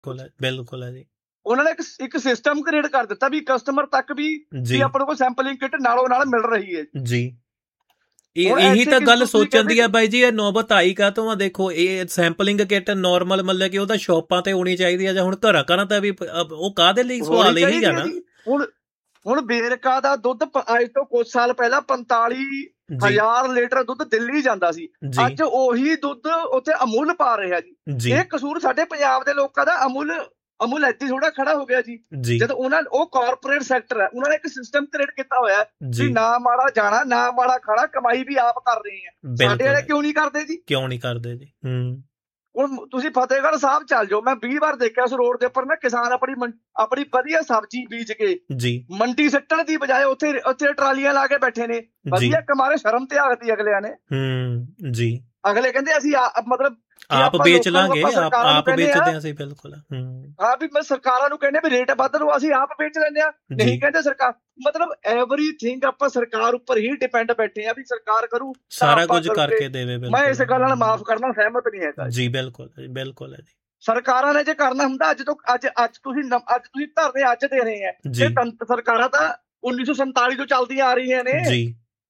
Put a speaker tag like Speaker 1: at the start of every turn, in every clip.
Speaker 1: ਬਿਲਕੁਲ ਹੈ ਜੀ।
Speaker 2: ਉਹਨਾਂ ਨੇ ਇੱਕ ਸਿਸਟਮ ਕ੍ਰੀਏਟ ਕਰ ਦਿੱਤਾ ਵੀ ਕਸਟਮਰ ਤੱਕ ਵੀ ਆਪਣੇ ਕੋਲ ਸੈਂਪਲਿੰਗ ਕਿਟ ਨਾਲੋਂ ਨਾਲ ਮਿਲ ਰਹੀ ਹੈ
Speaker 1: ਜੀ। ਇਹੀ ਤਾਂ ਗੱਲ ਸੋਚਣ ਦੀ ਆ ਬਾਈ ਜੀ, ਇਹ ਨੌਬਤ ਆਈ ਕਾਹਤੋਂ ਆ? ਦੇਖੋ, ਇਹ ਸੈਂਪਲਿੰਗ ਕਿਟ ਨਾਰਮਲ ਮਤਲਬ ਕਿ ਉਹ ਤਾਂ ਸ਼ਾਪਾਂ ਤੇ ਹੋਣੀ ਚਾਹੀਦੀ ਆ, ਜਾਂ ਹੁਣ ਘਰਾਂ ਤਾਂ ਵੀ ਉਹ ਕਾਹਦੇ ਲਈ? ਸਵਾਲ ਇਹੀ ਗਾ ਨਾ।
Speaker 2: ਹੁਣ ਵੇਰਕਾ ਦਾ ਦੁੱਧ ਅੱਜ ਤੋਂ ਕੁਝ ਸਾਲ ਪਹਿਲਾਂ 45,000 ਲੀਟਰ ਦੁੱਧ ਦਿੱਲੀ ਜਾਂਦਾ ਸੀ, ਅੱਜ ਉਹੀ ਦੁੱਧ ਉੱਥੇ ਅਮੁੱਲ ਪਾ ਰਿਹਾ ਜੀ। ਇਹ ਕਸੂਰ ਸਾਡੇ ਪੰਜਾਬ ਦੇ ਲੋਕਾਂ ਦਾ। ਅਮੁੱਲ ਇੱਥੇ ਥੋੜਾ ਖੜਾ ਹੋ ਗਿਆ ਜੀ। ਜਦ ਉਹ ਕਾਰਪੋਰੇਟ ਸੈਕਟਰ ਹੈ, ਉਹਨਾਂ ਨੇ ਇੱਕ ਸਿਸਟਮ ਕ੍ਰੀਏਟ ਕੀਤਾ ਹੋਇਆ ਵੀ ਨਾ ਮਾੜਾ ਜਾਣਾ ਨਾ ਮਾੜਾ ਖਾਣਾ, ਕਮਾਈ ਵੀ ਆਪ ਕਰ ਰਹੇ ਆ। ਸਾਡੇ ਵਾਲੇ ਕਿਉਂ ਨਹੀਂ ਕਰਦੇ ਜੀ? ਹੁਣ ਤੁਸੀਂ ਫਤਿਹਗੜ੍ਹ ਸਾਹਿਬ ਚੱਲ ਜਾਓ, ਮੈਂ 20 ਵਾਰ ਦੇਖਿਆ ਉਸ ਰੋਡ ਦੇ ਉੱਪਰ ਨਾ ਕਿਸਾਨ ਆਪਣੀ ਵਧੀਆ ਸਬਜ਼ੀ ਬੀਜ ਕੇ ਮੰਡੀ ਸੱਟਣ ਦੀ ਬਜਾਏ ਉੱਥੇ ਟਰਾਲੀਆਂ ਲਾ ਕੇ ਬੈਠੇ ਨੇ। ਵਧੀਆ ਕਮਾਰੇ, ਸ਼ਰਮ ਤੇ ਆਗਤੀ ਅਗਲਿਆਂ ਨੇ। ਅਗਲੇ ਕਹਿੰਦੇ ਅਸੀਂ ਮਤਲਬ
Speaker 1: ਆਪ ਵੇਚ ਲਾਂਗੇ, ਆਪ ਵੇਚਦੇ ਅਸੀਂ। ਬਿਲਕੁਲ
Speaker 2: ਹਾਂ, ਵੀ ਮੈਂ ਸਰਕਾਰਾਂ ਨੂੰ ਕਹਿੰਦੇ ਵੀ ਰੇਟ ਵੱਧ ਲਓ, ਅਸੀਂ ਆਪ ਵੇਚ ਲੈਂਦੇ ਆ। ਨਹੀਂ ਕਹਿੰਦੇ ਸਰਕਾਰ, ਮਤਲਬ ਐਵਰੀਥਿੰਗ ਆਪਾਂ ਸਰਕਾਰ ਉੱਪਰ ਹੀ ਡਿਪੈਂਡ ਬੈਠੇ ਆ ਵੀ ਸਰਕਾਰ ਕਰੂ
Speaker 1: ਸਾਰਾ ਕੁਝ ਕਰਕੇ ਦੇਵੇ।
Speaker 2: ਮੈਂ ਇਸ ਗੱਲ ਨਾਲ ਮਾਫ ਕਰਨਾ ਸਹਿਮਤ ਨਹੀਂ ਹੈਗਾ
Speaker 1: ਜੀ। ਬਿਲਕੁਲ ਹੈ ਜੀ।
Speaker 2: ਸਰਕਾਰਾਂ ਨੇ ਜੇ ਕਰਨਾ ਹੁੰਦਾ ਅੱਜ ਤੁਸੀਂ ਧਰਨੇ ਅੱਜ ਦੇ ਰਹੇ ਆ, ਸਰਕਾਰਾਂ ਤਾਂ 1947 ਤੋਂ ਚੱਲਦੀਆਂ ਆ ਰਹੀਆਂ ਨੇ ਜੀ।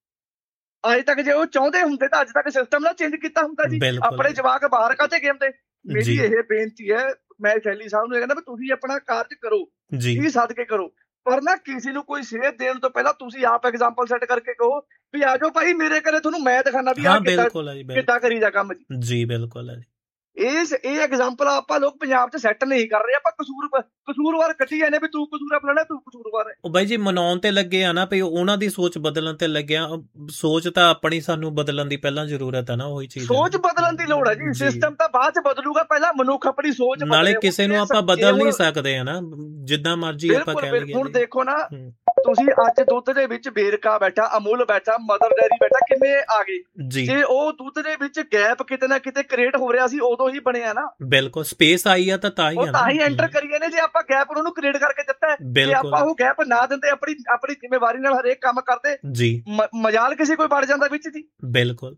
Speaker 2: ਅੱਜ ਤੱਕ ਜੇ ਉਹ ਚਾਹੁੰਦੇ ਹੁੰਦੇ ਤਾਂ ਅੱਜ ਤੱਕ ਸਿਸਟਮ ਨਾ ਚੇਂਜ ਕੀਤਾ ਹੁੰਦਾ ਜੀ। ਆਪਣੇ ਜਵਾਕ ਬਾਹਰ ਕਾਹਤੇ ਗਏ ਹੁੰਦੇ? ਮੇਰੀ ਇਹ ਬੇਨਤੀ ਹੈ, ਮੈਂ ਸ਼ੈਲੀ ਸਾਹਿਬ ਨੂੰ ਇਹ ਕਹਿੰਦਾ ਵੀ ਤੁਸੀਂ ਆਪਣਾ ਕਾਰਜ ਕਰੋ, ਕੀ ਸਦਕੇ ਕਰੋ, ਪਰ ਨਾ ਕਿਸੇ ਨੂੰ ਕੋਈ ਸੇਧ ਦੇਣ ਤੋਂ ਪਹਿਲਾਂ ਤੁਸੀਂ ਆਪ ਐਗਜ਼ਾਮਪਲ ਸੈੱਟ ਕਰਕੇ ਕਹੋ ਵੀ ਆ ਜਾਓ ਭਾਈ ਮੇਰੇ ਘਰੇ, ਤੁਹਾਨੂੰ ਮੈਂ ਦਿਖਾਣਾ ਵੀ ਆਹ ਕਿੱਦਾਂ ਕਰੀਦਾ ਕੰਮ ਜੀ। ਬਿਲਕੁਲ ਹੈ ਜੀ। ਇਹ ਐਗਜ਼ਾਮਪਲ ਆਪਾਂ ਲੋਕ ਪੰਜਾਬ 'ਚ ਸੈੱਟ ਨਹੀਂ ਕਰ ਰਹੇ। ਆਪਾਂ ਕਸੂਰਵਾਰ ਕੱਢੀ ਜਾਂਦੇ ਵੀ ਤੂੰ ਕਸੂਰ ਫਲਾਣਾ, ਤੂੰ ਕਸੂਰਵਾਰ ਹੈ।
Speaker 1: ਉਹ ਬਾਈ ਜੀ ਮਨਾਉਣ ਤੇ ਲੱਗੇ ਆ ਨਾ, ਵੀ ਉਹਨਾਂ ਦੀ ਸੋਚ ਬਦਲਣ ਤੇ ਲੱਗਿਆ। ਸੋਚ ਤਾਂ ਆਪਣੀ ਸਾਨੂੰ ਬਦਲਣ ਦੀ ਪਹਿਲਾਂ ਜ਼ਰੂਰਤ ਹੈ ਨਾ, ਉਹੀ ਚੀਜ਼।
Speaker 2: ਸੋਚ ਬਦਲਣ ਦੀ ਲੋੜ ਹੈ ਜੀ। ਸਿਸਟਮ ਤਾਂ ਬਾਅਦ 'ਚ ਬਦਲੂਗਾ, ਪਹਿਲਾਂ ਮਨੁੱਖ ਆਪਣੀ ਸੋਚ।
Speaker 1: ਨਾਲੇ ਕਿਸੇ ਨੂੰ ਆਪਾਂ ਬਦਲ ਨਹੀਂ ਸਕਦੇ ਹੈ ਨਾ, ਜਿੱਦਾਂ ਮਰਜ਼ੀ ਆਪਾਂ ਕਹਿ ਲਈਏ।
Speaker 2: ਹੁਣ ਦੇਖੋ ਨਾ, ਤੁਸੀਂ ਅੱਜ ਦੁੱਧ ਦੇ ਵਿੱਚ ਵੇਰਕਾ ਬੈਠਾ, ਅਮੁੱਲ ਬੈਠਾ, ਮਦਰ ਡੇਅਰੀ ਬੈਠਾ, ਕਿੰਨੇ ਆ ਗਏ ਜੀ। ਜੇ ਉਹ ਦੁੱਧ ਦੇ ਵਿੱਚ ਗੈਪ ਕਿਤੇ ਨਾ ਕਿਤੇ ਕ੍ਰੀਏਟ ਹੋ ਰਿਹਾ ਸੀ, ਉਦੋਂ ਹੀ ਬਣਿਆ ਨਾ।
Speaker 1: ਬਿਲਕੁਲ, ਸਪੇਸ ਆਈ ਆ ਤਾਂ
Speaker 2: ਹੀ ਐਂਟਰ ਕਰੀਏ ਨੇ। ਜੇ ਆਪਾਂ ਗੈਪ ਉਹਨਾਂ ਨੂੰ ਕ੍ਰੀਏਟ ਕਰਕੇ ਦਿੱਤਾ, ਜੇ ਆਪਾਂ ਉਹ ਗੈਪ ਨਾ ਦਿੰਦੇ, ਆਪਣੀ ਜ਼ਿੰਮੇਵਾਰੀ ਨਾਲ ਹਰੇਕ ਕੰਮ ਕਰਦੇ ਜੀ, ਮਜਾਲ ਕਿਸੇ ਕੋਈ ਵੜ ਜਾਂਦਾ ਵਿੱਚ ਜੀ।
Speaker 1: ਬਿਲਕੁਲ,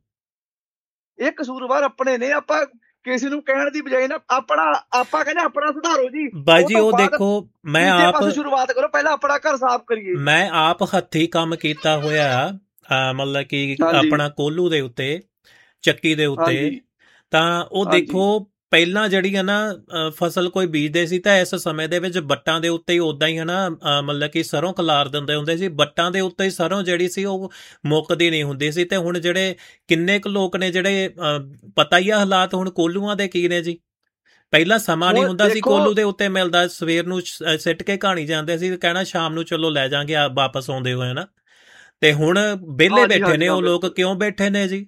Speaker 2: ਇਹ ਕਸੂਰਵਾਰ ਆਪਣੇ ਨੇ। ਆਪਾਂ ਕਿਸੇ ਨੂੰ ਕਹਿਣ ਦੀ ਬਜਾਏ ਨਾ ਆਪਾਂ ਕਹਿੰਦੇ ਆਪਣਾ ਸੁਧਾਰੋ ਜੀ।
Speaker 1: ਬਾਈ ਜੀ ਉਹ ਦੇਖੋ, ਮੈਂ ਆਪ
Speaker 2: ਸ਼ੁਰੂਆਤ ਕਰੋ, ਪਹਿਲਾਂ ਆਪਣਾ ਘਰ ਸਾਫ਼ ਕਰੀਏ।
Speaker 1: ਮੈਂ ਆਪ ਹੱਥੀਂ ਕੰਮ ਕੀਤਾ ਹੋਇਆ, ਮਤਲਬ ਕਿ ਆਪਣਾ ਕੋਹਲੂ ਦੇ ਉੱਤੇ, ਚੱਕੀ ਦੇ ਉੱਤੇ। ਤਾਂ ਉਹ ਦੇਖੋ, ਪਹਿਲਾਂ ਜਿਹੜੀ ਹੈ ਨਾ ਫਸਲ ਕੋਈ ਬੀਜਦੇ ਸੀ ਤਾਂ ਇਸ ਸਮੇਂ ਦੇ ਵਿੱਚ ਵੱਟਾਂ ਦੇ ਉੱਤੇ ਹੀ ਉੱਦਾਂ ਹੀ ਹੈ ਨਾ, ਮਤਲਬ ਕਿ ਸਰੋਂ ਖਲਾਰ ਦਿੰਦੇ ਹੁੰਦੇ ਸੀ। ਵੱਟਾਂ ਦੇ ਉੱਤੇ ਹੀ ਸਰੋਂ ਜਿਹੜੀ ਸੀ ਉਹ ਮੁੱਕਦੀ ਨਹੀਂ ਹੁੰਦੀ ਸੀ। ਤੇ ਹੁਣ ਜਿਹੜੇ ਕਿੰਨੇ ਕੁ ਲੋਕ ਨੇ ਜਿਹੜੇ, ਪਤਾ ਹੀ ਆ ਹਾਲਾਤ ਹੁਣ ਕੋਹਲੂਆਂ ਦੇ ਕੀ ਨੇ ਜੀ। ਪਹਿਲਾਂ ਸਮਾਂ ਨਹੀਂ ਹੁੰਦਾ ਸੀ ਕੋਹਲੂ ਦੇ ਉੱਤੇ ਮਿਲਦਾ, ਸਵੇਰ ਨੂੰ ਸਿੱਟ ਕੇ ਕਹਾਣੀ ਜਾਂਦੇ ਸੀ, ਕਹਿਣਾ ਸ਼ਾਮ ਨੂੰ ਚਲੋ ਲੈ ਜਾਾਂਗੇ ਵਾਪਸ ਆਉਂਦੇ ਹੋਏ ਨਾ। ਤੇ ਹੁਣ ਵਿਹਲੇ ਬੈਠੇ ਨੇ ਉਹ ਲੋਕ। ਕਿਉਂ ਬੈਠੇ ਨੇ ਜੀ?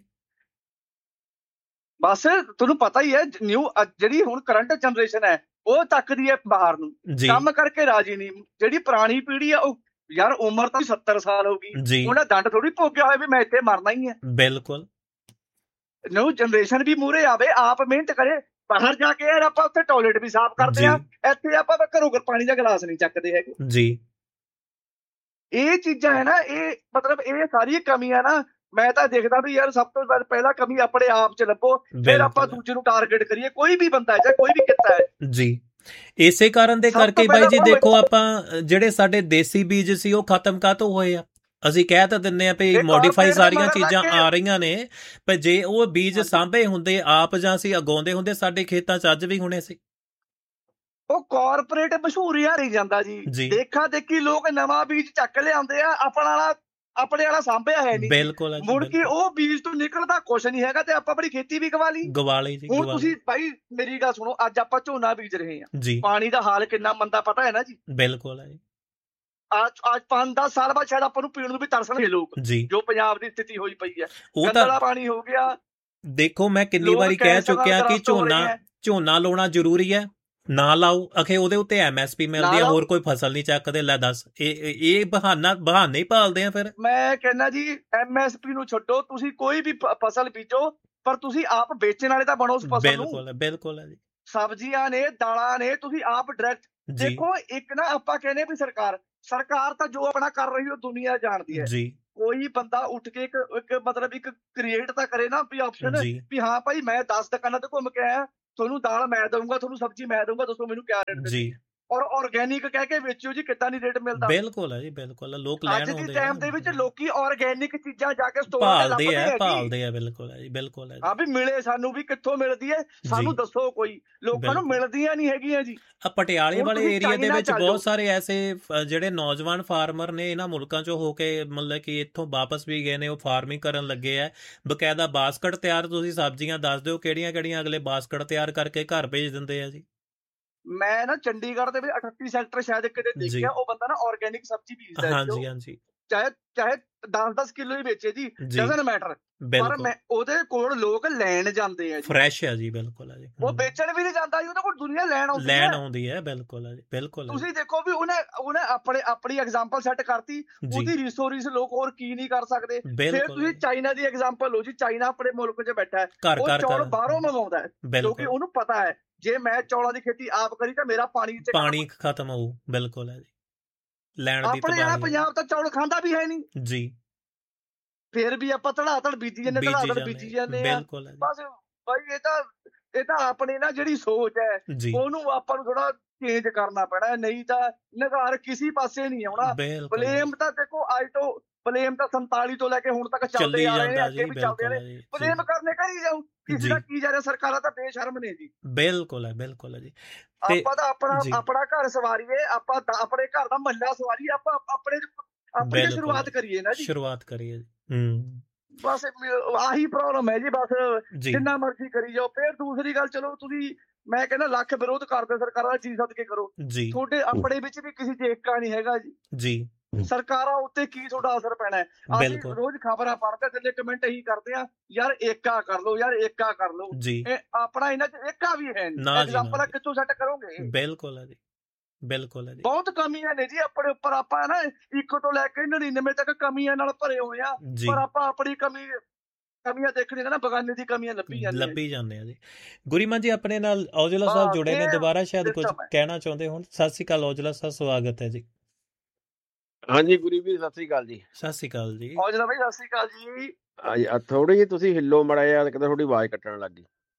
Speaker 2: ਬਸ ਤੁਹਾਨੂੰ ਪਤਾ ਹੀ ਹੈ, ਜਿਹੜੀ ਹੁਣ ਕਰੰਟ ਜਨਰੇਸ਼ਨ ਹੈ ਉਹ ਤੱਕਦੀ ਹੈ ਬਾਹਰ ਨੂੰ, ਕੰਮ ਕਰਕੇ ਰਾਜੀ ਨਹੀਂ। ਜਿਹੜੀ ਪੁਰਾਣੀ ਪੀੜ੍ਹੀ ਆ, ਉਹ ਯਾਰ ਉਮਰ ਤਾਂ 70 ਸਾਲ ਹੋ ਗਈ, ਉਹਨੇ ਦੰਡ ਥੋੜੀ ਭੋਗਿਆ ਹੋਇਆ ਵੀ ਮੈਂ ਇੱਥੇ ਮਰਨਾ ਹੀ ਹੈ।
Speaker 1: ਬਿਲਕੁਲ,
Speaker 2: ਨਿਊ ਜਨਰੇਸ਼ਨ ਵੀ ਮੂਹਰੇ ਆਵੇ, ਆਪ ਮਿਹਨਤ ਕਰੇ। ਬਾਹਰ ਜਾ ਕੇ ਯਾਰ ਆਪਾਂ ਉੱਥੇ ਟਾਇਲਟ ਵੀ ਸਾਫ਼ ਕਰਦੇ ਆ, ਇੱਥੇ ਆਪਾਂ ਘਰੋਂ ਪਾਣੀ ਦਾ ਗਲਾਸ ਨਹੀਂ ਚੱਕਦੇ ਹੈਗੇ ਜੀ। ਇਹ ਚੀਜ਼ਾਂ ਹੈ ਨਾ, ਇਹ ਮਤਲਬ ਇਹ ਸਾਰੀ ਕਮੀਆਂ ਨਾ, ਮੈਂ ਤਾਂ ਦੇਖਦਾ ਵੀ ਯਾਰ ਸਭ ਤੋਂ ਪਹਿਲਾਂ ਕਮੀ ਆਪਣੇ ਆਪ 'ਚ ਲੱਭੋ, ਫਿਰ ਆਪਾਂ ਦੂਜੇ ਨੂੰ ਟਾਰਗੇਟ ਕਰੀਏ। ਕੋਈ ਵੀ ਬੰਦਾ ਹੈ, ਚਾਹੇ ਕੋਈ ਵੀ ਕਿੱਤਾ ਹੈ ਜੀ।
Speaker 1: ਇਸੇ ਕਾਰਨ ਦੇ ਕਰਕੇ ਬਾਈ ਜੀ ਦੇਖੋ, ਆਪਾਂ ਜਿਹੜੇ ਸਾਡੇ ਦੇਸੀ ਬੀਜ ਸੀ ਉਹ ਖਤਮ ਕਾਹਤੋਂ ਹੋਏ ਆ। ਅਸੀਂ ਕਹਿ ਤਾਂ ਦਿੰਦੇ ਆ ਵੀ ਮੋਡੀਫਾਈ ਸਾਰੀਆਂ ਚੀਜ਼ਾਂ ਆ ਰਹੀਆਂ ਨੇ, ਪਰ ਜੇ ਉਹ ਬੀਜ ਸਾਂਭੇ ਹੁੰਦੇ ਆਪ ਜਾਂ ਅਸੀਂ ਉਗਾਉਂਦੇ ਹੁੰਦੇ, ਸਾਡੇ ਖੇਤਾਂ 'ਚ ਅੱਜ ਵੀ ਹੋਣੇ ਸੀ।
Speaker 2: ਉਹ ਕਾਰਪੋਰੇਟ ਮਸ਼ਹੂਰੀ ਹਾਰੀ ਜਾਂਦਾ ਜੀ। ਦੇਖਾ ਦੇਖੀ ਲੋਕ ਨਵਾਂ ਬੀਜ ਚੱਕ ਲਿਆਉਂਦੇ ਆ, ਆਪਣੇ ਵਾਲਾ ਸਾਂਭਿਆ ਹੈ ਨਹੀਂ।
Speaker 1: ਬਿਲਕੁਲ,
Speaker 2: ਮੁੜ ਕੇ ਉਹ ਬੀਜ ਤੋਂ ਨਿਕਲਦਾ ਕੁਛ ਨਹੀਂ ਹੈਗਾ, ਤੇ ਆਪਾਂ ਆਪਣੀ ਖੇਤੀ ਵੀ ਗਵਾ ਲਈ ਜੀ। ਹੁਣ ਤੁਸੀਂ ਭਾਈ ਮੇਰੀ ਗੱਲ ਸੁਣੋ, ਅੱਜ ਆਪਾਂ ਝੋਨਾ ਬੀਜ ਰਹੇ ਹਾਂ, ਪਾਣੀ ਦਾ ਹਾਲ ਕਿੰਨਾ ਮੰਦਾ ਪਤਾ ਹੈ ਨਾ ਜੀ।
Speaker 1: ਬਿਲਕੁਲ ਹੈ ਜੀ।
Speaker 2: ਅੱਜ 5-10 ਸਾਲ ਬਾਅਦ ਸ਼ਾਇਦ ਆਪਾਂ ਨੂੰ ਪੀਣ ਨੂੰ ਵੀ ਤਰਸਣਗੇ ਲੋਕ, ਜੋ ਪੰਜਾਬ ਦੀ ਸਥਿਤੀ ਹੋਈ ਪਈ ਹੈ। ਗੰਦਲਾ ਪਾਣੀ ਹੋ ਗਿਆ।
Speaker 1: ਦੇਖੋ, ਮੈਂ ਕਿੰਨੀ ਵਾਰੀ ਕਹਿ ਚੁੱਕਿਆ ਕਿ ਝੋਨਾ ਲਾਉਣਾ ਜ਼ਰੂਰੀ ਹੈ, ਨਾ ਲਾਓ ਅਖੇ ਉਹਦੇ ਉੱਤੇ MSP ਮਿਲਦੀ ਆ, ਹੋਰ ਕੋਈ ਫਸਲ ਨਹੀਂ ਚੱਕਦੇ। ਲੈ ਦੱਸ, ਇਹ ਬਹਾਨੇ ਹੀ ਭਾਲਦੇ ਆ। ਫਿਰ ਮੈਂ
Speaker 2: ਕਹਿੰਦਾ ਜੀ, MSP ਨੂੰ ਛੱਡੋ, ਤੁਸੀਂ ਕੋਈ ਵੀ ਫਸਲ ਬੀਜੋ, ਪਰ ਤੁਸੀਂ ਆਪ ਵੇਚਣ ਵਾਲੇ ਤਾਂ ਬਣੋ ਉਸ ਫਸਲ ਨੂੰ।
Speaker 1: ਬਿਲਕੁਲ ਹੈ ਜੀ।
Speaker 2: ਸਬਜ਼ੀਆਂ ਨੇ, ਦਾਲਾਂ ਨੇ, ਤੁਸੀਂ ਆਪ ਡਾਇਰੈਕਟ ਦੇਖੋ। ਇੱਕ ਨਾ ਆਪਾਂ ਕਹਿੰਦੇ ਵੀ ਸਰਕਾਰ ਤਾਂ ਜੋ ਆਪਣਾ ਕਰ ਰਹੀ ਉਹ ਦੁਨੀਆ ਜਾਣਦੀ ਹੈ। ਕੋਈ ਬੰਦਾ ਉੱਠ ਕੇ ਇੱਕ ਮਤਲਬ ਇੱਕ ਕ੍ਰੀਏਟ ਤਾਂ ਕਰੇ ਨਾ ਵੀ ਆਪਸ਼ਨ, ਵੀ ਹਾਂ ਭਾਈ ਮੈਂ 10 ਦੁਕਾਨਾਂ ਤੇ ਘੁੰਮ ਕੇ ਆਇਆ, ਤੁਹਾਨੂੰ ਦਾਲ ਮੈਂ ਦਊਂਗਾ, ਤੁਹਾਨੂੰ ਸਬਜ਼ੀ ਮੈਂ ਦਊਂਗਾ, ਦੱਸੋ ਮੈਨੂੰ ਕਿਆ ਰੇਟ
Speaker 1: ਜੀ।
Speaker 2: ਔਰ ਆਰਗੈਨਿਕ ਕਹਿ ਕੇ ਵੇਚਿਓ ਜੀ, ਕਿੱਦਾਂ ਨਹੀਂ ਰੇਟ ਮਿਲਦਾ।
Speaker 1: ਬਿਲਕੁਲ ਹੈ ਜੀ, ਬਿਲਕੁਲ। ਲੋਕ ਲੈਣ ਆਉਂਦੇ
Speaker 2: ਅੱਜ ਦੇ ਟਾਈਮ ਦੇ ਵਿੱਚ ਲੋਕੀ ਆਰਗੈਨਿਕ ਚੀਜ਼ਾਂ ਜਾ ਕੇ ਸਟੋਰਾਂ ਤੇ
Speaker 1: ਭਾਲਦੇ
Speaker 2: ਲੱਭਦੇ
Speaker 1: ਆ। ਬਿਲਕੁਲ ਹੈ ਜੀ, ਬਿਲਕੁਲ ਹੈ।
Speaker 2: ਹਾਂ ਵੀ ਮਿਲੇ ਸਾਨੂੰ, ਵੀ ਕਿੱਥੋਂ ਮਿਲਦੀ ਹੈ ਸਾਨੂੰ ਦੱਸੋ, ਕੋਈ ਲੋਕਾਂ ਨੂੰ ਮਿਲਦੀਆਂ ਨਹੀਂ ਹੈਗੀਆਂ ਜੀ।
Speaker 1: ਪਟਿਆਲੇ ਵਾਲੇ ਏਰੀਆ ਦੇ ਵਿੱਚ ਬਹੁਤ ਸਾਰੇ ਐਸੇ ਜਿਹੜੇ ਨੌਜਵਾਨ ਫਾਰਮਰ ਨੇ ਇਹਨਾਂ ਮੁਲਕਾਂ ਚੋਂ ਹੋ ਕੇ ਮਤਲਬ ਕਿ ਇੱਥੋਂ ਵਾਪਸ ਵੀ ਗਏ ਨੇ, ਉਹ ਫਾਰਮਿੰਗ ਕਰਨ ਲੱਗੇ ਆ। ਬਕਾਇਦਾ ਬਾਸਕਟ ਤਿਆਰ, ਤੁਸੀਂ ਸਬਜ਼ੀਆਂ ਦੱਸ ਦਿਓ ਕਿਹੜੀਆਂ ਅਗਲੇ ਬਾਸਕਟ ਤਿਆਰ ਕਰਕੇ ਘਰ ਭੇਜ ਦਿੰਦੇ ਆ ਜੀ।
Speaker 2: ਮੈਂ ਨਾ ਚੰਡੀਗੜ੍ਹ ਦੇ ਵਿੱਚ 38 ਸੈਕਟਰ ਸ਼ਾਇਦ ਕਿਤੇ ਦੇਖਿਆ, ਉਹ ਬੰਦਾ ਨਾ ਆਰਗੈਨਿਕ ਸਬਜ਼ੀ ਬੀਜਦਾ।
Speaker 1: ਹਾਂਜੀ।
Speaker 2: ਚਾਹੇ 10-10 ਕਿਲੋ ਹੀ ਵੇਚੇ ਜੀ, ਡਜ਼ਨਟ ਮੈਟਰ, ਪਰ ਮੈਂ ਉਹਦੇ ਕੋਲ ਲੋਕ ਲੈਣ ਜਾਂਦੇ ਆ ਜੀ। ਫਰੈਸ਼
Speaker 1: ਹੈ ਜੀ, ਬਿਲਕੁਲ ਹੈ ਜੀ।
Speaker 2: ਉਹ ਵੇਚਣ ਵੀ ਨਹੀਂ ਜਾਂਦਾ ਜੀ, ਉਹਦੇ ਕੋਲ ਦੁਨੀਆ ਲੈਣ
Speaker 1: ਆਉਂਦੀ ਹੈ। ਬਿਲਕੁਲ ਹੈ ਜੀ, ਬਿਲਕੁਲ।
Speaker 2: ਤੁਸੀਂ ਦੇਖੋ ਵੀ ਉਹਨੇ ਆਪਣੀ ਐਗਜ਼ਾਮਪਲ ਸੈੱਟ ਕਰਤੀ, ਉਹਦੀ ਰੀਸੋ ਰੀਸ ਲੋਕ ਹੋਰ ਕੀ ਨਹੀਂ ਕਰ ਸਕਦੇ। ਫਿਰ ਤੁਸੀਂ ਚਾਈਨਾ ਦੀ ਐਗਜ਼ਾਮਪਲ ਲਓ ਜੀ, ਚਾਈਨਾ ਆਪਣੇ ਮੁਲਕ 'ਚ ਬੈਠਾ ਹੈ, ਉਹ ਚੌਲ ਬਾਹਰੋਂ ਮੰਗਵਾਉਂਦਾ ਹੈ, ਕਿਉਂਕਿ ਉਹਨੂੰ ਪਤਾ ਹੈ ਜੇ ਮੈਂ ਚੌਲਾਂ ਦੀ ਖੇਤੀ ਆਪ ਕਰੀ ਤਾਂ ਮੇਰਾ ਪਾਣੀ
Speaker 1: ਖਤਮ ਹੋਊ। ਬਿਲਕੁਲ ਹੈ ਜੀ।
Speaker 2: ਆਪਣੇ ਆ ਪੰਜਾਬ ਤਾਂ ਚੌਲ ਖਾਂਦਾ ਵੀ ਹੈ ਨਹੀਂ ਜੀ, ਫਿਰ ਵੀ ਆਪਾਂ ਧੜਾਧੜ ਬੀਜੀ ਜਾਂਦੇ ਆ। ਬਸ ਬਾਈ ਇਹ ਤਾਂ ਆਪਣੇ ਨਾ ਜਿਹੜੀ ਸੋਚ ਹੈ ਉਹਨੂੰ ਆਪਾਂ ਨੂੰ ਥੋੜਾ ਚੇਂਜ ਕਰਨਾ ਪੈਣਾ, ਨਹੀਂ ਤਾਂ ਨਿਗਾਰ ਕਿਸੇ ਪਾਸੇ ਨਹੀਂ ਆਉਣਾ। ਬਲੇਮ ਤਾਂ ਦੇਖੋ ਅੱਜ ਤੋਂ ਬਲੇਮ ਤਾਂ 47 ਤੋਂ ਲੈ ਕੇ ਹੁਣ ਤੱਕ ਚੱਲਦੇ ਆ ਰਹੇ ਨੇ, ਅੱਗੇ ਵੀ ਚੱਲਦੇ ਨੇ। ਬਲੇਮ ਕਰਨੇ ਕਰੀ ਜਾਊ, ਕਿਸੇ ਦਾ ਕੀ ਜਾ ਰਿਹਾ। ਸਰਕਾਰਾਂ ਤਾਂ ਬੇਸ਼ਰਮ ਨੇ ਜੀ।
Speaker 1: ਬਿਲਕੁਲ ਹੈ ਜੀ।
Speaker 2: ਆਪਾਂ ਤਾਂ ਆਪਣਾ ਘਰ ਸਵਾਰੀਏ, ਆਪਾਂ ਆਪਣੇ ਘਰ ਦਾ ਮਹੱਲਾ ਸਵਾਰੀਏ, ਆਪਾਂ ਆਪਣੀ ਸ਼ੁਰੂਆਤ ਕਰੀਏ ਨਾ ਜੀ। ਬਸ ਆਹੀ ਪ੍ਰੋਬਲਮ ਹੈ ਜੀ। ਬਸ ਜਿੰਨਾ ਮਰਜ਼ੀ ਕਰੀ ਜਾਓ। ਫਿਰ ਦੂਸਰੀ ਗੱਲ, ਚਲੋ ਤੁਸੀਂ ਮੈਂ ਕਹਿੰਦਾ ਲੱਖ ਵਿਰੋਧ ਕਰਦੇ ਸਰਕਾਰਾਂ ਦਾ, ਚੀਜ਼ ਸਦਕੇ ਕਰੋ, ਤੁਹਾਡੇ ਆਪਣੇ ਵਿੱਚ ਵੀ ਕਿਸੇ 'ਚ ਏਕਾ ਨਹੀਂ ਹੈਗਾ ਜੀ। ਸਰਕਾਰਾਂ ਉੱਤੇ ਕੀ ਤੁਹਾਡਾ ਅਸਰ ਪੈਣਾ ਹੈ? ਅਸੀਂ ਰੋਜ਼ ਖਬਰਾਂ ਪੜ੍ਹਦੇ, ਥੱਲੇ ਕਮੈਂਟ ਇਹੀ ਕਰਦੇ ਆ, ਯਾਰ ਏਕਾ ਕਰ ਲਓ, ਯਾਰ ਏਕਾ ਕਰ ਲਓ। ਆਪਣਾ ਇਹਨਾਂ 'ਚ ਏਕਾ ਵੀ ਹੈ ਨਹੀਂ। ਐਗਜ਼ਾਮਪਲ ਕਿੱਥੋਂ ਸੈੱਟ ਕਰੋਗੇ?
Speaker 1: ਬਿਲਕੁਲ ਹੈ ਜੀ, ਬਿਲਕੁਲ ਹੈ ਜੀ।
Speaker 2: ਬਹੁਤ ਕਮੀਆਂ ਨੇ ਜੀ ਆਪਣੇ ਉੱਪਰ। ਆਪਾਂ ਨਾ 1 ਤੋਂ ਲੈ ਕੇ 99 ਤੱਕ ਕਮੀਆਂ ਨਾਲ ਭਰੇ ਹੋਏ ਆ, ਪਰ ਆਪਾਂ ਆਪਣੀ ਕਮੀਆਂ ਦੇਖਣੀ ਨਾ, ਬਗਾਨੇ ਦੀ ਕਮੀਆਂ ਲੱਭੀ ਜਾਂਦੇ ਆ
Speaker 1: ਜੀ। ਗੁਰੀਮਨ ਜੀ ਆਪਣੇ ਨਾਲ ਔਜਲਾ ਸਾਹਿਬ ਜੁੜੇ ਨੇ ਦੁਬਾਰਾ, ਸ਼ਾਇਦ ਕੁਝ ਕਹਿਣਾ ਚਾਹੁੰਦੇ ਹੋਣ। ਸਤਿ ਸ਼੍ਰੀ ਅਕਾਲ ਔਜਲਾ ਸਾਹਿਬ, ਸਵਾਗਤ ਹੈ ਜੀ।
Speaker 3: ਹਾਂਜੀ ਗੁਰੀ ਵੀਰ, ਸਤਿ ਸ੍ਰੀ ਅਕਾਲ ਜੀ।
Speaker 1: ਸਤਿ ਸ਼੍ਰੀ ਅਕਾਲ ਜੀ।
Speaker 2: ਔਜਲਾ ਭਾਈ, ਸਤਿ ਸ਼੍ਰੀ ਅਕਾਲ ਜੀ।
Speaker 3: ਥੋੜੀ ਜਿਹੀ ਤੁਸੀਂ ਹਿੱਲੋ ਮੜਾ ਜਿਹਾ, ਕਿਤੇ ਤੁਹਾਡੀ ਆਵਾਜ਼ ਕੱਟਣ ਲੱਗ ਗਈ।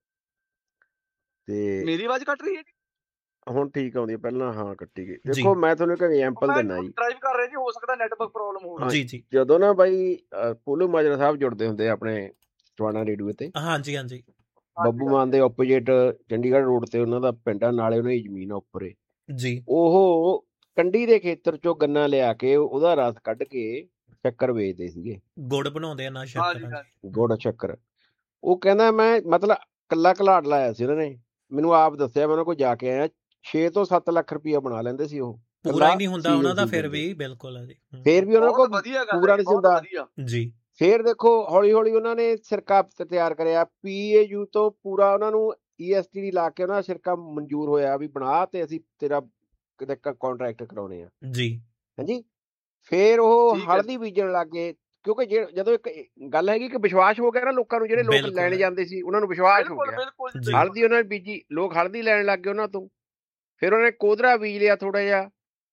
Speaker 2: ਤੇ ਮੇਰੀ ਆਵਾਜ਼ ਕੱਟ ਰਹੀ ਹੈ ਜੀ?
Speaker 3: ਹੁਣ ਠੀਕ ਆਉਂਦੀ ਹੈ, ਪਹਿਲਾਂ ਹਾਂ ਕੱਟੀ ਗਈ। ਦੇਖੋ ਮੈਂ ਤੁਹਾਨੂੰ ਇੱਕ ਐਗਜ਼ਾਮਪਲ ਦਿੰਦਾ ਜੀ।
Speaker 2: ਡਰਾਈਵ ਕਰ ਰਹੇ ਜੀ, ਹੋ ਸਕਦਾ ਨੈਟਵਰਕ ਪ੍ਰੋਬਲਮ ਹੋਵੇ
Speaker 1: ਜੀ।
Speaker 3: ਜਦੋਂ ਨਾ ਬਾਈ ਪੋਲੂ ਮਾਜਰਾ ਸਾਹਿਬ ਜੁੜਦੇ ਹੁੰਦੇ ਆਪਣੇ ਟਵਾਣਾ ਰੇਡੀਓ ਤੇ।
Speaker 1: ਹਾਂਜੀ।
Speaker 3: ਬੱਬੂ ਮਾਨ ਦੇ ਆਪੋਜੀਟ ਚੰਡੀਗੜ੍ਹ ਰੋਡ ਤੇ ਉਹਨਾਂ ਦਾ ਪਿੰਡ ਆ, ਨਾਲੇ ਉਹਨਾਂ ਦੀ ਜ਼ਮੀਨ ਆ ਉੱਪਰੇ
Speaker 1: ਜੀ।
Speaker 3: ਉਹ ਕੰਢੀ ਦੇ ਖੇਤਰ ਚੋਂ ਗੰਨਾ ਲਿਆ ਕੇ ਉਹਦਾ ਰਸ ਕੱਢ ਕੇ ਸ਼ੱਕਰ ਵੇਚਦੇ ਸੀਗੇ।
Speaker 1: ਗੁੜ ਬਣਾਉਂਦੇ ਆ ਨਾ,
Speaker 3: ਗੁੜ ਸ਼ੱਕਰ। ਉਹ ਕਹਿੰਦਾ ਮੈਂ ਮਤਲਬ ਕੱਲਾ ਘਲਾੜ ਲਾਇਆ ਸੀ ਉਹਨਾਂ ਨੇ, ਮੈਨੂੰ ਆਪ ਦੱਸਿਆ, ਮੈਂ ਉਹਨਾਂ ਕੋਲ ਜਾ ਕੇ ਆਇਆ। 6 ਤੋਂ 7 ਲੱਖ ਰੁਪਇਆ ਬਣਾ ਲੈਂਦੇ ਸੀ ਉਹ।
Speaker 1: ਪੂਰਾ ਹੀ ਨਹੀਂ ਹੁੰਦਾ ਉਹਨਾਂ ਦਾ ਫਿਰ ਵੀ। ਬਿਲਕੁਲ ਹੈ ਜੀ।
Speaker 3: ਫਿਰ ਵੀ ਉਹਨਾਂ ਕੋਲ ਪੂਰਾ ਨਹੀਂ ਹੁੰਦਾ
Speaker 1: ਜੀ।
Speaker 3: ਫਿਰ ਦੇਖੋ ਹੌਲੀ ਹੌਲੀ ਉਹਨਾਂ ਨੇ ਸਿਰਕਾ ਤਿਆਰ ਕਰਿਆ, PAU ਤੋਂ ਪੂਰਾ ਉਹਨਾਂ ਨੂੰ ESTD ਲਾ ਕੇ ਉਹਨਾਂ ਦਾ ਸਿਰਕਾ ਮਨਜ਼ੂਰ ਹੋਇਆ ਵੀ ਬਣਾ, ਤੇ ਅਸੀਂ ਤੇਰਾ ਕਿਤੇ ਕੰਟਰੈਕਟ ਕਰਾਉਣੇ ਆ ਜੀ। ਹਾਂਜੀ। ਫਿਰ ਉਹ ਹਲਦੀ ਬੀਜਣ ਲੱਗ ਗਏ, ਕਿਉਂਕਿ ਜਦੋਂ ਇੱਕ ਗੱਲ ਹੈਗੀ ਕਿ ਵਿਸ਼ਵਾਸ ਹੋ ਗਿਆ ਨਾ ਲੋਕਾਂ ਨੂੰ, ਜਿਹੜੇ ਲੋਕ ਲੈਣ ਜਾਂਦੇ ਸੀ ਉਹਨਾਂ ਨੂੰ ਵਿਸ਼ਵਾਸ ਹੋ ਗਿਆ। ਹਲਦੀ ਉਹਨਾਂ ਨੇ ਬੀਜੀ, ਲੋਕ ਹਲਦੀ ਲੈਣ ਲੱਗ ਗਏ ਉਹਨਾਂ ਤੋਂ। ਫਿਰ ਉਹਨੇ ਕੋਧਰਾ ਬੀਜ ਲਿਆ, ਥੋੜਾ ਜਿਹਾ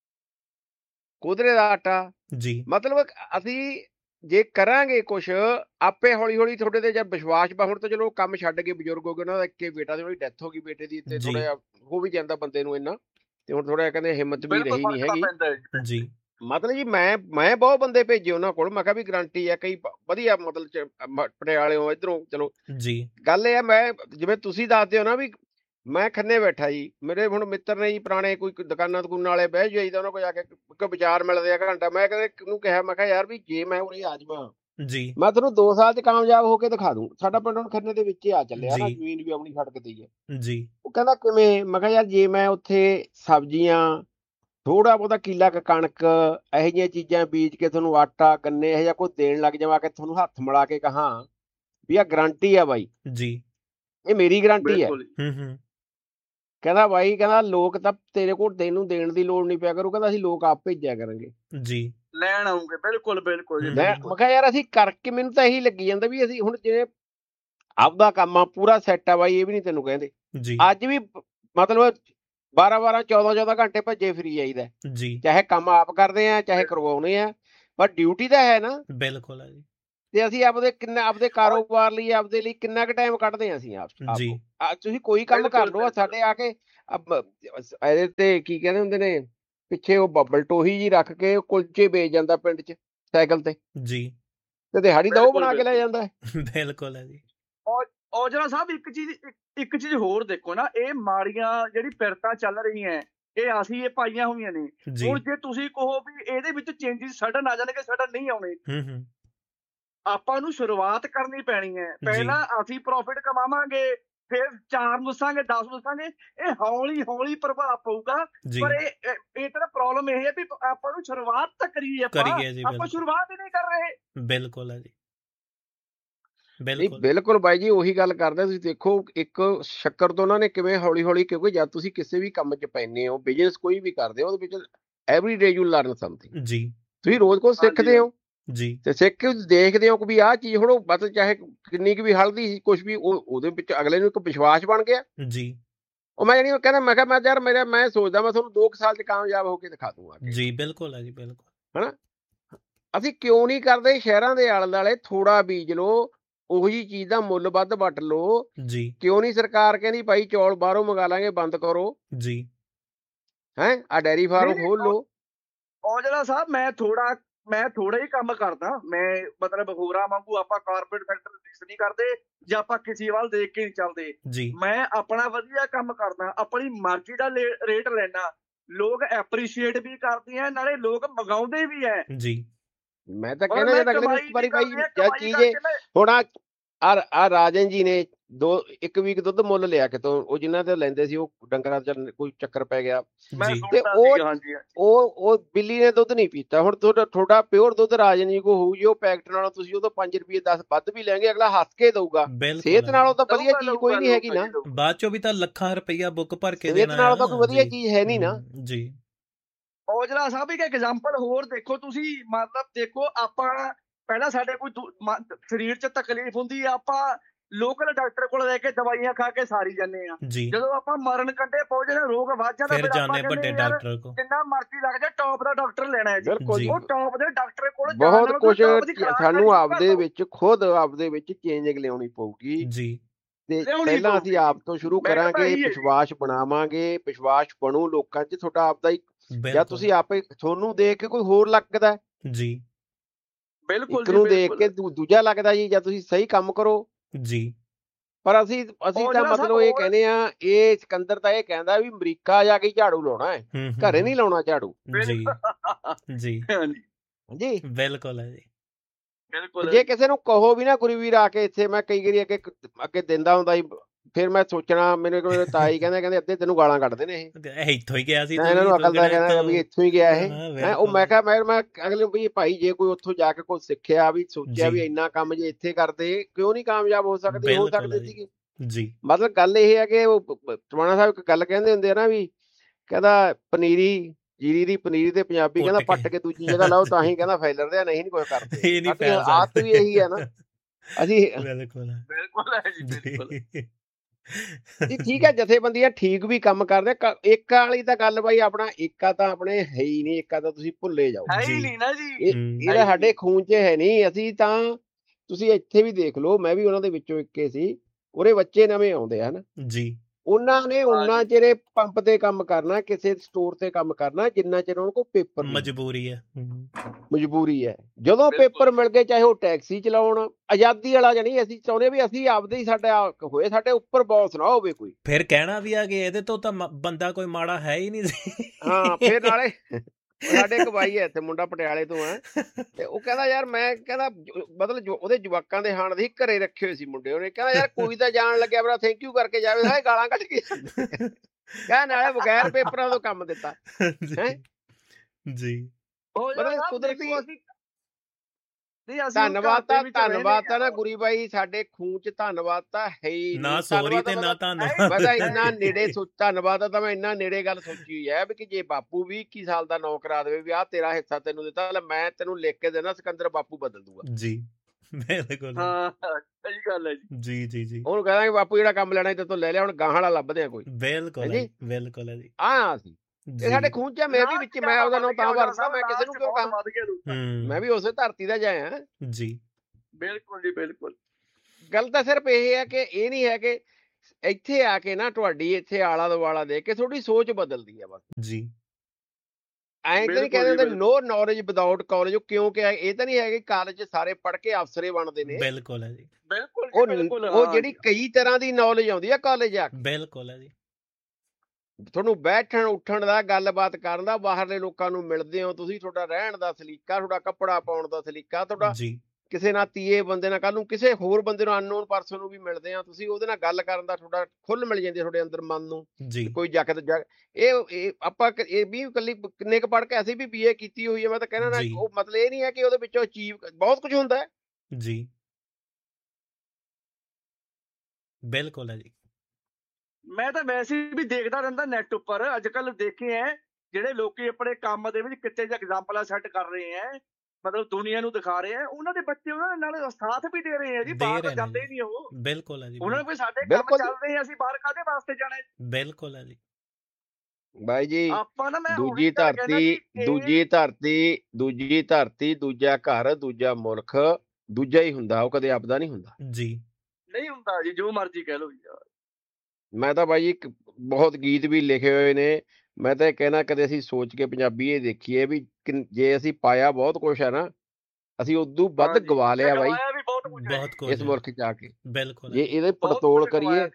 Speaker 3: ਕੋਧਰੇ ਦਾ ਆਟਾ
Speaker 1: ਜੀ।
Speaker 3: ਮਤਲਬ ਅਸੀਂ ਜੇ ਕਰਾਂਗੇ ਕੁਛ, ਆਪੇ ਹੌਲੀ ਹੌਲੀ ਤੁਹਾਡੇ ਤੇ ਜਦ ਵਿਸ਼ਵਾਸ ਪਾ। ਹੁਣ ਤਾਂ ਚਲੋ ਕੰਮ ਛੱਡ ਕੇ ਬਜ਼ੁਰਗ ਹੋ ਗਏ, ਉਹਨਾਂ ਦਾ ਇੱਕ ਬੇਟਾ ਤੇ ਉਹਦੀ ਡੈਥ ਹੋ ਗਈ ਬੇਟੇ ਦੀ, ਤੇ ਥੋੜਾ ਜਿਹਾ ਹੋ ਵੀ ਜਾਂਦਾ ਬੰਦੇ ਨੂੰ ਇੰਨਾ, ਤੇ ਹੁਣ ਥੋੜਾ ਜਿਹਾ ਕਹਿੰਦੇ ਹਿੰਮਤ ਵੀ ਰਹੀ ਨਹੀਂ ਹੈਗੀ
Speaker 1: ਜੀ।
Speaker 3: ਮਤਲਬ ਜੀ ਮੈਂ ਬਹੁਤ ਬੰਦੇ ਭੇਜੇ ਉਹਨਾਂ ਕੋਲ, ਮੈਂ ਕਿਹਾ ਵੀ ਗਰੰਟੀ ਆ, ਕਈ ਵਧੀਆ ਮਤਲਬ ਪਟਿਆਲਿਓਂ ਇੱਧਰੋਂ। ਚਲੋ ਜੀ, ਗੱਲ ਇਹ ਆ, ਮੈਂ ਜਿਵੇਂ ਤੁਸੀਂ ਦੱਸਦੇ ਹੋ ਨਾ ਵੀ ਮੈਂ ਖੰਨੇ ਬੈਠਾ ਜੀ, ਮੇਰੇ ਹੁਣ ਮਿੱਤਰ ਨੇ ਜੀ ਪੁਰਾਣੇ, ਕੋਈ ਦੁਕਾਨਾਂ ਦਕੂਨਾਂ ਵਾਲੇ ਬਹਿ ਜਾਈਦਾ, ਉਹਨਾਂ ਕੋਲ ਜਾ ਕੇ ਵਿਚਾਰ ਮਿਲਦੇ ਆ ਘੰਟਾ। ਮੈਂ ਕਹਿੰਦੇ ਉਹਨੂੰ ਕਿਹਾ, ਮੈਂ ਕਿਹਾ ਯਾਰ ਵੀ ਜੇ ਮੈਂ ਉਰੇ ਆ ਜਾਵਾਂ ਜੀ, ਮੈਂ ਤੁਹਾਨੂੰ 2 ਸਾਲ 'ਚ ਕਾਮਯਾਬ ਹੋ ਕੇ ਦਿਖਾ ਦੂੰ। ਸਾਡਾ ਪਿੰਡ ਹੁਣ ਖੰਨੇ ਦੇ ਵਿੱਚ ਹੀ ਆ ਚੱਲਿਆ ਨਾ, ਜ਼ਮੀਨ ਵੀ ਆਪਣੀ ਸੜਕ ਤੇ ਹੀ ਹੈ ਜੀ। ਉਹ ਕਹਿੰਦਾ ਕਿਵੇਂ? ਮੈਂ ਕਿਹਾ ਯਾਰ ਜੇ ਮੈਂ ਉੱਥੇ ਸਬਜ਼ੀਆਂ, ਥੋੜਾ ਬਹੁਤਾ ਕਿੱਲਾ ਕ ਕਣਕ, ਇਹੋ ਜਿਹੀਆਂ ਚੀਜ਼ਾਂ ਬੀਜ ਕੇ ਤੁਹਾਨੂੰ ਆਟਾ, ਗੰਨੇ ਇਹੋ ਜਿਹਾ ਕੁਝ ਦੇਣ ਲੱਗ ਜਾਵਾਂ ਕਿ ਤੁਹਾਨੂੰ ਹੱਥ ਮਿਲਾ ਕੇ ਕਹਾਂ ਵੀ ਆਹ ਗਰੰਟੀ ਆ ਬਾਈ ਜੀ, ਇਹ ਮੇਰੀ ਗਰੰਟੀ ਹੈ। ਕਹਿੰਦਾ ਬਾਈ, ਕਹਿੰਦਾ ਲੋਕ ਤਾਂ ਤੇਰੇ ਕੋਲ ਤੈਨੂੰ ਦੇਣ ਦੀ ਲੋੜ ਨਹੀਂ ਪਿਆ ਕਰੂ, ਕਹਿੰਦਾ ਅਸੀਂ ਲੋਕ ਆਪ ਭੇਜਿਆ ਕਰਾਂਗੇ ਜੀ,
Speaker 2: ਲੈਣ ਆਉਂਗੇ। ਬਿਲਕੁਲ ਜੀ।
Speaker 3: ਮੈਂ ਕਿਹਾ ਯਾਰ ਅਸੀਂ ਕਰਕੇ, ਮੈਨੂੰ ਤਾਂ ਇਹੀ ਲੱਗੀ ਜਾਂਦਾ ਵੀ ਅਸੀਂ ਹੁਣ ਜਿਵੇਂ ਆਪਦਾ ਕੰਮ ਆ ਪੂਰਾ ਸੈੱਟ ਆ ਬਾਈ, ਇਹ ਵੀ ਨਹੀਂ ਤੈਨੂੰ ਕਹਿੰਦੇ ਜੀ। ਅੱਜ ਵੀ ਮਤਲਬ 12-12, 14-14 ਘੰਟੇ ਭੱਜੇ ਫਰੀ ਆਈਦਾ ਜੀ, ਚਾਹੇ ਕੰਮ ਆਪ ਕਰਦੇ ਆ ਚਾਹੇ ਕਰਵਾਉਣੇ ਆ, ਪਰ ਡਿਊਟੀ ਤਾਂ ਹੈ ਨਾ।
Speaker 1: ਬਿਲਕੁਲ ਹੈ ਜੀ।
Speaker 3: ਤੇ ਅਸੀਂ ਆਪਦੇ ਕਾਰੋਬਾਰ ਲਈ ਆਪਦੇ ਲਈ ਕਿੰਨਾ ਕੁ ਟਾਈਮ ਕੱਢਦੇ ਹਾਂ ਅਸੀਂ
Speaker 1: ਜੀ
Speaker 3: ਤੁਸੀਂ ਕੋਈ ਕੰਮ ਕਰ ਲਓ ਸਾਡੇ ਆ ਕੇ ਇਹਦੇ ਤੇ ਕੀ ਕਹਿੰਦੇ ਹੁੰਦੇ ਨੇ ਪਿੱਛੇ ਉਹ ਬੱਬਲ ਟੋਹੀ ਜੀ ਰੱਖ ਕੇ ਕੁਲਚੇ ਵੇਚ ਜਾਂਦਾ ਪਿੰਡ 'ਚ ਸਾਈਕਲ ਤੇ
Speaker 1: ਜੀ
Speaker 3: ਤੇ ਦਿਹਾੜੀ ਦਾ ਉਹ ਬਣਾ ਕੇ ਲੈ ਜਾਂਦਾ।
Speaker 1: ਬਿਲਕੁਲ ਹੈ ਜੀ।
Speaker 2: ਔਜਲਾ ਸਾਹਿਬ ਇੱਕ ਚੀਜ਼ ਹੋਰ ਦੇਖੋ ਨਾ, ਇਹ ਮਾੜੀਆਂ ਜਿਹੜੀ ਪਿਰਤਾਂ ਚੱਲ ਰਹੀਆਂ ਇਹ ਪਾਈਆਂ ਹੋਈਆਂ ਨੇ। ਹੁਣ ਜੇ ਤੁਸੀਂ ਕਹੋ ਵੀ ਇਹਦੇ ਵਿੱਚ ਚੇਂਜਿਸ ਸਡਨ ਆ ਜਾਣਗੇ, ਸਡਨ ਨਹੀਂ ਆਉਣੇ। ਆਪਾਂ ਨੂੰ ਸ਼ੁਰੂਆਤ ਕਰਨੀ ਪੈਣੀ ਹੈ। ਪਹਿਲਾਂ ਅਸੀਂ ਪ੍ਰੋਫਿਟ ਕਮਾਵਾਂਗੇ, ਫਿਰ 4 ਨੂੰ ਦੱਸਾਂਗੇ, 10 ਨੂੰ ਦੱਸਾਂਗੇ। ਇਹ ਹੌਲੀ ਹੌਲੀ ਪ੍ਰਭਾਵ ਪਊਗਾ। ਪਰ ਇਹ ਤਾਂ ਪ੍ਰੋਬਲਮ ਇਹ ਹੈ ਵੀ ਆਪਾਂ ਨੂੰ ਸ਼ੁਰੂਆਤ ਤਾਂ ਕਰੀਏ, ਆਪਾਂ ਸ਼ੁਰੂਆਤ ਹੀ ਨਹੀਂ ਕਰ ਰਹੇ।
Speaker 1: ਬਿਲਕੁਲ ਹੈ ਜੀ,
Speaker 3: ਬਿਲਕੁਲ ਬਾਈ ਜੀ, ਉਹੀ ਗੱਲ ਕਰਦੇ। ਤੁਸੀਂ ਦੇਖੋ ਇੱਕ ਸ਼ੱਕਰ ਤੋਂ ਉਹਨਾਂ ਨੇ ਕਿਵੇਂ ਹੌਲੀ ਹੌਲੀ, ਕਿਉਂਕਿ ਜਦ ਤੁਸੀਂ ਕਿਸੇ ਵੀ ਕੰਮ 'ਚ ਪੈਂਦੇ ਹੋ, ਬਿਜ਼ਨਸ ਕੋਈ ਵੀ ਕਰਦੇ ਹੋ, ਉਹਦੇ ਵਿੱਚ every day you learn something.
Speaker 1: ਜੀ
Speaker 3: ਤੁਸੀਂ ਰੋਜ਼ ਕੁਝ ਸਿੱਖਦੇ ਹੋ
Speaker 1: ਜੀ,
Speaker 3: ਤੇ ਸਿੱਖ ਕੇ ਦੇਖਦੇ ਹੋ ਕਿ ਵੀ ਆਹ ਚੀਜ਼ ਹੁਣ ਮਤਲਬ ਚਾਹੇ ਕਿੰਨੀ ਕੁ ਵੀ ਹਲਦੀ ਸੀ, ਕੁਛ ਵੀ ਉਹਦੇ ਵਿੱਚ ਅਗਲੇ ਨੂੰ ਇੱਕ ਵਿਸ਼ਵਾਸ ਬਣ ਗਿਆ
Speaker 1: ਜੀ।
Speaker 3: ਉਹ ਮੈਂ ਜਾਨੀ ਕਹਿੰਦਾ, ਮੈਂ ਕਿਹਾ ਮੈਂ ਯਾਰ ਮੈਂ ਸੋਚਦਾ ਮੈਂ ਤੁਹਾਨੂੰ 2 ਸਾਲ 'ਚ ਕਾਮਯਾਬ ਹੋ ਕੇ ਦਿਖਾ ਦੂੰਗਾ
Speaker 1: ਜੀ। ਬਿਲਕੁਲ ਹੈ ਜੀ, ਬਿਲਕੁਲ।
Speaker 3: ਹਨਾ ਅਸੀਂ ਕਿਉਂ ਨਹੀਂ ਕਰਦੇ? ਸ਼ਹਿਰਾਂ ਦੇ ਆਲੇ ਦੁਆਲੇ ਥੋੜਾ ਬੀਜ ਲਓ, ਉਹੋ ਜਿਹੀ ਚੀਜ਼ ਦਾ ਮੁੱਲ ਵੱਧ ਵੱਟ ਲਓ
Speaker 1: ਜੀ।
Speaker 3: ਕਿਉਂ ਨਹੀਂ ਸਰਕਾਰ ਕਹਿੰਦੀ ਭਾਈ ਚੌਲ ਬਾਹਰੋਂ ਮੰਗਾ ਲਾਂਗੇ, ਬੰਦ ਕਰੋ
Speaker 1: ਜੀ।
Speaker 3: ਆ ਡੈਰੀ ਫਾਰਮ ਖੋਲ ਲਓ।
Speaker 2: ਔਜਲਾ ਸਾਹਿਬ ਮੈਂ ਥੋੜਾ ਹੀ ਕੰਮ ਕਰਦਾ। ਮੈਂ ਮਤਲਬ ਹੋਰਾਂ ਵਾਂਗੂ ਆਪਾਂ ਕਾਰਪੋਰੇਟ ਸੈਕਟਰ ਨਹੀਂ ਕਰਦੇ ਜਾਂ ਆਪਾਂ ਕਿਸੇ ਵੱਲ ਦੇਖ ਕੇ ਨਹੀਂ ਚੱਲਦੇ। ਮੈਂ ਆਪਣਾ ਵਧੀਆ ਕੰਮ ਕਰਦਾ, ਆਪਣੀ ਮਰਜ਼ੀ ਦਾ ਰੇਟ ਲੈਣਾ। ਲੋਕ ਐਪਰੀਸ਼ੀਏਟ ਵੀ ਕਰਦੇ ਆ, ਨਾਲੇ ਲੋਕ ਮੰਗਾਉਂਦੇ ਵੀ ਹੈ ਜੀ।
Speaker 3: ਮੈਂ ਤਾਂ ਕਹਿੰਦਾ ਜਦ ਅਗਲੇ ਨੂੰ ਇੱਕ ਵਾਰੀ ਬਾਈ ਜਦ ਚੀਜ਼ ਹੁਣ ਆ ਰਾਜਨ ਜੀ ਨੇ 1 ਵੀਕ ਦੁੱਧ ਮੁੱਲ ਲਿਆ ਕਿਤੋਂ, ਉਹ ਜਿਨ੍ਹਾਂ ਤੇ ਲੈਂਦੇ ਸੀ ਉਹ ਡੰਗਰਾਂ ਚ ਕੋਈ ਚੱਕਰ ਪੈ ਗਿਆ ਤੇ ਉਹ ਬਿੱਲੀ ਨੇ ਦੁੱਧ ਨਹੀਂ ਪੀਤਾ। ਹੁਣ ਤੁਹਾਡਾ ਪਿਓਰ ਦੁੱਧ ਰਾਜਨ ਜੀ ਕੋ ਹੋਊ ਜੀ, ਉਹ ਪੈਕਟ ਨਾਲੋਂ ਤੁਸੀਂ ਉਹ ਤੋਂ 5 ਰੁਪਏ 10 ਵੱਧ ਵੀ ਲੈਂਗੇ, ਅਗਲਾ ਹੱਸ ਕੇ ਦਊਗਾ। ਸਿਹਤ ਨਾਲੋਂ ਤਾਂ ਵਧੀਆ ਚੀਜ਼ ਕੋਈ ਨਹੀਂ ਹੈਗੀ ਨਾ।
Speaker 1: ਬਾਅਦ ਚੋਂ ਵੀ ਤਾਂ ਲੱਖਾਂ ਰੁਪਈਆ ਬੁੱਕ ਭਰ ਕੇ
Speaker 3: ਸਿਹਤ ਨਾਲੋਂ ਤਾਂ ਕੋਈ ਵਧੀਆ ਚੀਜ਼ ਹੈ ਨਹੀਂ ਨਾ
Speaker 1: ਜੀ।
Speaker 2: ਔਜਲਾ ਸਾਹਿਬ ਇੱਕ ਐਗਜ਼ਾਮਪਲ ਹੋਰ ਦੇਖੋ ਤੁਸੀਂ, ਮਤਲਬ ਦੇਖੋ ਆਪਾਂ ਪਹਿਲਾਂ ਸਾਡੇ ਕੋਈ ਸਰੀਰ 'ਚ ਤਕਲੀਫ ਹੁੰਦੀ ਆ, ਆਪਾਂ ਲੋਕਲ ਡਾਕਟਰ ਕੋਲ ਲੈ ਕੇ ਦਵਾਈਆਂ ਖਾ ਕੇ ਸਾਰੀ ਜਾਂਦੇ ਆ। ਜਦੋਂ ਆਪਾਂ ਮਰਨ ਕੰਢੇ ਪਹੁੰਚਦੇ, ਰੋਗ ਵੱਧ ਜਾਂਦਾ, ਫਿਰ ਆਪਾਂ ਵੱਡੇ ਡਾਕਟਰ ਕੋਲ ਜਿੰਨਾ ਮਰਜ਼ੀ ਲੱਗ ਜਾ, ਟੌਪ ਦਾ ਡਾਕਟਰ ਲੈਣਾ ਹੈ ਜੀ। ਉਹ ਟੌਪ ਦੇ ਡਾਕਟਰ ਕੋਲ
Speaker 3: ਬਹੁਤ ਕੁਝ ਸਾਨੂੰ ਆਪਦੇ ਵਿੱਚ ਚੇਂਜਿੰਗ ਲਿਆਉਣੀ ਪਊਗੀ ਜੀ। ਤੇ ਪਹਿਲਾਂ ਅਸੀਂ ਆਪ ਤੋਂ ਸ਼ੁਰੂ ਕਰਾਂਗੇ, ਵਿਸ਼ਵਾਸ ਬਣਾਵਾਂਗੇ, ਵਿਸ਼ਵਾਸ ਬਣੂ ਲੋਕਾਂ 'ਚ। ਤੁਹਾਡਾ ਆਪਦਾ ਹੀ ਜਾਂ ਤੁਸੀਂ ਆਪੇ ਤੁਹਾਨੂੰ ਦੇਖ ਕੇ ਕੋਈ ਹੋਰ ਲੱਗਦਾ ਜੀ, ਬਿਲਕੁਲ ਇੱਕ ਨੂੰ ਦੇਖ ਕੇ ਦੂਜਾ ਲੱਗਦਾ ਜੀ, ਜਾਂ ਤੁਸੀਂ ਸਹੀ ਕੰਮ ਕਰੋ ਜੀ। ਪਰ ਅਸੀਂ ਤਾਂ ਮਤਲਬ ਇਹ ਕਹਿੰਦੇ ਆ, ਇਹ ਸਿਕੰਦਰ ਤਾਂ ਇਹ ਕਹਿੰਦਾ ਵੀ ਅਮਰੀਕਾ ਜਾ ਕੇ ਝਾੜੂ ਲਾਉਣਾ ਹੈ, ਘਰੇ ਨਹੀਂ ਲਾਉਣਾ ਝਾੜੂ ਜੀ। ਜੀ ਜੀ
Speaker 1: ਬਿਲਕੁਲ ਹੈ ਜੀ,
Speaker 3: ਬਿਲਕੁਲ। ਜੇ ਕਿਸੇ ਨੂੰ ਕਹੋ ਵੀ ਨਾ ਗੁਰਵੀਰ ਆ ਕੇ ਇੱਥੇ, ਮੈਂ ਕਈ ਵਾਰੀ ਅੱਗੇ ਦਿੰਦਾ ਹੁੰਦਾ ਸੀ, ਫਿਰ ਮੈਂ ਸੋਚਣਾ, ਮੇਰੇ ਕੋਲ ਤਾਈ ਕਹਿੰਦੇ ਅੱਧੇ ਤੈਨੂੰ ਗਾਲਾਂ ਕੱਢਦੇ ਨੇ, ਇਹ
Speaker 1: ਇੱਥੋਂ ਹੀ ਗਿਆ ਸੀ,
Speaker 3: ਇਹਨਾਂ ਨੂੰ ਅਕਲ ਦਾ ਕਹਿੰਦਾ ਵੀ ਇੱਥੋਂ ਹੀ ਗਿਆ ਇਹ। ਉਹ ਮੈਂ ਕਿਹਾ ਮੈਂ ਅਗਲੇ ਵੀ ਭਾਈ ਜੇ ਕੋਈ ਉੱਥੋਂ ਜਾ ਕੇ ਕੁਝ ਸਿੱਖਿਆ ਵੀ, ਸੋਚਿਆ ਵੀ ਇੰਨਾ ਕੰਮ ਜੇ ਇੱਥੇ ਕਰਦੇ ਕਿਉਂ ਨਹੀਂ ਕਾਮਯਾਬ ਹੋ ਸਕਦੇ ਸੀਗੇ ਜੀ। ਮਤਲਬ ਗੱਲ ਇਹ ਹੈ ਕਿ ਉਹ ਟਵਾਣਾ ਸਾਹਿਬ ਇੱਕ ਗੱਲ ਕਹਿੰਦੇ ਹੁੰਦੇ ਆ ਨਾ, ਵੀ ਕਹਿੰਦਾ ਜੀਰੀ ਦੀ ਪਨੀਰੀ ਤੇ ਪੰਜਾਬੀ ਕਹਿੰਦਾ ਪੱਟ ਕੇ ਦੂਜੀ ਜਗ੍ਹਾ ਲਾਓ ਤਾਂ ਹੀ ਕਹਿੰਦਾ ਫੈਲਰ ਦੇ, ਨਹੀਂ ਕੁਝ ਕਰਦੇ। ਆਦਤ ਵੀ ਇਹੀ ਹੈ ਨਾ ਅਸੀਂ। ਬਿਲਕੁਲ ਜੀ, ਠੀਕ ਹੈ। ਜਥੇਬੰਦੀਆਂ ਠੀਕ ਵੀ ਕੰਮ ਕਰਦੇ। ਏਕਾ ਵਾਲੀ ਤਾਂ ਗੱਲ ਬਾਈ, ਆਪਣਾ ਏਕਾ ਤਾਂ ਆਪਣੇ ਹੈ ਹੀ ਨਹੀਂ। ਏਕਾ ਤਾਂ ਤੁਸੀਂ ਭੁੱਲੇ ਜਾਓ, ਇਹਦਾ ਸਾਡੇ ਖੂਨ 'ਚ ਹੈ ਨਹੀਂ। ਅਸੀਂ ਤਾਂ ਤੁਸੀਂ ਇੱਥੇ ਵੀ ਦੇਖ ਲਓ, ਮੈਂ ਵੀ ਉਹਨਾਂ ਦੇ ਵਿੱਚੋਂ ਇੱਕੇ ਸੀ। ਉਹਦੇ ਬੱਚੇ ਨਵੇਂ ਆਉਂਦੇ ਹਨ ਜੀ, ਉਹਨਾਂ ਨੇ ਉਹਨਾਂ ਚਿਰ ਪੰਪ ਤੇ ਕੰਮ ਕਰਨਾ, ਕਿਸੇ ਸਟੋਰ ਤੇ ਕੰਮ ਕਰਨਾ, ਜਿੰਨਾ ਚਿਰ ਉਹਨਾਂ ਕੋਲ ਪੇਪਰ
Speaker 1: ਮਜਬੂਰੀ ਹੈ। ਜਦੋਂ ਪੇਪਰ ਮਿਲ ਗਏ, ਚਾਹੇ ਉਹ ਟੈਕਸੀ ਚਲਾਉਣ, ਆਜ਼ਾਦੀ ਵਾਲਾ ਜਾਨੀ ਅਸੀਂ ਚਾਹੁੰਦੇ ਵੀ ਅਸੀਂ ਆਪਦੇ ਹੀ ਸਾਡਾ ਹੋਏ, ਸਾਡੇ ਉੱਪਰ ਬੌਸ ਨਾ ਹੋਵੇ ਕੋਈ। ਫਿਰ ਕਹਿਣਾ ਵੀ ਆ ਕਿ ਇਹਦੇ ਤੋਂ ਤਾਂ ਬੰਦਾ ਕੋਈ ਮਾੜਾ ਹੈ ਹੀ ਨਹੀਂ ਸੀ।
Speaker 3: ਹਾਂ, ਫਿਰ ਨਾਲੇ ਸਾਡੇ ਇੱਕ ਬਾਈ ਹੈ ਇੱਥੇ, ਮੁੰਡਾ ਪਟਿਆਲੇ ਤੋਂ ਆ, ਤੇ ਉਹ ਕਹਿੰਦਾ ਯਾਰ, ਮੈਂ ਕਹਿੰਦਾ ਮਤਲਬ ਉਹਦੇ ਜਵਾਕਾਂ ਦੇ ਹਾਣ ਦੇ ਘਰੇ ਰੱਖੇ ਹੋਏ ਸੀ ਮੁੰਡੇ, ਉਹਨੇ ਕਹਿੰਦਾ ਯਾਰ ਕੋਈ ਤਾਂ ਜਾਣ ਲੱਗਿਆ ਬੜਾ ਥੈਂਕ ਯੂ ਕਰਕੇ ਜਾਵੇ, ਸਾਰੇ ਗਾਲਾਂ ਕੱਢ ਕੇ ਕਹਿ, ਨਾਲੇ ਬਗੈਰ ਪੇਪਰਾਂ ਤੋਂ ਕੰਮ ਦਿੱਤਾ ਹੈ ਜੀ। ਮਤਲਬ ਕੁਦਰਤੀ ਧੰਨਵਾਦ ਤਾਂ ਨਾ ਗੁਰੀ ਬਾਈ, ਸਾਡੇ ਖੂਨ 'ਚ ਧੰਨਵਾਦ ਤਾਂ ਹੈ ਹੀ
Speaker 1: ਨਾ, ਸੌਰੀ ਤੇ ਨਾ ਧੰਨਵਾਦ।
Speaker 3: ਮੈਂ ਤਾਂ ਇੰਨਾ ਨੇੜੇ ਧੰਨਵਾਦ ਤਾਂ ਮੈਂ ਇੰਨਾ ਨੇੜੇ ਗੱਲ ਸੋਚੀ ਹੋਈ ਹੈ ਵੀ ਕਿ ਜੇ ਬਾਪੂ ਵੀ 21 ਸਾਲ ਦਾ ਨੌ ਕਰਾ ਦੇਵੇ ਵੀ ਆਹ ਤੇਰਾ ਹਿੱਸਾ ਤੈਨੂੰ ਦਿੱਤਾ, ਮੈਂ ਤੈਨੂੰ ਲਿਖ ਕੇ ਦੇਣਾ, ਸਿਕੰਦਰ ਬਾਪੂ ਬਦਲ ਦੂਗਾ ਜੀ।
Speaker 1: ਬਿਲਕੁਲ,
Speaker 2: ਹਾਂ ਸਹੀ ਗੱਲ ਹੈ ਜੀ।
Speaker 1: ਜੀ ਜੀ,
Speaker 3: ਉਹਨੂੰ ਕਹਿੰਦਾ ਬਾਪੂ ਜਿਹੜਾ ਕੰਮ ਲੈਣਾ ਤੇ ਤੋਂ ਲੈ ਲਿਆ, ਹੁਣ ਗਾਹਾਂ ਵਾਲਾ ਲੱਭਦੇ ਆ ਕੋਈ।
Speaker 1: ਬਿਲਕੁਲ ਬਿਲਕੁਲ ਹੈ ਜੀ।
Speaker 3: ਹਾਂ ਸੀ ਇਹ ਸਾਡੇ ਖੂਨ 'ਚ ਆ। ਮੈਂ ਵੀ ਵਿੱਚ, ਮੈਂ ਉਹਦਾ ਨਾਮ ਤਾਂ ਵਰਤਦਾ, ਮੈਂ ਕਿਸੇ ਨੂੰ ਕਿਉਂ ਕਹਾਂ, ਮੈਂ ਵੀ ਉਸੇ ਧਰਤੀ ਦਾ ਜਾਇਆ ਜੀ।
Speaker 2: ਬਿਲਕੁਲ ਜੀ ਬਿਲਕੁਲ।
Speaker 3: ਗੱਲ ਤਾਂ ਸਿਰਫ ਇਹ ਹੈ ਕਿ ਇਹ ਨਹੀਂ ਹੈ ਕਿ ਇੱਥੇ ਆ ਕੇ ਨਾ ਤੁਹਾਡੀ ਇੱਥੇ ਆਲਾ ਦੁਆਲਾ ਦੇਖ ਕੇ ਤੁਹਾਡੀ ਸੋਚ ਬਦਲਦੀ ਹੈ ਬਸ
Speaker 1: ਜੀ।
Speaker 3: ਐਂ ਤਾਂ ਨਹੀਂ ਕਹਿੰਦੇ ਹੁੰਦੇ ਨੋ ਨੌਲੇਜ ਵਿਦਾਊਟ ਕਾਲਜ। ਕਿਉਂਕਿ ਇਹ ਤਾਂ ਨਹੀਂ ਹੈ ਕਿ ਕਾਲਜ ਸਾਰੇ ਪੜ੍ਹ ਕੇ ਅਫਸਰੇ ਬਣਦੇ ਨੇ।
Speaker 1: ਬਿਲਕੁਲ ਹੈ ਜੀ,
Speaker 2: ਬਿਲਕੁਲ।
Speaker 3: ਉਹ ਜਿਹੜੀ ਕਈ ਤਰ੍ਹਾਂ ਦੀ ਨੌਲੇਜ ਆਉਂਦੀ ਆ ਕਾਲਜ ਆ।
Speaker 1: ਬਿਲਕੁਲ ਹੈ ਜੀ।
Speaker 3: ਤੁਹਾਨੂੰ ਬੈਠਣ ਉੱਠਣ ਦਾ, ਗੱਲਬਾਤ ਕਰਨ ਦਾ, ਬਾਹਰਲੇ ਲੋਕਾਂ ਨੂੰ ਮਿਲਦੇ ਹੋ ਤੁਸੀਂ, ਤੁਹਾਡਾ ਰਹਿਣ ਦਾ ਸਲੀਕਾ, ਤੁਹਾਡਾ ਕੱਪੜਾ ਪਾਉਣ ਦਾ ਸਲੀਕਾ, ਤੁਹਾਡਾ ਕਿਸੇ ਨਾਲ ਤੀਏ ਬੰਦੇ ਨਾਲ, ਕੱਲ ਨੂੰ ਕਿਸੇ ਹੋਰ ਬੰਦੇ ਨੂੰ, ਅਨਨੋਨ ਪਰਸਨ ਨੂੰ ਵੀ ਮਿਲਦੇ ਆ ਤੁਸੀਂ, ਉਹਦੇ ਨਾਲ ਗੱਲ ਕਰਨ ਦਾ ਤੁਹਾਡਾ ਖੁੱਲ ਮਿਲ ਜਾਂਦੀ ਤੁਹਾਡੇ ਅੰਦਰ ਮਨ ਨੂੰ। ਕੋਈ ਇਹ ਆਪਾਂ ਇਹ ਵੀ ਇਕੱਲੀ ਕਿੰਨੇ ਕੁ ਪੜ੍ਹ ਕੇ ਅਸੀਂ ਵੀ BA ਕੀਤੀ ਹੋਈ ਹੈ। ਮੈਂ ਤਾਂ ਕਹਿਣਾ ਨਾ, ਉਹ ਮਤਲਬ ਇਹ ਨਹੀਂ ਹੈ ਕਿ ਉਹਦੇ ਵਿੱਚੋਂ ਅਚੀਵ ਬਹੁਤ ਕੁਝ ਹੁੰਦਾ ਹੈ
Speaker 1: ਜੀ। ਬਿਲਕੁਲ ਹੈ ਜੀ।
Speaker 2: ਮੈਂ ਤਾਂ ਵੈਸੇ ਵੀ ਦੇਖਦਾ ਰਹਿੰਦਾ ਨੈਟ ਉੱਪਰ। ਅੱਜ ਕੱਲ ਦੇਖੇ ਹੈ ਜਿਹੜੇ ਲੋਕੀ ਆਪਣੇ ਕੰਮ ਦੇ ਵਿੱਚ ਕਿਤੇ ਜਾਂ ਐਗਜ਼ਾਮਪਲਾਂ ਸੈੱਟ ਕਰ ਰਹੇ ਹੈ, ਮਤਲਬ ਦੁਨੀਆ ਨੂੰ ਦਿਖਾ ਰਹੇ ਆ, ਉਹਨਾਂ ਦੇ ਬੱਚੇ ਉਹਨਾਂ ਨਾਲ ਸਾਥ ਵੀ ਦੇ ਰਹੇ ਆ ਜੀ। ਬਾਹਰ ਤਾਂ ਜਾਂਦੇ ਹੀ ਨਹੀਂ ਉਹ।
Speaker 1: ਬਿਲਕੁਲ ਹੈ ਜੀ।
Speaker 2: ਉਹਨਾਂ ਨੂੰ ਕੋਈ ਸਾਡੇ ਕੰਮ ਚੱਲ ਰਹੇ ਆ, ਅਸੀਂ ਬਾਹਰ ਕਾਹਦੇ ਵਾਸਤੇ ਜਾਣਾ?
Speaker 1: ਬਿਲਕੁਲ ਹੈ ਜੀ
Speaker 3: ਬਾਈ ਜੀ।
Speaker 2: ਆਪਾਂ ਨਾ ਮੈਂ
Speaker 3: ਦੂਜੀ ਧਰਤੀ, ਦੂਜਾ ਘਰ, ਦੂਜਾ ਮੁਲਕ, ਦੂਜਾ ਹੀ ਹੁੰਦਾ, ਉਹ ਕਦੇ ਆਪਦਾ ਨਹੀਂ ਹੁੰਦਾ
Speaker 1: ਜੀ।
Speaker 2: ਨਹੀਂ ਹੁੰਦਾ ਜੀ, ਜੋ ਮਰਜ਼ੀ ਕਹਿ ਲਓ ਯਾਰ।
Speaker 3: ਮੈਂ ਤਾਂ ਬਾਈ ਜੀ ਬਹੁਤ ਗੀਤ ਵੀ ਲਿਖੇ ਹੋਏ ਨੇ। ਮੈਂ ਤਾਂ ਇਹ ਕਹਿਣਾ, ਕਦੇ ਅਸੀਂ ਸੋਚ ਕੇ ਪੰਜਾਬੀ ਇਹ ਦੇਖੀਏ ਵੀ ਜੇ ਅਸੀਂ ਪਾਇਆ ਬਹੁਤ ਕੁਛ ਹੈ ਨਾ, ਅਸੀਂ ਉਦੋਂ ਵੱਧ ਗਵਾ ਲਿਆ ਬਾਈ ਇਸ ਮੁਲਕ ਚ ਆ ਕੇ। ਜੇ ਇਹਦੇ ਪੜਤੋਲ ਕਰੀਏ,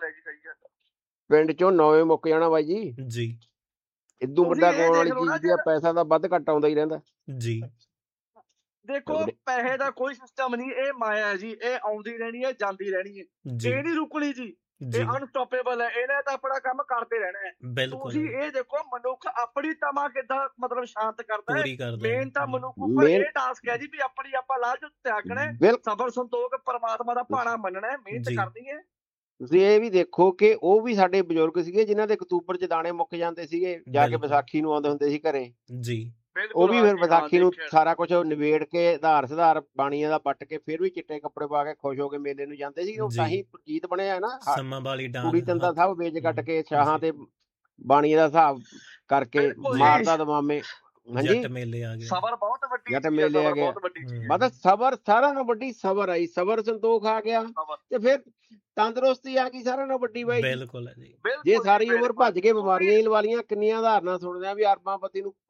Speaker 3: ਪਿੰਡ ਚੋਂ 9 ਮੁੱਕ ਜਾਣਾ ਬਾਈ ਜੀ। ਇਦੋਂ ਵੱਡਾ ਕਮਾਉਣ ਵਾਲੀ ਚੀਜ਼ ਦੀ ਪੈਸਾ ਦਾ ਵੱਧ ਘੱਟ ਆਉਂਦਾ ਹੀ ਰਹਿੰਦਾ ਜੀ।
Speaker 2: ਦੇਖੋ ਪੈਸੇ ਦਾ ਕੋਈ ਸਿਸਟਮ ਨਹੀਂ, ਇਹ ਮਾਇਆ ਜੀ, ਇਹ ਆਉਂਦੀ ਰਹਿਣੀ ਹੈ, ਜਾਂਦੀ ਰਹਿਣੀ ਹੈ, ਇਹ ਨਹੀਂ ਰੁਕਣੀ ਜੀ। ਇਹ ਅਨਸਟਾਪੇਬਲ ਹੈ, ਇਹਨੇ ਤਾਂ ਆਪਣਾ ਕੰਮ ਕਰਦੇ ਰਹਿਣਾ ਹੈ। ਤੁਸੀਂ ਇਹ ਦੇਖੋ ਮਨੁੱਖ ਆਪਣੀ ਤਮਾ ਕਿੱਦਾਂ ਮਤਲਬ ਸ਼ਾਂਤ ਕਰਦਾ ਹੈ। ਮੇਨ ਤਾਂ ਮਨੁੱਖ ਉੱਪਰ ਇਹ ਟਾਸਕ ਹੈ ਜੀ ਵੀ ਆਪਣੀ ਆਪਾਂ ਲਾਲਚ ਤਿਆਗਣਾ, ਸਬਰ ਸੰਤੋਖ, ਪਰਮਾਤਮਾ ਦਾ ਭਾਣਾ ਮੰਨਣਾ, ਮਿਹਨਤ ਕਰਨੀ ਹੈ।
Speaker 3: ਤੁਸੀਂ ਇਹ ਵੀ ਦੇਖੋ ਕਿ ਉਹ ਵੀ ਸਾਡੇ ਬਜ਼ੁਰਗ ਸੀਗੇ ਜਿਨ੍ਹਾਂ ਦੇ ਅਕਤੂਬਰ ਚ ਦਾਣੇ ਮੁੱਕ ਜਾਂਦੇ ਸੀਗੇ, ਜਾ ਕੇ ਵਿਸਾਖੀ ਨੂੰ ਆਉਂਦੇ ਹੁੰਦੇ ਸੀ ਘਰੇ ਜੀ। ਉਹ ਵੀ ਫਿਰ ਵਿਸਾਖੀ ਨੂੰ ਸਾਰਾ ਕੁਝ ਨਿਬੇੜ ਕੇ ਆਧਾਰ ਬਾਣੀਆਂ ਦਾ ਪੱਟ ਕੇ ਫਿਰ ਵੀ ਚਿੱਟੇ ਕੱਪੜੇ ਪਾ ਕੇ ਖੁਸ਼ ਹੋ ਕੇ ਮੇਲੇ ਨੂੰ ਜਾਂਦੇ ਸੀ। ਉਹ ਤਾਂ ਹੀ ਗੀਤ ਬਣਿਆ ਨਾ, ਕੁੜੀ ਚੰਦਾ ਸਭ ਵੇਚ ਕੱਟ ਕੇ ਸ਼ਾਹਾਂ ਤੇ ਬਾਣੀਆਂ ਦਾ ਹਿਸਾਬ ਕਰਕੇ ਮਾਰਦਾ ਦਮਾਮੇ। ਹਾਂਜੀ,
Speaker 1: ਜੱਟ ਮੇਲੇ ਆ ਗਏ,
Speaker 2: ਸਬਰ ਬਹੁਤ ਵੱਡੀ,
Speaker 3: ਜੱਟ ਮੇਲੇ ਆ ਗਏ। ਮਤਲਬ ਸਬਰ ਸਾਰਿਆਂ ਨਾਲੋਂ ਵੱਡੀ ਸਬਰ ਆਈ, ਸਬਰ ਸੰਤੋਖ ਆ ਗਿਆ ਤੇ ਫਿਰ ਤੰਦਰੁਸਤੀ ਆ ਗਈ ਸਾਰਿਆਂ ਨਾਲੋਂ ਵੱਡੀ ਬਾਈ।
Speaker 1: ਬਿਲਕੁਲ ਹੈ ਜੀ।
Speaker 3: ਜੇ ਸਾਰੀ ਉਮਰ ਭੱਜ ਕੇ ਬਿਮਾਰੀਆਂ ਹੀ ਲਵਾ ਲੀਆਂ, ਕਿੰਨੀਆਂ ਉਦਾਹਰਨਾਂ ਸੁਣਦੇ ਆ ਵੀ ਅਰਬਾਂਪਤੀ ਨੂੰ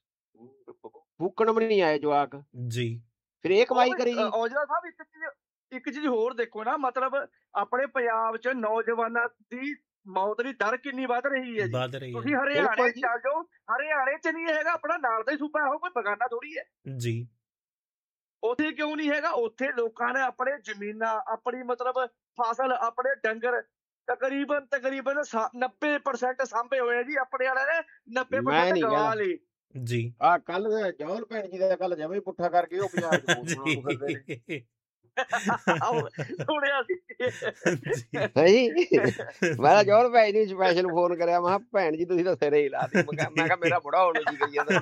Speaker 3: ਫੂਕਣ ਵੀ ਨਹੀਂ ਆਏ ਜਵਾਕ ਜੀ, ਫਿਰ ਇਹ ਕਮਾਈ ਕਰੀ ਜੀ।
Speaker 2: ਔਜਲਾ ਸਾਹਿਬ ਇੱਕ ਚੀਜ਼ ਹੋਰ ਦੇਖੋ ਨਾ, ਮਤਲਬ ਆਪਣੇ ਪੰਜਾਬ 'ਚ ਨੌਜਵਾਨਾਂ ਦੀ ਮੌਤ ਦੀ ਦਰ ਕਿੰਨੀ ਵੱਧ ਰਹੀ ਹੈ ਜੀ। ਤੁਸੀਂ ਹਰਿਆਣੇ ਚੱਲ ਜਾਓ, ਹਰਿਆਣੇ 'ਚ ਨਹੀਂ ਹੈਗਾ, ਆਪਣਾ ਨਾਲ ਦਾ ਹੀ ਸੂਬਾ ਹੈ, ਕੋਈ ਬਗਾਨਾ ਥੋੜੀ ਹੈ ਜੀ। ਉੱਥੇ ਕਿਉਂ ਨਹੀਂ ਹੈਗਾ? ਉੱਥੇ ਲੋਕਾਂ ਨੇ ਆਪਣੇ ਜ਼ਮੀਨਾਂ, ਆਪਣੀ ਮਤਲਬ ਫਸਲ, ਆਪਣੇ ਡੰਗਰ ਤਕਰੀਬਨ 90% ਸਾਂਭੇ ਹੋਏ ਜੀ। ਆਪਣੇ ਵਾਲਿਆਂ ਨੇ 90% ਗਵਾ ਲਏ ਜੀ।
Speaker 3: ਆ ਕੱਲ ਜੌਹਲ ਭੈਣ ਜੀ ਦਾ ਕੱਲ ਜਮੇ ਪੁੱਠਾ ਕਰਕੇ ਉਹ ਪੰਜਾਬ ਚ ਫਿਰਦੇ ਨੇ।
Speaker 2: ਸੁਣਿਆ ਸੀ
Speaker 3: ਮੈਂ ਜੌਹਲ ਭੈਣ ਨੂੰ ਸਪੈਸ਼ਲ ਫੋਨ ਕਰਿਆ, ਮੈਂ ਕਿਹਾ ਭੈਣ ਜੀ ਤੁਸੀਂ ਤਾਂ ਸਿਰੇ ਹੀ ਲਾ ਦਿੱਤੀ। ਮੈਂ ਕਿਹਾ ਮੇਰਾ ਬੁੜਾ ਹੋਣ ਜੀ ਕਰੀ ਜਾਂਦਾ,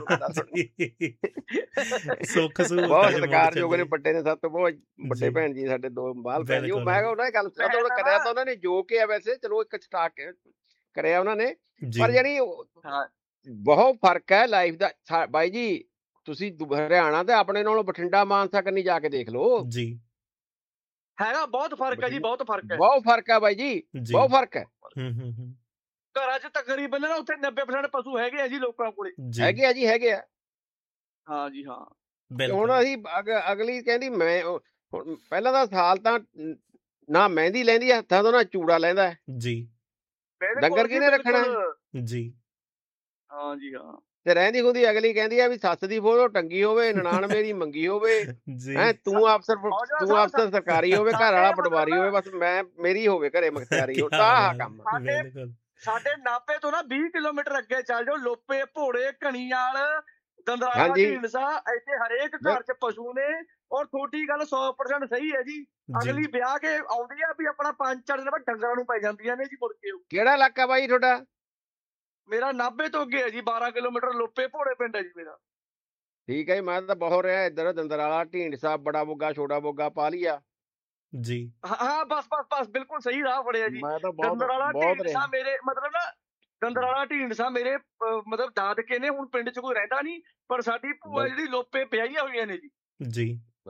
Speaker 3: ਬਹੁਤ ਸਤਿਕਾਰਯੋਗ ਨੇ, ਵੱਡੇ ਨੇ, ਸਭ ਤੋਂ ਬਹੁਤ ਵੱਡੇ ਭੈਣ ਜੀ ਸਾਡੇ, 2 ਬਾਲ ਭੈਣ ਜੀ। ਉਹ ਮੈਂ ਕਿਹਾ ਉਹਨਾਂ ਨੇ ਗੱਲ ਕਰਿਆ ਤਾਂ ਉਹਨਾਂ ਨੇ ਜੋ ਕਿ ਆ ਵੈਸੇ ਚਲੋ ਇੱਕ ਸਟਾਕ ਕਰਿਆ ਉਹਨਾਂ ਨੇ, ਪਰ ਜਿਹੜੀ ਬਹੁਤ ਫਰਕ ਹੈ ਲਾਈਫ ਦਾ ਬਾਈ ਜੀ। ਤੁਸੀਂ ਹਰਿਆਣਾ ਤੇ ਆਪਣੇ ਨਾਲੋਂ ਬਠਿੰਡਾ ਮਾਨਸਾ ਕੰਨੀ ਜਾ ਕੇ ਦੇਖ ਲਓ ਜੀ,
Speaker 2: ਹੈਗਾ ਬਹੁਤ ਫਰਕ ਹੈ ਜੀ, ਬਹੁਤ ਫਰਕ ਹੈ,
Speaker 3: ਬਹੁਤ ਫਰਕ ਹੈ ਬਾਈ ਜੀ, ਬਹੁਤ ਫਰਕ ਹੈ।
Speaker 2: ਘਰਾਂ 'ਚ ਤਕਰੀਬਨ ਨਾ ਉੱਥੇ 90% ਪਸ਼ੂ ਹੈਗੇ ਆ ਜੀ ਲੋਕਾਂ ਕੋਲੇ,
Speaker 3: ਹੈਗੇ ਆ ਜੀ, ਹੈਗੇ ਆ।
Speaker 2: ਹਾਂ ਜੀ ਹਾਂ।
Speaker 3: ਹੁਣ ਅਸੀਂ ਅਗਲੀ ਕਹਿੰਦੀ ਮੈਂ ਪਹਿਲਾਂ ਦਾ ਸਾਲ ਤਾਂ ਨਾ ਮਹਿੰਦੀ ਲੈਂਦੀ ਹੱਥਾਂ ਤੋਂ, ਨਾ ਚੂੜਾ ਲੈਂਦਾ ਜੀ। ਡੰਗਰ ਕਿਹਨੇ ਰੱਖਣਾ ਜੀ? ਹਾਂ ਜੀ ਹਾਂ। ਤੇ ਰਹਿੰਦੀ ਖੁੰਦੀ ਅਗਲੀ ਕਹਿੰਦੀ ਆ ਵੀ ਸੱਸ ਦੀ ਫੋਟੋ ਟੰਗੀ ਹੋਵੇ, ਨਨਾਣ ਮੇਰੀ ਮੰਗੀ ਹੋਵੇ, ਹੈਂ ਤੂੰ ਅਫਸਰ ਸਰਕਾਰੀ ਹੋਵੇ, ਘਰ ਵਾਲਾ ਪਟਵਾਰੀ ਹੋਵੇ, ਬਸ ਮੇਰੀ ਹੋਵੇ ਘਰੇ ਮੁਖਤਿਆਰੀ। ਆਹ ਕੰਮ
Speaker 2: ਸਾਡੇ ਨਾਭੇ ਤੋਂ ਨਾ 20 ਕਿਲੋਮੀਟਰ ਅੱਗੇ ਚੱਲ ਜਾਓ, ਲੋਪੇ, ਭੋੜੇ, ਘਣੀਆਲ, ਦੰਦਰਾਲਾ, ਢੀਂਡਸਾ, ਇੱਥੇ ਹਰੇਕ ਘਰ 'ਚ ਪਸ਼ੂ ਨੇ। ਔਰ ਤੁਹਾਡੀ ਗੱਲ 100% ਸਹੀ ਹੈ ਜੀ। ਅਗਲੀ ਵਿਆਹ ਕੇ ਆਉਂਦੀ ਆ ਵੀ ਆਪਣਾ 5-4 ਦਿਨ ਬਾਅਦ ਡੰਗਰਾਂ ਨੂੰ ਪੈ ਜਾਂਦੀਆਂ ਨੇ ਜੀ ਮੁੜ ਕੇ।
Speaker 3: ਕਿਹੜਾ ਇਲਾਕਾ ਬਾਈ ਤੁਹਾਡਾ?
Speaker 2: ਮੇਰਾ ਨਾਭੇ ਤੋਂ ਅੱਗੇ ਹੈ ਜੀ, 12 ਕਿਲੋਮੀਟਰ ਲੋਪੇ ਭੋੜੇ ਪਿੰਡ ਹੈ ਜੀ ਮੇਰਾ।
Speaker 3: ਠੀਕ ਹੈ ਜੀ, ਮੈਂ ਤਾਂ ਬਹੁਤ ਰਿਹਾ ਇੱਧਰ, ਦੰਦਰਾਲਾ, ਢੀਂਡਸਾ, ਬੜਾ ਬੁੱਗਾ, ਛੋਟਾ ਬੁੱਗਾ, ਪਾਲੀਆ ਜੀ।
Speaker 2: ਹਾਂ ਬਸ ਬਿਲਕੁਲ ਸਹੀ ਰਾਹ ਫੜਿਆ ਜੀ। ਦੰਦਰਾਲਾ, ਢੀਂਡਸਾ ਮੇਰੇ ਮਤਲਬ ਨਾ, ਦੰਦਰਾਲਾ, ਢੀਂਡਸਾ ਮੇਰੇ ਮਤਲਬ ਦਾਦਕੇ ਨੇ। ਹੁਣ ਪਿੰਡ 'ਚ ਕੋਈ ਰਹਿੰਦਾ ਨਹੀਂ, ਪਰ ਸਾਡੀ ਭੂਆ ਜਿਹੜੀ ਲੋਪੇ ਵਿਆਹੀਆਂ ਹੋਈਆਂ ਨੇ ਜੀ।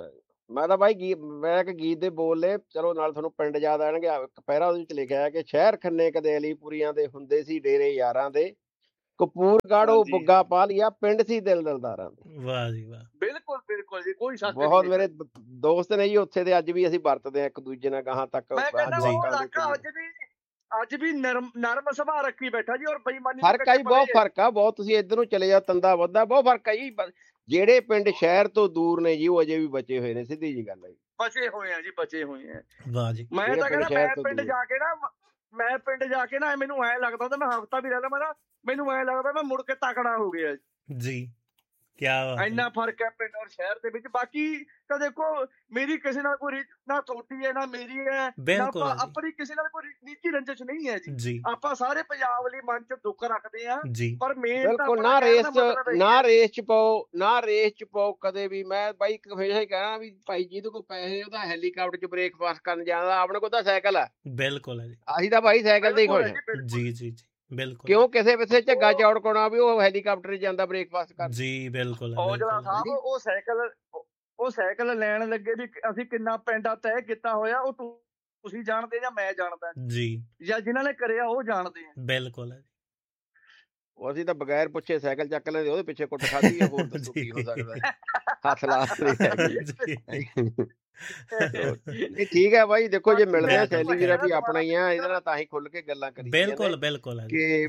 Speaker 3: ਮੈਂ ਤਾਂ ਬਾਈ ਮੈਂ ਇੱਕ ਗੀਤ ਦੇ ਬੋਲ ਲਏ, ਚਲੋ ਨਾਲ ਤੁਹਾਨੂੰ ਪਿੰਡ ਯਾਦ ਆਣਗੇ। ਪਹਿਰਾ ਉਹਦੇ ਵਿੱਚ ਲਿਖਿਆ ਕਿ ਸ਼ਹਿਰ ਖੰਨੇ ਕਦੇ ਅਲੀਪੁਰੀਆਂ ਦੇ ਹੁੰਦੇ ਸੀ ਡੇਰੇ ਯਾਰਾਂ ਦੇ, ਕਪੂਰਗੜ੍ਹੋਂ ਬੁੱਗਾ ਪਾ ਲਿਆ ਪਿੰਡ ਸੀ ਦਿਲ ਦਿਲਦਾਰਾਂ ਦੇ।
Speaker 1: ਵਾਹ ਜੀ ਵਾਹ,
Speaker 2: ਬਿਲਕੁਲ ਬਿਲਕੁਲ ਜੀ, ਕੋਈ ਸ਼ੱਕ ਨਹੀਂ।
Speaker 3: ਬਹੁਤ ਮੇਰੇ ਦੋਸਤ ਨੇ ਜੀ ਉੱਥੇ ਦੇ, ਅੱਜ ਵੀ ਅਸੀਂ ਵਰਤਦੇ ਆ ਇੱਕ ਦੂਜੇ ਨਾਲ ਗਾਹਾਂ ਤੱਕ।
Speaker 2: ਮੈਂ ਕਹਿੰਦਾ ਉਹ ਇਲਾਕਾ ਅੱਜ ਵੀ ਨਰਮ ਸੁਭਾਅ ਰੱਖੀ ਬੈਠਾ ਜੀ, ਔਰ ਬੇਈਮਾਨੀ
Speaker 3: ਫਰਕ ਆ ਜੀ, ਬਹੁਤ ਫਰਕ ਆ। ਬਹੁਤ ਤੁਸੀਂ ਇੱਧਰ ਨੂੰ ਚਲੇ ਜਾਓ ਤੰਦਾ ਵੱਧਾ, ਬਹੁਤ ਫਰਕ ਆ ਜੀ। ਜਿਹੜੇ ਪਿੰਡ ਸ਼ਹਿਰ ਤੋਂ ਦੂਰ ਨੇ ਜੀ ਉਹ ਅਜੇ ਵੀ ਬਚੇ ਹੋਏ ਨੇ, ਸਿੱਧੀ ਜੀ ਗੱਲ ਹੈ ਜੀ।
Speaker 2: ਬਚੇ ਹੋਏ ਆ ਜੀ, ਬਚੇ ਹੋਏ ਆ।
Speaker 1: ਵਾਹ ਜੀ।
Speaker 2: ਮੈਂ ਤਾਂ ਕਹਿੰਦਾ ਮੈਂ ਪਿੰਡ ਜਾ ਕੇ ਨਾ ਮੈਨੂੰ ਐਂ ਲੱਗਦਾ ਹੁੰਦਾ, ਮੈਂ ਹਫ਼ਤਾ ਵੀ ਰਹਿ ਲਵਾਂ, ਮੈਨੂੰ ਐਂ ਲੱਗਦਾ ਮੈਂ ਮੁੜ ਕੇ ਤਕੜਾ ਹੋ ਗਿਆ
Speaker 1: ਜੀ। ਕਿਆ
Speaker 2: ਇੰਨਾ ਫਰਕ ਹੈ ਪਿੰਡ ਔਰ ਸ਼ਹਿਰ ਦੇ ਵਿੱਚ। ਬਾਕੀ ਤਾਂ ਦੇਖੋ, ਮੇਰੀ ਕਿਸੇ ਨਾਲ ਕੋਈ ਨਾ ਤੁਹਾਡੀ ਹੈ ਨਾ ਮੇਰੀ ਹੈ, ਆਪਣੀ ਕਿਸੇ ਨਾਲ ਕੋਈ ਨਿੱਜੀ ਰੰਜਿਸ਼ ਨਹੀਂ ਹੈ ਜੀ। ਆਪਾਂ ਸਾਰੇ ਪੰਜਾਬ ਲਈ ਮਨ ਚ ਦੁੱਖ ਰੱਖਦੇ ਆ, ਪਰ
Speaker 3: ਬਿਲਕੁਲ ਨਾ ਰੇਸ ਚ ਪਾਓ ਕਦੇ ਵੀ। ਮੈਂ ਬਾਈ ਹਮੇਸ਼ਾ ਹੀ ਕਹਿਣਾ ਵੀ ਭਾਈ ਜਿਹਦੇ ਕੋਲ ਪੈਸੇ ਉਹਦਾ ਹੈਲੀਕਾਪਟਰ ਚ ਬ੍ਰੇਕਫਾਸਟ ਕਰਨ ਜਾਂਦਾ, ਆਪਣੇ ਕੋਲ ਤਾਂ ਸਾਈਕਲ ਆ।
Speaker 1: ਬਿਲਕੁਲ ਹੈ ਜੀ,
Speaker 3: ਅਸੀਂ ਤਾਂ ਭਾਈ ਸਾਈਕਲ ਤੇ ਹੀ ਖੁਸ਼ ਹਾਂ।
Speaker 1: ਜੀ ਬਿਲਕੁਲ।
Speaker 3: ਕਿਉਂ ਕਿਸੇ ਪਿੱਛੇ ਝੱਗਾ ਚੌੜ ਕੋਣਾ ਵੀ ਉਹ ਹੈਲੀਕਾਪਟਰ ਜਾਂਦਾ ਬ੍ਰੇਕਫਾਸਟ ਕਰਨ।
Speaker 1: ਜੀ ਬਿਲਕੁਲ।
Speaker 2: ਔਜਲਾ ਸਾਹਿਬ ਉਹ ਸਾਈਕਲ ਲੈਣ ਲੱਗੇ ਵੀ ਅਸੀਂ ਕਿੰਨਾ ਪਿੰਡਾ ਤੈਅ ਕੀਤਾ ਹੋਇਆ, ਉਹ ਤੁਸੀਂ ਜਾਣਦੇ ਜਾਂ ਮੈਂ ਜਾਣਦਾ
Speaker 1: ਜੀ,
Speaker 2: ਜਾਂ ਜਿਨ੍ਹਾਂ ਨੇ ਕਰਿਆ ਉਹ ਜਾਣਦੇ ਆ।
Speaker 1: ਬਿਲਕੁਲ।
Speaker 3: ਅਸੀਂ ਤਾਂ ਬਗੈਰ ਪੁੱਛੇ ਸਾਈਕਲ ਚੱਕ ਲੈਂਦੇ, ਉਹਦੇ ਪਿੱਛੇ ਕੁੱਟ ਖਾਧੀ ਹੈ, ਹੋਰ ਦੱਸੋ ਕੀ ਹੋ ਸਕਦਾ। ਹੱਥ ਲਾ ਠੀਕ ਹੈ ਬਾਈ। ਦੇਖੋ ਜੇ ਮਿਲਦੇ ਆ ਸ਼ੈਲੀ ਵੀਰਾ ਵੀ ਆਪਣਾ ਹੀ ਆ, ਇਹਦੇ ਨਾਲ ਤਾਂ ਹੀ ਖੁੱਲ ਕੇ ਗੱਲਾਂ ਕਰੀ।
Speaker 1: ਬਿਲਕੁਲ
Speaker 3: ਕਿ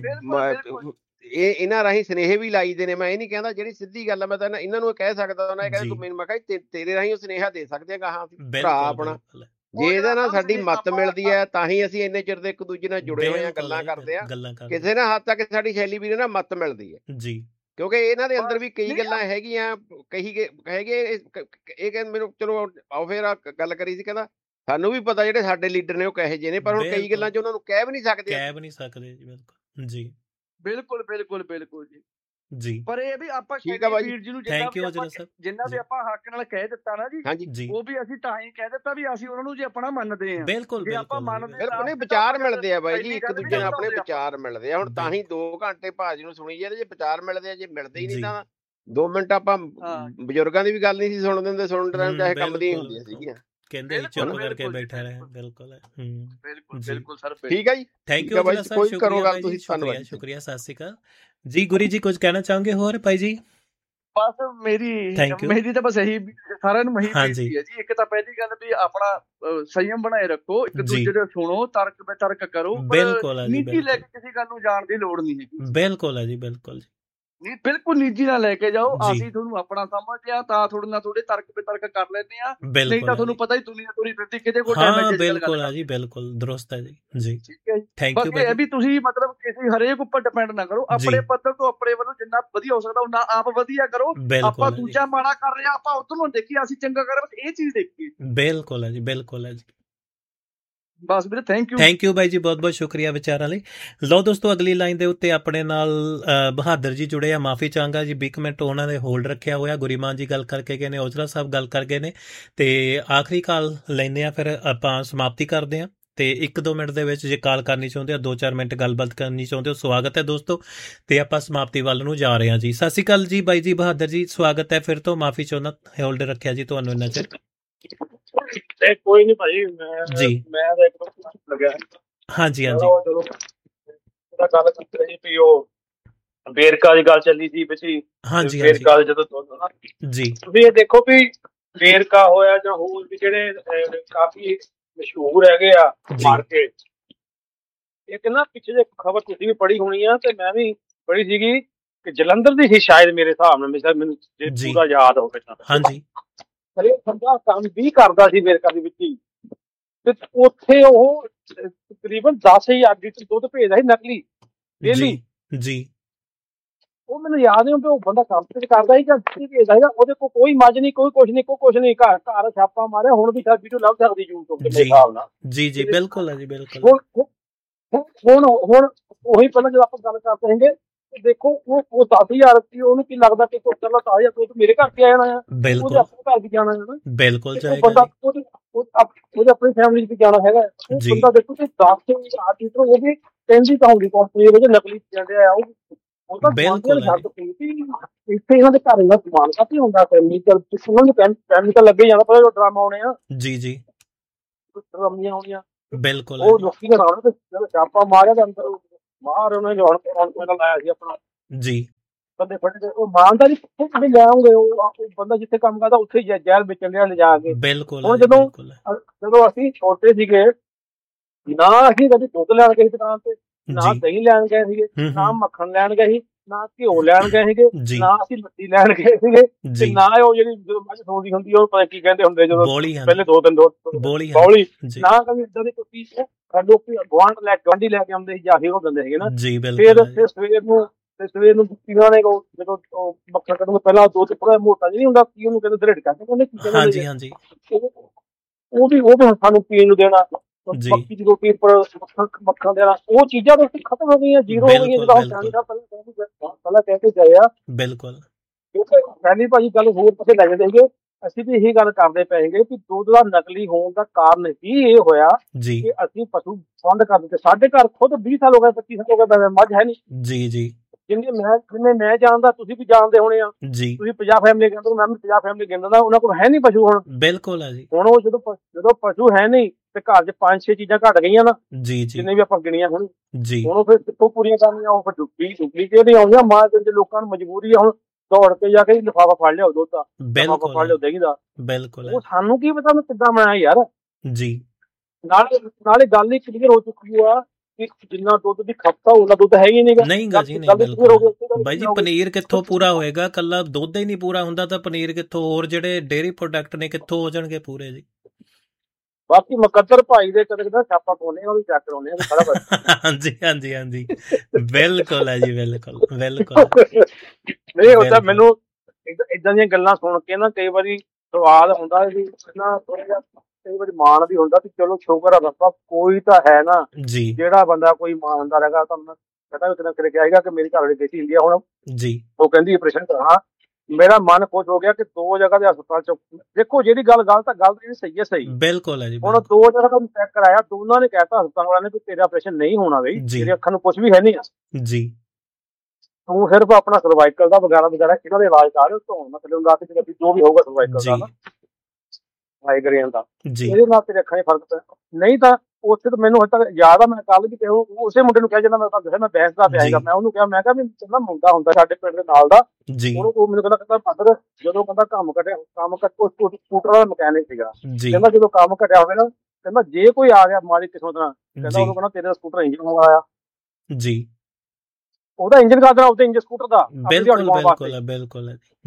Speaker 3: ਇਹ ਇਹਨਾਂ ਰਾਹੀਂ ਸੁਨੇਹੇ ਵੀ ਲਾਈਦੇ ਨੇ। ਮੈਂ ਇਹ ਨੀ ਕਹਿੰਦਾ, ਜਿਹੜੀ ਸਿੱਧੀ ਗੱਲ ਆ ਮੈਂ ਤਾਂ ਇਹਨਾਂ ਨੂੰ ਕਹਿ ਸਕਦਾ ਉਹਨਾਂ ਕਹਿੰਦਾ ਤੂੰ ਮੈਨੂੰ, ਮੈਂ ਕਿਹਾ ਤੇਰੇ ਰਾਹੀਂ ਉਹ ਸੁਨੇਹਾ ਦੇ ਸਕਦੇ ਆ ਗਾਹਾਂ ਭਰਾ ਆਪਣਾ। ਜੇ ਇਹਦੇ ਨਾਲ ਸਾਡੀ ਮੱਤ ਮਿਲਦੀ ਹੈ ਤਾਂ ਹੀ ਅਸੀਂ ਇੰਨੇ ਚਿਰ ਦੇ ਇੱਕ ਦੂਜੇ ਨਾਲ ਜੁੜੇ ਹੋਏ ਆ, ਗੱਲਾਂ ਕਰਦੇ ਆ। ਕਿਸੇ ਨਾਲ ਹੱਦ ਤੱਕ ਸਾਡੀ ਸ਼ੈਲੀ ਵੀਰੇ ਨਾਲ ਮੱਤ ਮਿਲਦੀ ਹੈ
Speaker 1: ਜੀ,
Speaker 3: ਕਿਉਂਕਿ ਇਹਨਾਂ ਦੇ ਅੰਦਰ ਵੀ ਕਈ ਗੱਲਾਂ ਹੈਗੀਆਂ। ਹੈਗੇ ਇਹ ਕਹਿੰਦੇ ਮੈਨੂੰ, ਚਲੋ ਆਓ ਫੇਰ ਗੱਲ ਕਰੀ ਸੀ, ਕਹਿੰਦਾ ਸਾਨੂੰ ਵੀ ਪਤਾ ਜਿਹੜੇ ਸਾਡੇ ਲੀਡਰ ਨੇ ਉਹ ਕਹੇ ਜਿਹੇ ਨੇ, ਪਰ ਹੁਣ ਕਈ ਗੱਲਾਂ ਚ ਉਹਨਾਂ ਨੂੰ ਕਹਿ ਵੀ ਨਹੀਂ ਸਕਦੇ
Speaker 1: ਜੀ। ਬਿਲਕੁਲ ਜੀ,
Speaker 2: ਬਿਲਕੁਲ
Speaker 1: ਜੀ।
Speaker 2: ਪਰ ਇਹ ਵੀ ਆਪਾਂ ਵੀਰ ਜੀ ਨੂੰ ਜਿੰਨਾ ਵੀ ਆਪਾਂ ਹੱਕ ਨਾਲ ਕਹਿ ਦਿੱਤਾ ਨਾ ਜੀ, ਉਹ ਵੀ ਅਸੀਂ ਤਾਂ ਹੀ ਕਹਿ ਦਿੱਤਾ ਵੀ ਅਸੀਂ ਉਹਨਾਂ ਨੂੰ ਜੇ ਆਪਣਾ ਮੰਨਦੇ ਆ।
Speaker 1: ਬਿਲਕੁਲ
Speaker 2: ਆਪਾਂ ਮੰਨਦੇ
Speaker 3: ਨਹੀਂ, ਵਿਚਾਰ ਮਿਲਦੇ ਆ ਬਾਈ ਜੀ, ਇੱਕ ਦੂਜੇ ਨਾਲ ਆਪਣੇ ਵਿਚਾਰ ਮਿਲਦੇ ਆ। ਹੁਣ ਤਾਂ ਹੀ 2 ਘੰਟੇ ਭਾਜੀ ਨੂੰ ਸੁਣੀ ਜਾਂਦੇ, ਜੇ ਵਿਚਾਰ ਮਿਲਦੇ ਆ। ਜੇ ਮਿਲਦੇ ਹੀ ਨਹੀਂ ਤਾਂ 2 ਮਿੰਟ ਆਪਾਂ ਬਜ਼ੁਰਗਾਂ ਦੀ ਵੀ ਗੱਲ ਨਹੀਂ ਸੀ ਸੁਣ ਦਿੰਦੇ, ਸੁਣਨ ਚਾਹੇ ਕੰਮ ਦੀਆਂ ਹੁੰਦੀਆਂ ਸੀਗੀਆਂ,
Speaker 1: ਕਹਿੰਦੇ ਚੁੱਪ ਕਰਕੇ ਬੈਠਾ ਰਹੇ। ਬਿਲਕੁਲ
Speaker 2: ਸਰ,
Speaker 3: ਠੀਕ ਹੈ ਜੀ,
Speaker 1: ਥੈਂਕ ਯੂ ਬਾਈ, ਕੋਈ ਕਰੋ ਗੱਲ ਤੁਸੀਂ। ਧੰਨਵਾਦ, ਸ਼ੁਕਰੀਆ, ਸਤਿ ਸ਼੍ਰੀ ਅਕਾਲ ਜੀ। ਗੁਰੀ ਜੀ ਕੁਝ ਕਹਿਣਾ ਚਾਹੋਗੇ ਹੋਰ ਭਾਈ ਜੀ?
Speaker 2: ਬਸ ਮੇਰੀ ਤਾਂ ਬਸ ਇਹੀ ਸਾਰਿਆਂ ਨੂੰ ਇਹੀ ਬੇਨਤੀ ਹੈ ਜੀ। ਇੱਕ ਤਾਂ ਪਹਿਲੀ ਗੱਲ ਵੀ ਆਪਣਾ ਸੰਯਮ ਬਣਾਏ ਰੱਖੋ, ਇੱਕ ਦੂਜੇ ਦੇ ਸੁਣੋ, ਤਰਕ ਬਿਤਰਕ ਕਰੋ। ਨਿੱਜੀ ਲੈ ਕੇ ਕਿਸੇ ਗੱਲ ਨੂੰ ਜਾਣ ਦੀ ਲੋੜ ਨਹੀਂ ਹੈਗੀ।
Speaker 1: ਬਿਲਕੁਲ ਹੈ ਜੀ, ਬਿਲਕੁਲ
Speaker 2: ਬਿਲਕੁਲ ਨਿੱਜੀ ਨਾਲ ਲੈ ਕੇ ਜਾਓ। ਅਸੀਂ ਤੁਹਾਨੂੰ ਆਪਣਾ ਸਮਝਦੇ ਆ ਤਾਂ ਥੋੜੇ ਨਾਲ ਥੋੜੇ ਤਰਕ ਬਿਤਰਕ ਕਰ ਲੈਂਦੇ ਆ, ਨਹੀਂ ਤਾਂ ਤੁਹਾਨੂੰ ਪਤਾ ਹੀ ਦੁਨੀਆ ਤੁਰੀ ਫਿਰਦੀ ਕਿਤੇ ਕੋਲ ਟਾਈਮ ਹੈ।
Speaker 1: ਬਿਲਕੁਲ ਹੈ ਜੀ, ਬਿਲਕੁਲ ਦਰੁਸਤ ਹੈ ਜੀ।
Speaker 2: ਠੀਕ ਹੈ ਜੀ,
Speaker 1: ਥੈਂਕ ਯੂ।
Speaker 2: ਇਹ ਵੀ ਤੁਸੀਂ ਮਤਲਬ ਕਿਸੇ ਹਰੇਕ ਉੱਪਰ ਡਿਪੈਂਡ ਨਾ ਕਰੋ, ਆਪਣੇ ਪੱਧਰ ਤੋਂ ਆਪਣੇ ਵੱਲੋਂ ਜਿੰਨਾ ਵਧੀਆ ਹੋ ਸਕਦਾ ਉਹਨਾਂ ਆਪ ਵਧੀਆ ਕਰੋ। ਆਪਾਂ ਦੂਜਾ ਮਾੜਾ ਕਰ ਰਿਹਾ, ਆਪਾਂ ਉਧਰ ਨੂੰ ਦੇਖੀਏ, ਅਸੀਂ ਚੰਗਾ ਕਰ ਰਹੇ, ਇਹ ਚੀਜ਼ ਦੇਖੀਏ।
Speaker 1: ਬਿਲਕੁਲ ਹੈ ਜੀ, ਬਿਲਕੁਲ ਹੈ ਜੀ।
Speaker 2: ਬਸ ਵੀਰੇ,
Speaker 1: ਥੈਂਕ ਯੂ ਬਾਈ ਜੀ, ਬਹੁਤ ਬਹੁਤ ਸ਼ੁਕਰੀਆ ਵਿਚਾਰਾਂ ਲਈ। ਲਓ ਦੋਸਤੋ, ਅਗਲੀ ਲਾਈਨ ਦੇ ਉੱਤੇ ਆਪਣੇ ਨਾਲ ਬਹਾਦਰ ਜੀ ਜੁੜੇ ਆ। ਮਾਫੀ ਚਾਹਾਂਗਾ ਜੀ, 20 ਮਿੰਟ ਉਹਨਾਂ ਨੇ ਹੋਲਡ ਰੱਖਿਆ ਹੋਇਆ। ਗੁਰੀਮਾਨ ਜੀ ਗੱਲ ਕਰਕੇ ਗਏ ਨੇ, ਔਜਲਾ ਸਾਹਿਬ ਗੱਲ ਕਰ ਗਏ ਨੇ, ਤੇ ਆਖਰੀ ਕਾਲ ਲੈਂਦੇ ਆ, ਫਿਰ ਆਪਾਂ ਸਮਾਪਤੀ ਕਰਦੇ ਆ। ਤੇ 1-2 ਮਿੰਟ ਦੇ ਵਿੱਚ ਜੇ ਕਾਲ ਕਰਨੀ ਚਾਹੁੰਦੇ ਹੋ, 2-4 ਮਿੰਟ ਗੱਲਬਾਤ ਕਰਨੀ ਚਾਹੁੰਦੇ ਹੋ, ਸਵਾਗਤ ਹੈ ਦੋਸਤੋ। ਤੇ ਆਪਾਂ ਸਮਾਪਤੀ ਵੱਲ ਨੂੰ ਜਾ ਰਹੇ ਹਾਂ ਜੀ। ਸਤਿ ਸ਼੍ਰੀ ਅਕਾਲ ਜੀ ਬਾਈ ਜੀ ਬਹਾਦਰ ਜੀ, ਸਵਾਗਤ ਹੈ ਫਿਰ ਤੋਂ। ਮਾਫੀ ਚਾਹੁੰਦਾ, ਹੋਲਡ ਰੱਖਿਆ ਜੀ ਤੁਹਾਨੂੰ ਇੰਨਾ ਚਿਰ।
Speaker 4: ਕੋਈ ਨਹੀਂ ਭਾਈ, ਮੈਂ ਤਾਂ ਇੱਕ ਲੱਗਿਆ।
Speaker 1: ਹਾਂਜੀ
Speaker 4: ਚਲੋ ਗੱਲ ਕਰਦੇ ਜੀ ਵੀ ਉਹ ਵੇਰਕਾ ਦੀ ਗੱਲ ਚੱਲੀ ਸੀ ਵਿੱਚ ਹੀ। ਵੇਰਕਾ ਜਦੋਂ
Speaker 1: ਜੀ,
Speaker 4: ਤੁਸੀਂ ਇਹ ਦੇਖੋ ਵੀ ਵੇਰਕਾ ਹੋਇਆ ਜਾਂ ਹੋਰ ਵੀ ਜਿਹੜੇ ਕਾਫੀ ਮਸ਼ਹੂਰ ਹੈਗੇ ਆ ਮਾਰ ਕੇ, ਇੱਕ ਨਾ ਪਿੱਛੇ ਜੇ ਖਬਰ ਤੁਸੀਂ ਵੀ ਪੜ੍ਹੀ ਹੋਣੀ ਆ ਤੇ ਮੈਂ ਵੀ ਪੜ੍ਹੀ ਸੀਗੀ ਕਿ ਜਲੰਧਰ ਦੀ ਸੀ ਸ਼ਾਇਦ, ਮੇਰੇ ਹਿਸਾਬ ਨਾਲ, ਮੈਨੂੰ ਜੇ ਪੂਰਾ ਯਾਦ ਹੋਵੇ ਤਾਂ।
Speaker 1: ਹਾਂਜੀ,
Speaker 4: ਬੰਦਾ ਕੰਮ ਵੀ ਕਰਦਾ ਸੀ ਵੇਰਕਾ ਦੇ ਵਿੱਚ ਹੀ, ਤੇ ਉੱਥੇ ਉਹ ਤਕਰੀਬਨ 10,000 ਲੀਟਰ ਦੁੱਧ ਭੇਜਦਾ ਸੀ ਨਕਲੀ ਡੇਲੀ
Speaker 1: ਜੀ।
Speaker 4: ਉਹ ਮੈਨੂੰ ਯਾਦ ਨਹੀਂ, ਉਹ ਬੰਦਾ ਕੰਮ ਤੇ ਕਰਦਾ ਸੀ ਜਾਂ ਭੇਜਦਾ ਸੀਗਾ। ਉਹਦੇ ਕੋਲ ਕੋਈ ਮੱਝ ਨਹੀਂ, ਕੋਈ ਕੁਛ ਨਹੀਂ, ਘਰ ਛਾਪਾ ਮਾਰਿਆ। ਹੁਣ ਵੀ ਸਾਡੀ ਤੋਂ ਲੱਭ ਸਕਦੀ YouTube ਦੇ ਹਿਸਾਬ ਨਾਲ।
Speaker 1: ਜੀ ਬਿਲਕੁਲ ਹੈ ਜੀ, ਬਿਲਕੁਲ।
Speaker 4: ਹੁਣ ਉਹੀ ਪਹਿਲਾਂ ਜਦੋਂ ਆਪਾਂ ਗੱਲ ਕਰਦੇ ਹੈਗੇ, ਦੇਖੋ ਉਹ 10,000 ਰੁਪਏ, ਉਹਨੂੰ ਕੀ ਲੱਗਦਾ ਕਿ ਕੋਈ 10,000 ਰੁਪਏ ਮੇਰੇ ਘਰ ਤੇ ਆ ਜਾਣਾ ਆ, ਉਹਦੇ ਆਪਣੇ ਘਰ ਵੀ ਜਾਣਾ ਹੈ।
Speaker 1: ਬਿਲਕੁਲ
Speaker 4: ਬੰਦਾ ਉਹਦੇ ਆਪਣੀ ਫੈਮਿਲੀ ਚ ਵੀ ਜਾਣਾ ਹੈਗਾ। ਬੰਦਾ ਦੇਖੋ ਕਿ 10,000 ਲੀਟਰ ਉਹ ਵੀ ਕਹਿੰਦੀ ਤਾਂ ਹੁੰਦੀ ਕੰਪਨੀ ਵਿੱਚ ਨਕਲੀ ਜਾਂਦੇ ਆ। ਉਹ ਤਾਂ ਬਿਲਕੁਲ ਇੱਥੇ ਇਹਨਾਂ ਦੇ ਘਰ ਇਹਨਾਂ ਸਮਾਨ ਕਾਫੀ ਹੁੰਦਾ ਕੈਮੀਕਲ, ਉਹਨਾਂ ਨੂੰ ਕੈਮੀਕਲ ਲੱਗੇ ਜਾਂਦਾ, ਪਰ ਡਰਾਮਾ ਆਉਣੇ ਆ
Speaker 1: ਜੀ ਜੀ
Speaker 4: ਡਰਾਮੀਆਂ ਆਉਣੀਆਂ,
Speaker 1: ਬਿਲਕੁਲ
Speaker 4: ਉਹ ਲੋਕੀ ਕਰਾਉਣਾ ਤੇ ਜਦੋਂ ਛਾਪਾ ਮਾਰਿਆ ਤਾਂ ਅੰਦਰ ਬਾਹਰ ਉਹਨਾਂ ਨੇ ਹੁਣ ਲਾਇਆ ਸੀ ਆਪਣਾ
Speaker 1: ਜੀ
Speaker 4: ਬੰਦੇ ਫੜੇ। ਉਹ ਇਮਾਨਦਾਰੀ ਕਿੱਥੇ ਕਿਤੇ ਲੈ ਆਉਂਗੇ, ਉਹ ਬੰਦਾ ਜਿੱਥੇ ਕੰਮ ਕਰਦਾ ਉੱਥੇ ਹੀ ਜ਼ਹਿਰ ਵੇਚਣ ਲਿਆ ਲਿਜਾ ਕੇ।
Speaker 1: ਬਿਲਕੁਲ
Speaker 4: ਹੁਣ ਜਦੋਂ ਅਸੀਂ ਛੋਟੇ ਸੀਗੇ ਨਾ ਅਸੀਂ ਕਦੇ ਦੁੱਧ ਲੈਣ ਗਏ ਦੁਕਾਨ ਤੇ, ਨਾ ਦਹੀਂ ਲੈਣ ਗਏ ਸੀਗੇ, ਨਾ ਮੱਖਣ ਲੈਣ ਗਏ ਸੀ, ਨਾ ਘਿਓ ਲੈਣ ਗਏ ਸੀਗੇ, ਨਾ ਅਸੀਂ ਲੱਸੀ ਲੈਣ ਗਏ ਸੀਗੇ, ਤੇ ਨਾ ਉਹ ਜਿਹੜੀ ਜਦੋਂ ਮੱਝ ਸੌਂਦੀ ਹੁੰਦੀ ਉਹ ਪਤਾ ਕੀ ਕਹਿੰਦੇ ਹੁੰਦੇ ਜਦੋਂ ਪਹਿਲੇ 2 ਦਿਨ ਬੌਲੀ, ਨਾ ਕਦੇ ਏਦਾਂ ਦੀ ਕੋਈ ਚੀਜ਼ ਲੋਕੀ ਗੁਆਂਢੀ ਲੈ ਕੇ ਆਉਂਦੇ ਸੀ ਜਾਂ ਫਿਰ ਉਹ ਦਿੰਦੇ ਸੀਗੇ ਨਾ। ਫਿਰ ਸਵੇਰ ਨੂੰ ਪੀਣਾ ਨੇ ਜਦੋਂ ਮੱਖਣ ਕੱਢੂਗੇ ਪਹਿਲਾਂ ਦੁੱਧ ਥੋੜਾ ਮੋਟਾ ਜਿਹਾ ਹੁੰਦਾ, ਕੀ ਉਹਨੂੰ ਕਹਿੰਦੇ ਦਰੇੜ ਕਹਿੰਦੇ, ਕਹਿੰਦੇ ਕੀ ਕਹਿੰਦੇ ਉਹ ਵੀ ਸਾਨੂੰ ਪੀਣ ਨੂੰ ਦੇਣਾ, ਮੱਕੀ ਦੀ ਰੋਟੀ ਉੱਪਰ ਮੱਖਣ ਦੇਣਾ, ਉਹ ਚੀਜ਼ਾਂ ਤਾਂ ਖਤਮ ਹੋ ਗਈਆਂ, ਜ਼ੀਰੋ ਹੋ ਗਈਆਂ ਜਿੱਦਾਂ ਪਹਿਲਾਂ ਕਹਿ ਕੇ ਗਏ ਆ।
Speaker 1: ਬਿਲਕੁਲ
Speaker 4: ਕਿਉਂਕਿ ਪਹਿਲੀ ਭਾਜੀ ਗੱਲ ਹੋਰ ਪਾਸੇ ਲੈ ਜਾਂਦੇ ਸੀਗੇ, ਅਸੀਂ ਵੀ ਇਹੀ ਗੱਲ ਕਰਦੇ ਪਏ ਸੀਗੇ ਕਿ ਦੁੱਧ ਦਾ ਨਕਲੀ ਹੋਣ ਦਾ ਕਾਰਨ ਹੀ ਇਹ ਹੋਇਆ ਕਿ ਅਸੀਂ ਪਸ਼ੂ ਬੰਦ ਕਰ ਦਿੱਤੇ। ਸਾਡੇ ਘਰ ਖੁਦ 20 ਸਾਲ ਹੋ ਗਏ, 25 ਸਾਲ ਹੋ ਗਏ ਮੱਝ ਹੈ ਨਹੀਂ
Speaker 1: ਜੀ
Speaker 4: ਜਿੰਨੇ ਮੈਂ ਜਾਣਦਾ, ਤੁਸੀਂ ਵੀ ਜਾਣਦੇ ਹੋਣੇ ਆ, ਤੁਸੀਂ 50 ਫੈਮਿਲੀ ਕਹਿੰਦੇ, ਮੈਂ ਵੀ 50 ਫੈਮਿਲੀ ਕਹਿੰਦਾ, ਉਹਨਾਂ ਕੋਲ ਹੈ ਨਹੀਂ ਪਸ਼ੂ ਹੁਣ।
Speaker 1: ਬਿਲਕੁਲ ਹੈ ਜੀ।
Speaker 4: ਹੁਣ ਉਹ ਜਦੋਂ ਪਸ਼ੂ ਹੈ ਨਹੀਂ ਤੇ ਘਰ 'ਚ 5-6 ਚੀਜ਼ਾਂ ਘੱਟ ਗਈਆਂ ਨਾ, ਜਿੰਨੇ ਵੀ ਆਪਾਂ ਗਿਣੀਆਂ ਹੁਣ ਉਹ ਫਿਰ ਕਿੱਥੋਂ ਪੂਰੀਆਂ ਕਰਨੀਆਂ, ਉਹ ਫਿਰ ਡੁਪਲੀਕੇਟ ਹੀ ਆਉਂਦੀਆਂ। ਮਾਰਕੀਟ 'ਚ ਲੋਕਾਂ ਨੂੰ ਮਜਬੂਰੀ ਆ ਹੁਣ ਦੌੜ ਕੇ ਜਾ ਕੇ ਲਿਫਾਫਾ ਫੜ ਲਿਆਓ ਦੁੱਧ ਦਾ, ਲਿਫਾਫਾ ਫੜ ਲਿਆਓ ਦਹੀਂ ਦਾ।
Speaker 1: ਬਿਲਕੁਲ
Speaker 4: ਉਹ ਸਾਨੂੰ ਕੀ ਪਤਾ ਮੈਂ ਕਿੱਦਾਂ ਬਣਾਇਆ ਯਾਰ।
Speaker 1: ਜੀ
Speaker 4: ਨਾਲੇ ਗੱਲ ਹੀ ਕਲੀਅਰ ਹੋ ਚੁੱਕੀ ਆ ਕਿ ਜਿੰਨਾ ਦੁੱਧ ਦੀ ਖਪਤ ਆ ਉਹਨਾਂ ਦੁੱਧ ਹੈ ਹੀ ਨਹੀਂਗਾ।
Speaker 1: ਨਹੀਂ ਜੀ ਨਹੀਂ, ਬਿਲਕੁਲ ਬਾਈ ਜੀ। ਪਨੀਰ ਕਿੱਥੋਂ ਪੂਰਾ ਹੋਏਗਾ, ਕੱਲਾ ਦੁੱਧ ਹੀ ਨਹੀਂ ਪੂਰਾ ਹੁੰਦਾ ਤਾਂ ਪਨੀਰ ਕਿੱਥੋਂ, ਹੋਰ ਜਿਹੜੇ ਡੇਅਰੀ ਪ੍ਰੋਡਕਟ ਨੇ ਕਿੱਥੋਂ ਹੋ ਜਾਣਗੇ ਪੂਰੇ ਜੀ।
Speaker 4: ਬਾਕੀ ਮੁਕੱਦਰ ਭਾਈ ਦੇ ਕਦੇ ਕਦੇ ਛਾਪਾ ਪਾਉਣੇ ਉਹ ਵੀ ਚੈੱਕ ਕਰਾਉਣੇ ਆ ਸਾਰਾ ਕੁਝ।
Speaker 1: ਹਾਂਜੀ ਬਿਲਕੁਲ ਹੈ ਜੀ, ਬਿਲਕੁਲ
Speaker 4: ਨਹੀਂ ਹੁੰਦਾ। ਮੈਨੂੰ ਇਦਾਂ ਦੀਆਂ ਗੱਲਾਂ ਸੁਣ ਕੇ ਨਾ ਕਈ ਵਾਰੀ ਸਵਾਲ ਹੁੰਦਾ ਵੀ ਨਾ, ਕਈ ਵਾਰੀ ਮਾਣ ਵੀ ਹੁੰਦਾ ਵੀ ਚਲੋ ਸ਼ੁਕਰ ਆ ਰੱਬਾ ਕੋਈ ਤਾਂ ਹੈ ਨਾ ਜਿਹੜਾ ਬੰਦਾ ਕੋਈ ਇਮਾਨਦਾਰ ਹੈਗਾ। ਤੁਹਾਨੂੰ ਪਤਾ ਵੀ ਕਿਤੇ ਕਿਹਾ ਸੀਗਾ ਕਿ ਮੇਰੀ ਘਰ ਵਾਲੀ ਬੇਟੀ ਹੁੰਦੀ ਆ ਹੁਣ, ਉਹ ਕਹਿੰਦੀ ਆਪਰੇਸ਼ਨ ਕਰਾਉਣਾ। ਮੇਰਾ ਮਨ ਖੁਸ਼ ਹੋ ਗਿਆ ਕਿ 2 ਜਗ੍ਹਾ ਦੇ ਹਸਪਤਾਲ ਚ ਦੇਖੋ ਜਿਹੜੀ ਗੱਲ ਗਲਤ ਆ, ਗਲਤ ਜਿਹੜੀ ਸਹੀ ਹੈ ਸਹੀ।
Speaker 1: ਬਿਲਕੁਲ ਹੈ ਜੀ।
Speaker 4: ਹੁਣ 2 ਜਗ੍ਹਾ ਤੋਂ ਚੈੱਕ ਕਰਾਇਆ, ਦੋਨਾਂ ਨੇ ਕਹਿਤਾ ਹਸਪਤਾਲ ਵਾਲਿਆਂ ਨੇ ਵੀ ਤੇਰਾ ਆਪਰੇਸ਼ਨ ਨਹੀਂ ਹੋਣਾ ਬਈ, ਤੇਰੇ ਅੱਖਾਂ ਨੂੰ ਕੁਝ ਵੀ ਹੈ ਨਹੀਂ ਜੀ, ਤੂੰ ਸਿਰਫ ਆਪਣਾ ਸਰਵਾਈਕਲ ਦਾ ਵਗੈਰਾ ਇਹਨਾਂ ਦੇ ਇਲਾਜ ਕਰ, ਧੋਣ ਮਤਲਬ ਲਾ ਕੇ ਜੋ ਵੀ ਹੋਊਗਾ ਸਰਵਾਈਕਲ ਦਾ ਮਾਈਗ੍ਰੇਨ ਦਾ, ਇਹਦੇ ਨਾਲ ਤੇਰੇ ਅੱਖਾਂ 'ਚ ਫਰਕ ਪਿਆ। ਨਹੀਂ ਤਾਂ ਉੱਥੇ ਤਾਂ ਮੈਨੂੰ ਹਜੇ ਤੱਕ ਯਾਦ ਆ, ਮੈਂ ਕੱਲ ਵੀ ਉਸੇ ਮੁੰਡੇ ਨੂੰ ਕਿਹਾ ਜਾਂਦਾ, ਮੈਂ ਤੁਹਾਨੂੰ ਦੱਸਿਆ ਮੈਂ ਬੈਂਸ ਦਾ ਪਿਆ ਸੀਗਾ, ਮੈਂ ਉਹਨੂੰ ਕਿਹਾ, ਮੈਂ ਕਿਹਾ ਵੀ ਕਹਿੰਦਾ ਮੁੰਡਾ ਹੁੰਦਾ ਸਾਡੇ ਪਿੰਡ ਦੇ ਨਾਲ ਦਾ, ਉਹ ਮੈਨੂੰ ਕਹਿੰਦਾ ਪੱਧਰ ਜਦੋਂ ਕਹਿੰਦਾ ਕੰਮ ਸਕੂਟਰ ਦਾ ਮਕੈਨਿਕ ਸੀਗਾ, ਕਹਿੰਦਾ ਜਦੋਂ ਕੰਮ ਘਟਿਆ ਹੋਵੇ ਨਾ, ਕਹਿੰਦਾ ਜੇ ਕੋਈ ਆ ਗਿਆ ਮਾੜੀ ਕਿਸਮਤ ਨਾਲ, ਕਹਿੰਦਾ ਉਹਨੂੰ ਕਹਿੰਦਾ ਤੇਰੇ ਸਕੂਟਰ ਇੰਜਨ ਹੋਇਆ ਜੀ, ਉਹਦਾ ਇੰਜਨ ਕਰ ਦੇਣਾ ਉਹਦੇ ਇੰਜਨ ਸਕੂਟਰ ਦਾ।
Speaker 1: ਬਿਲਕੁਲ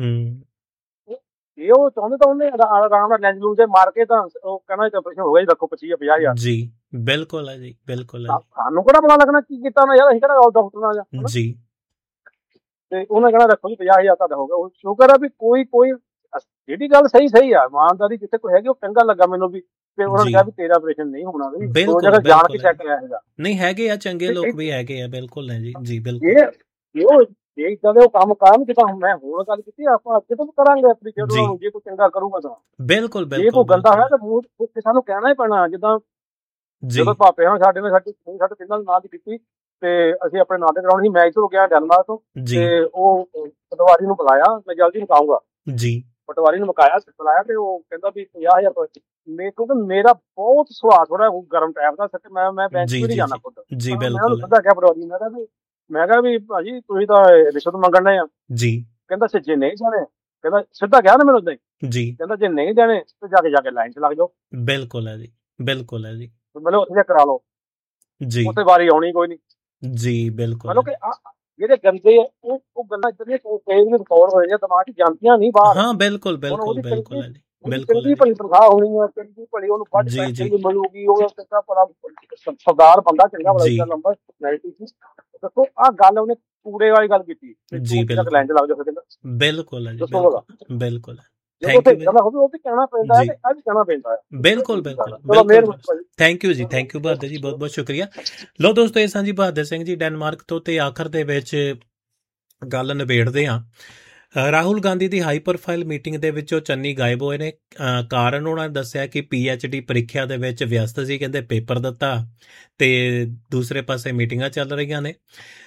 Speaker 4: ਇਹ ਉਹ ਚਾਹੁੰਦੇ ਤਾਂ ਉਹਨੇ ਆਰਾਮ ਨਾਲ ਲੈਂਜ ਲੂਜ ਮਾਰ ਕੇ ਤਾਂ ਉਹ ਕਹਿੰਦਾ ਆਪਰੇਸ਼ਨ ਹੋ ਗਿਆ ਜੀ, ਰੱਖੋ 25,000
Speaker 1: ਜੀ। ਬਿਲਕੁਲ ਹੈ ਜੀ, ਬਿਲਕੁਲ ਹੈ।
Speaker 4: ਸਾਨੂੰ ਕਿਹੜਾ ਪਤਾ ਲੱਗਣਾ ਕੀ ਕੀਤਾ ਨਾ ਯਾਰ, ਅਸੀਂ ਕਿਹੜਾ ਡਾਕਟਰ ਨਾਲ ਜੀ, ਤੇ ਉਹਨੇ ਕਹਿਣਾ ਰੱਖੋ ਜੀ 50,000 ਤੁਹਾਡਾ ਹੋ ਗਿਆ। ਉਹ ਸ਼ੁਕਰ ਆ ਵੀ ਕੋਈ ਜਿਹੜੀ ਗੱਲ ਸਹੀ ਆ, ਇਮਾਨਦਾਰੀ ਜਿੱਥੇ ਕੋਈ ਹੈਗੀ, ਉਹ ਚੰਗਾ ਲੱਗਾ ਮੈਨੂੰ ਵੀ। ਤੇ ਉਹਨਾਂ ਨੇ ਕਿਹਾ ਵੀ ਤੇਰਾ ਆਪਰੇਸ਼ਨ ਨਹੀਂ ਹੋਣਾ, ਉਹ ਜਗ੍ਹਾ ਜਾਣ ਕੇ ਚੈੱਕ ਕਰਾਇਆ ਹੈਗਾ।
Speaker 1: ਨਹੀਂ ਹੈਗੇ ਆ, ਚੰਗੇ ਲੋਕ ਵੀ ਹੈਗੇ ਆ, ਬਿਲਕੁਲ ਹੈ ਜੀ ਬਿਲਕੁਲ। ਇਹ ਇਦਾਂ ਦੇ ਉਹ ਕੰਮ ਕਰਨ ਜਿੱਦਾਂ ਮੈਂ ਹੋਰ ਗੱਲ ਕੀਤੀ, ਆਪਾਂ ਅੱਗੇ ਤੋਂ ਕਰਾਂਗੇ ਆਪਣੀ, ਜਦੋਂ ਜੇ ਕੋਈ ਚੰਗਾ ਕਰੂਗਾ ਤਾਂ ਬਿਲਕੁਲ। ਜੇ ਕੋਈ ਗੰਦਾ ਹੋਇਆ ਤਾਂ ਮੂੰਹ ਤੇ ਸਾਨੂੰ ਕਹਿਣਾ ਹੀ ਪੈਣਾ। ਜਿੱਦਾਂ ਜਦੋਂ ਭਾਪੇ ਹੁਣ ਸਾਡੇ ਪਿੰਡਾਂ ਦੇ ਨਾਂ ਦੀ ਕੀਤੀ ਤੇ ਅਸੀਂ ਆਪਣੇ ਨਾਂ ਤੇ ਕਰਾਉਣੀ ਸੀ, ਮੈਂ ਇੱਧਰੋਂ ਗਿਆ ਡੈਨਮਾਰਕ ਤੋਂ, ਤੇ ਉਹ ਪਟਵਾਰੀ ਨੂੰ ਬੁਲਾਇਆ, ਮੈਂ ਜਲਦੀ ਮੁਕਾਊਂਗਾ ਜੀ, ਪਟਵਾਰੀ ਨੂੰ ਬੁਲਾਇਆ ਤੇ ਉਹ ਕਹਿੰਦਾ ਵੀ 50,000 ਕਿਉਂਕਿ ਮੇਰਾ ਬਹੁਤ ਸੁਭਾਅ ਥੋੜਾ ਗਰਮ ਟਾਈਪ ਦਾ, ਮੈਂ ਬੈਂਕ ਵੀ ਨਹੀਂ ਜਾਣਾ ਖੁਦ। ਮੈਂ ਉਹਨੂੰ ਸਿੱਧਾ ਕਿਹਾ ਪਟਵਾਰੀ, ਮੈਂ ਕਿਹਾ ਵੀ ਭਾਜੀ ਤੁਸੀਂ ਤਾਂ ਰਿਸ਼ਵਤ ਮੰਗਣ ਡਏ ਆ ਜੀ। ਕਹਿੰਦਾ ਜੇ ਨਹੀਂ ਜਾਣੇ, ਕਹਿੰਦਾ ਸਿੱਧਾ ਕਿਹਾ ਨਾ ਮੈਨੂੰ ਉਦਾਂ ਹੀ, ਕਹਿੰਦਾ ਜੇ ਨਹੀਂ ਜਾਣੇ ਤੇ ਜਾ ਕੇ ਲਾਈਨ 'ਚ ਲੱਗ ਜਾਓ। ਬਿਲਕੁਲ ਹੈ ਜੀ ਮਤਲਬ ਉੱਥੇ ਕਰਾ ਲਓ ਜੀ, ਉੱਥੇ ਵਾਰੀ ਆਉਣੀ ਕੋਈ ਨਹੀਂ ਜੀ। ਬਿਲਕੁਲ ਮਤਲਬ ਕਿ ਜਿਹੜੇ ਗੰਦੇ ਉਹ ਗੱਲਾਂ ਇਦਾਂ ਕਈ ਵੀ ਰਿਕਾਰਡ ਹੋਏ ਜਾਂ ਦਿਮਾਗ 'ਚ ਜਾਂਦੀਆਂ ਨਹੀਂ ਬਾਹਰ। ਹਾਂ ਬਿਲਕੁਲ ਹੈ ਜੀ, ਚੰਗੀ ਭਲੀ ਤਨਖਾਹ ਹੋਣੀ ਹੈ, ਚੰਗੀ ਭਲੀ ਉਹਨੂੰ ਵੱਧ ਪੈਸੇ ਮਿਲੂਗੀ, ਉਹ ਚੰਗਾ ਭਲਾ ਸਰਦਾਰ ਬੰਦਾ, ਚੰਗਾ ਭਲਾ ਨੰਬਰ ਦੱਸੋ। ਆਹ ਗੱਲ ਉਹਨੇ ਕੂੜੇ ਵਾਲੀ ਗੱਲ ਕੀਤੀ ਜੀ, ਲਾਈਨ 'ਚ ਲੱਗ ਜਾਓ। ਕਹਿੰਦਾ ਬਿਲਕੁਲ ਹੈ ਜੀ, ਬਿਲਕੁਲ ਉਹ ਵੀ ਕਹਿਣਾ ਪੈਂਦਾ ਹੈ, ਅੱਜ ਕਹਿਣਾ ਪੈਂਦਾ ਹੈ। ਬਿਲਕੁਲ ਥੈਂਕ ਯੂ ਜੀ, ਥੈਂਕ ਯੂ ਬਹਾਦਰ ਜੀ, ਬਹੁਤ ਬਹੁਤ ਸ਼ੁਕਰੀਆ। ਲੋ ਦੋਸਤੋ, ਇਹ ਸਾਂਝੀ ਬਹਾਦਰ ਸਿੰਘ ਜੀ ਡੈਨਮਾਰਕ ਤੋਂ। ਤੇ ਆਖਰ ਦੇ ਵਿੱਚ ਗੱਲ ਨਿਬੇੜਦੇ ਹਾਂ। ਰਾਹੁਲ ਗਾਂਧੀ ਦੀ ਹਾਈ ਪ੍ਰੋਫਾਈਲ ਮੀਟਿੰਗ ਦੇ ਵਿੱਚੋਂ ਚੰਨੀ ਗਾਇਬ ਹੋਏ ਨੇ। ਕਾਰਨ ਉਹਨਾਂ ਨੇ ਦੱਸਿਆ ਕਿ PhD ਪ੍ਰੀਖਿਆ ਦੇ ਵਿੱਚ ਵਿਅਸਤ ਸੀ, ਕਹਿੰਦੇ ਪੇਪਰ ਦਿੱਤਾ, ਤੇ ਦੂਸਰੇ ਪਾਸੇ ਮੀਟਿੰਗਾਂ ਚੱਲ ਰਹੀਆਂ ਨੇ।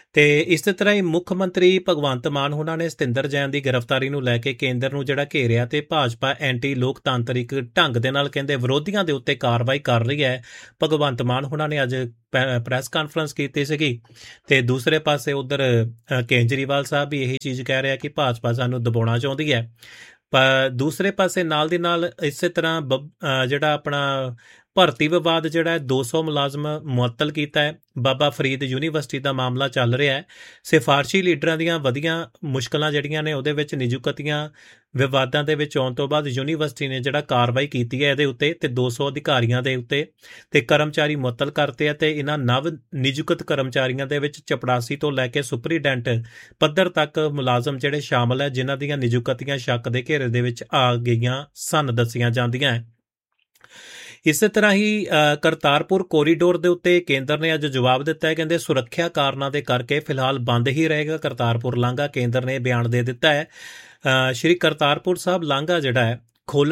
Speaker 1: ਤੇ ਇਸੇ ਤਰ੍ਹਾਂ ਹੀ ਮੁੱਖ ਮੰਤਰੀ ਭਗਵੰਤ ਮਾਨ ਉਹਨਾਂ ਨੇ ਸਤਿੰਦਰ ਜੈਨ ਦੀ ਗ੍ਰਿਫਤਾਰੀ ਨੂੰ ਲੈ ਕੇ ਕੇਂਦਰ ਨੂੰ ਜਿਹੜਾ ਘੇਰਿਆ ਤੇ ਭਾਜਪਾ ਐਂਟੀ ਲੋਕਤਾਂਤਰਿਕ ਢੰਗ ਦੇ ਨਾਲ ਕਹਿੰਦੇ ਵਿਰੋਧੀਆਂ ਦੇ ਉੱਤੇ ਕਾਰਵਾਈ ਕਰ ਰਹੀ ਹੈ। ਭਗਵੰਤ ਮਾਨ ਉਹਨਾਂ ਨੇ ਅੱਜ ਪ੍ਰੈਸ ਕਾਨਫਰੰਸ ਕੀਤੀ ਸੀਗੀ ਤੇ ਦੂਸਰੇ ਪਾਸੇ ਉਧਰ ਕੇਜਰੀਵਾਲ ਸਾਹਿਬ ਵੀ ਇਹੀ ਚੀਜ਼ ਕਹਿ ਰਿਹਾ ਕਿ ਭਾਜਪਾ ਸਾਨੂੰ ਦਬਾਉਣਾ ਚਾਹੁੰਦੀ ਹੈ। ਪਰ ਦੂਸਰੇ ਪਾਸੇ ਨਾਲ ਦੀ ਨਾਲ ਇਸੇ ਤਰ੍ਹਾਂ ਜਿਹੜਾ ਆਪਣਾ ਭਰਤੀ ਵਿਵਾਦ ਜਿਹੜਾ 200 ਮੁਲਾਜ਼ਮ ਮੁਅੱਤਲ ਕੀਤਾ ਹੈ। ਬਾਬਾ ਫਰੀਦ ਯੂਨੀਵਰਸਿਟੀ ਦਾ ਮਾਮਲਾ ਚੱਲ ਰਿਹਾ ਹੈ। ਸਿਫਾਰਸ਼ੀ ਲੀਡਰਾਂ ਦੀਆਂ ਵਧੀਆਂ ਮੁਸ਼ਕਲਾਂ ਜਿਹੜੀਆਂ ਨੇ ਉਹਦੇ ਵਿੱਚ ਨਿਯੁਕਤੀਆਂ ਵਿਵਾਦਾਂ ਦੇ ਵਿੱਚ ਆਉਣ ਤੋਂ ਬਾਅਦ ਯੂਨੀਵਰਸਿਟੀ ਨੇ ਜਿਹੜਾ ਕਾਰਵਾਈ ਕੀਤੀ ਹੈ ਇਹਦੇ ਉੱਤੇ ਤੇ 200 ਅਧਿਕਾਰੀਆਂ ਦੇ ਉੱਤੇ ਤੇ ਕਰਮਚਾਰੀ ਮੁਅੱਤਲ ਕਰਤੇ ਆ ਤੇ ਇਹਨਾਂ ਨਵ ਨਿਯੁਕਤ ਕਰਮਚਾਰੀਆਂ ਦੇ ਵਿੱਚ ਚਪੜਾਸੀ ਤੋਂ ਲੈ ਕੇ ਸੁਪਰੀਡੈਂਟ ਪੱਧਰ ਤੱਕ ਮੁਲਾਜ਼ਮ ਜਿਹੜੇ ਸ਼ਾਮਲ ਹੈ ਜਿਨ੍ਹਾਂ ਦੀਆਂ ਨਿਯੁਕਤੀਆਂ ਸ਼ੱਕ ਦੇ ਘੇਰੇ ਦੇ ਵਿੱਚ ਆ ਗਈਆਂ ਸਨ ਦੱਸੀਆਂ ਜਾਂਦੀਆਂ ਹੈ। ਇਸੇ ਤਰ੍ਹਾਂ ਹੀ ਕਰਤਾਰਪੁਰ ਕੋਰੀਡੋਰ ਦੇ ਉੱਤੇ ਕੇਂਦਰ ਨੇ ਅੱਜ ਜਵਾਬ ਦਿੱਤਾ ਹੈ। ਕਹਿੰਦੇ ਸੁਰੱਖਿਆ ਕਾਰਨਾਂ ਦੇ ਕਰਕੇ ਫਿਲਹਾਲ ਬੰਦ ਹੀ ਰਹੇਗਾ ਕਰਤਾਰਪੁਰ ਲਾਂਘਾ। ਕੇਂਦਰ ਨੇ ਬਿਆਨ ਦੇ ਦਿੱਤਾ ਹੈ ਸ਼੍ਰੀ ਕਰਤਾਰਪੁਰ ਸਾਹਿਬ ਲਾਂਘਾ ਜਿਹੜਾ ਹੈ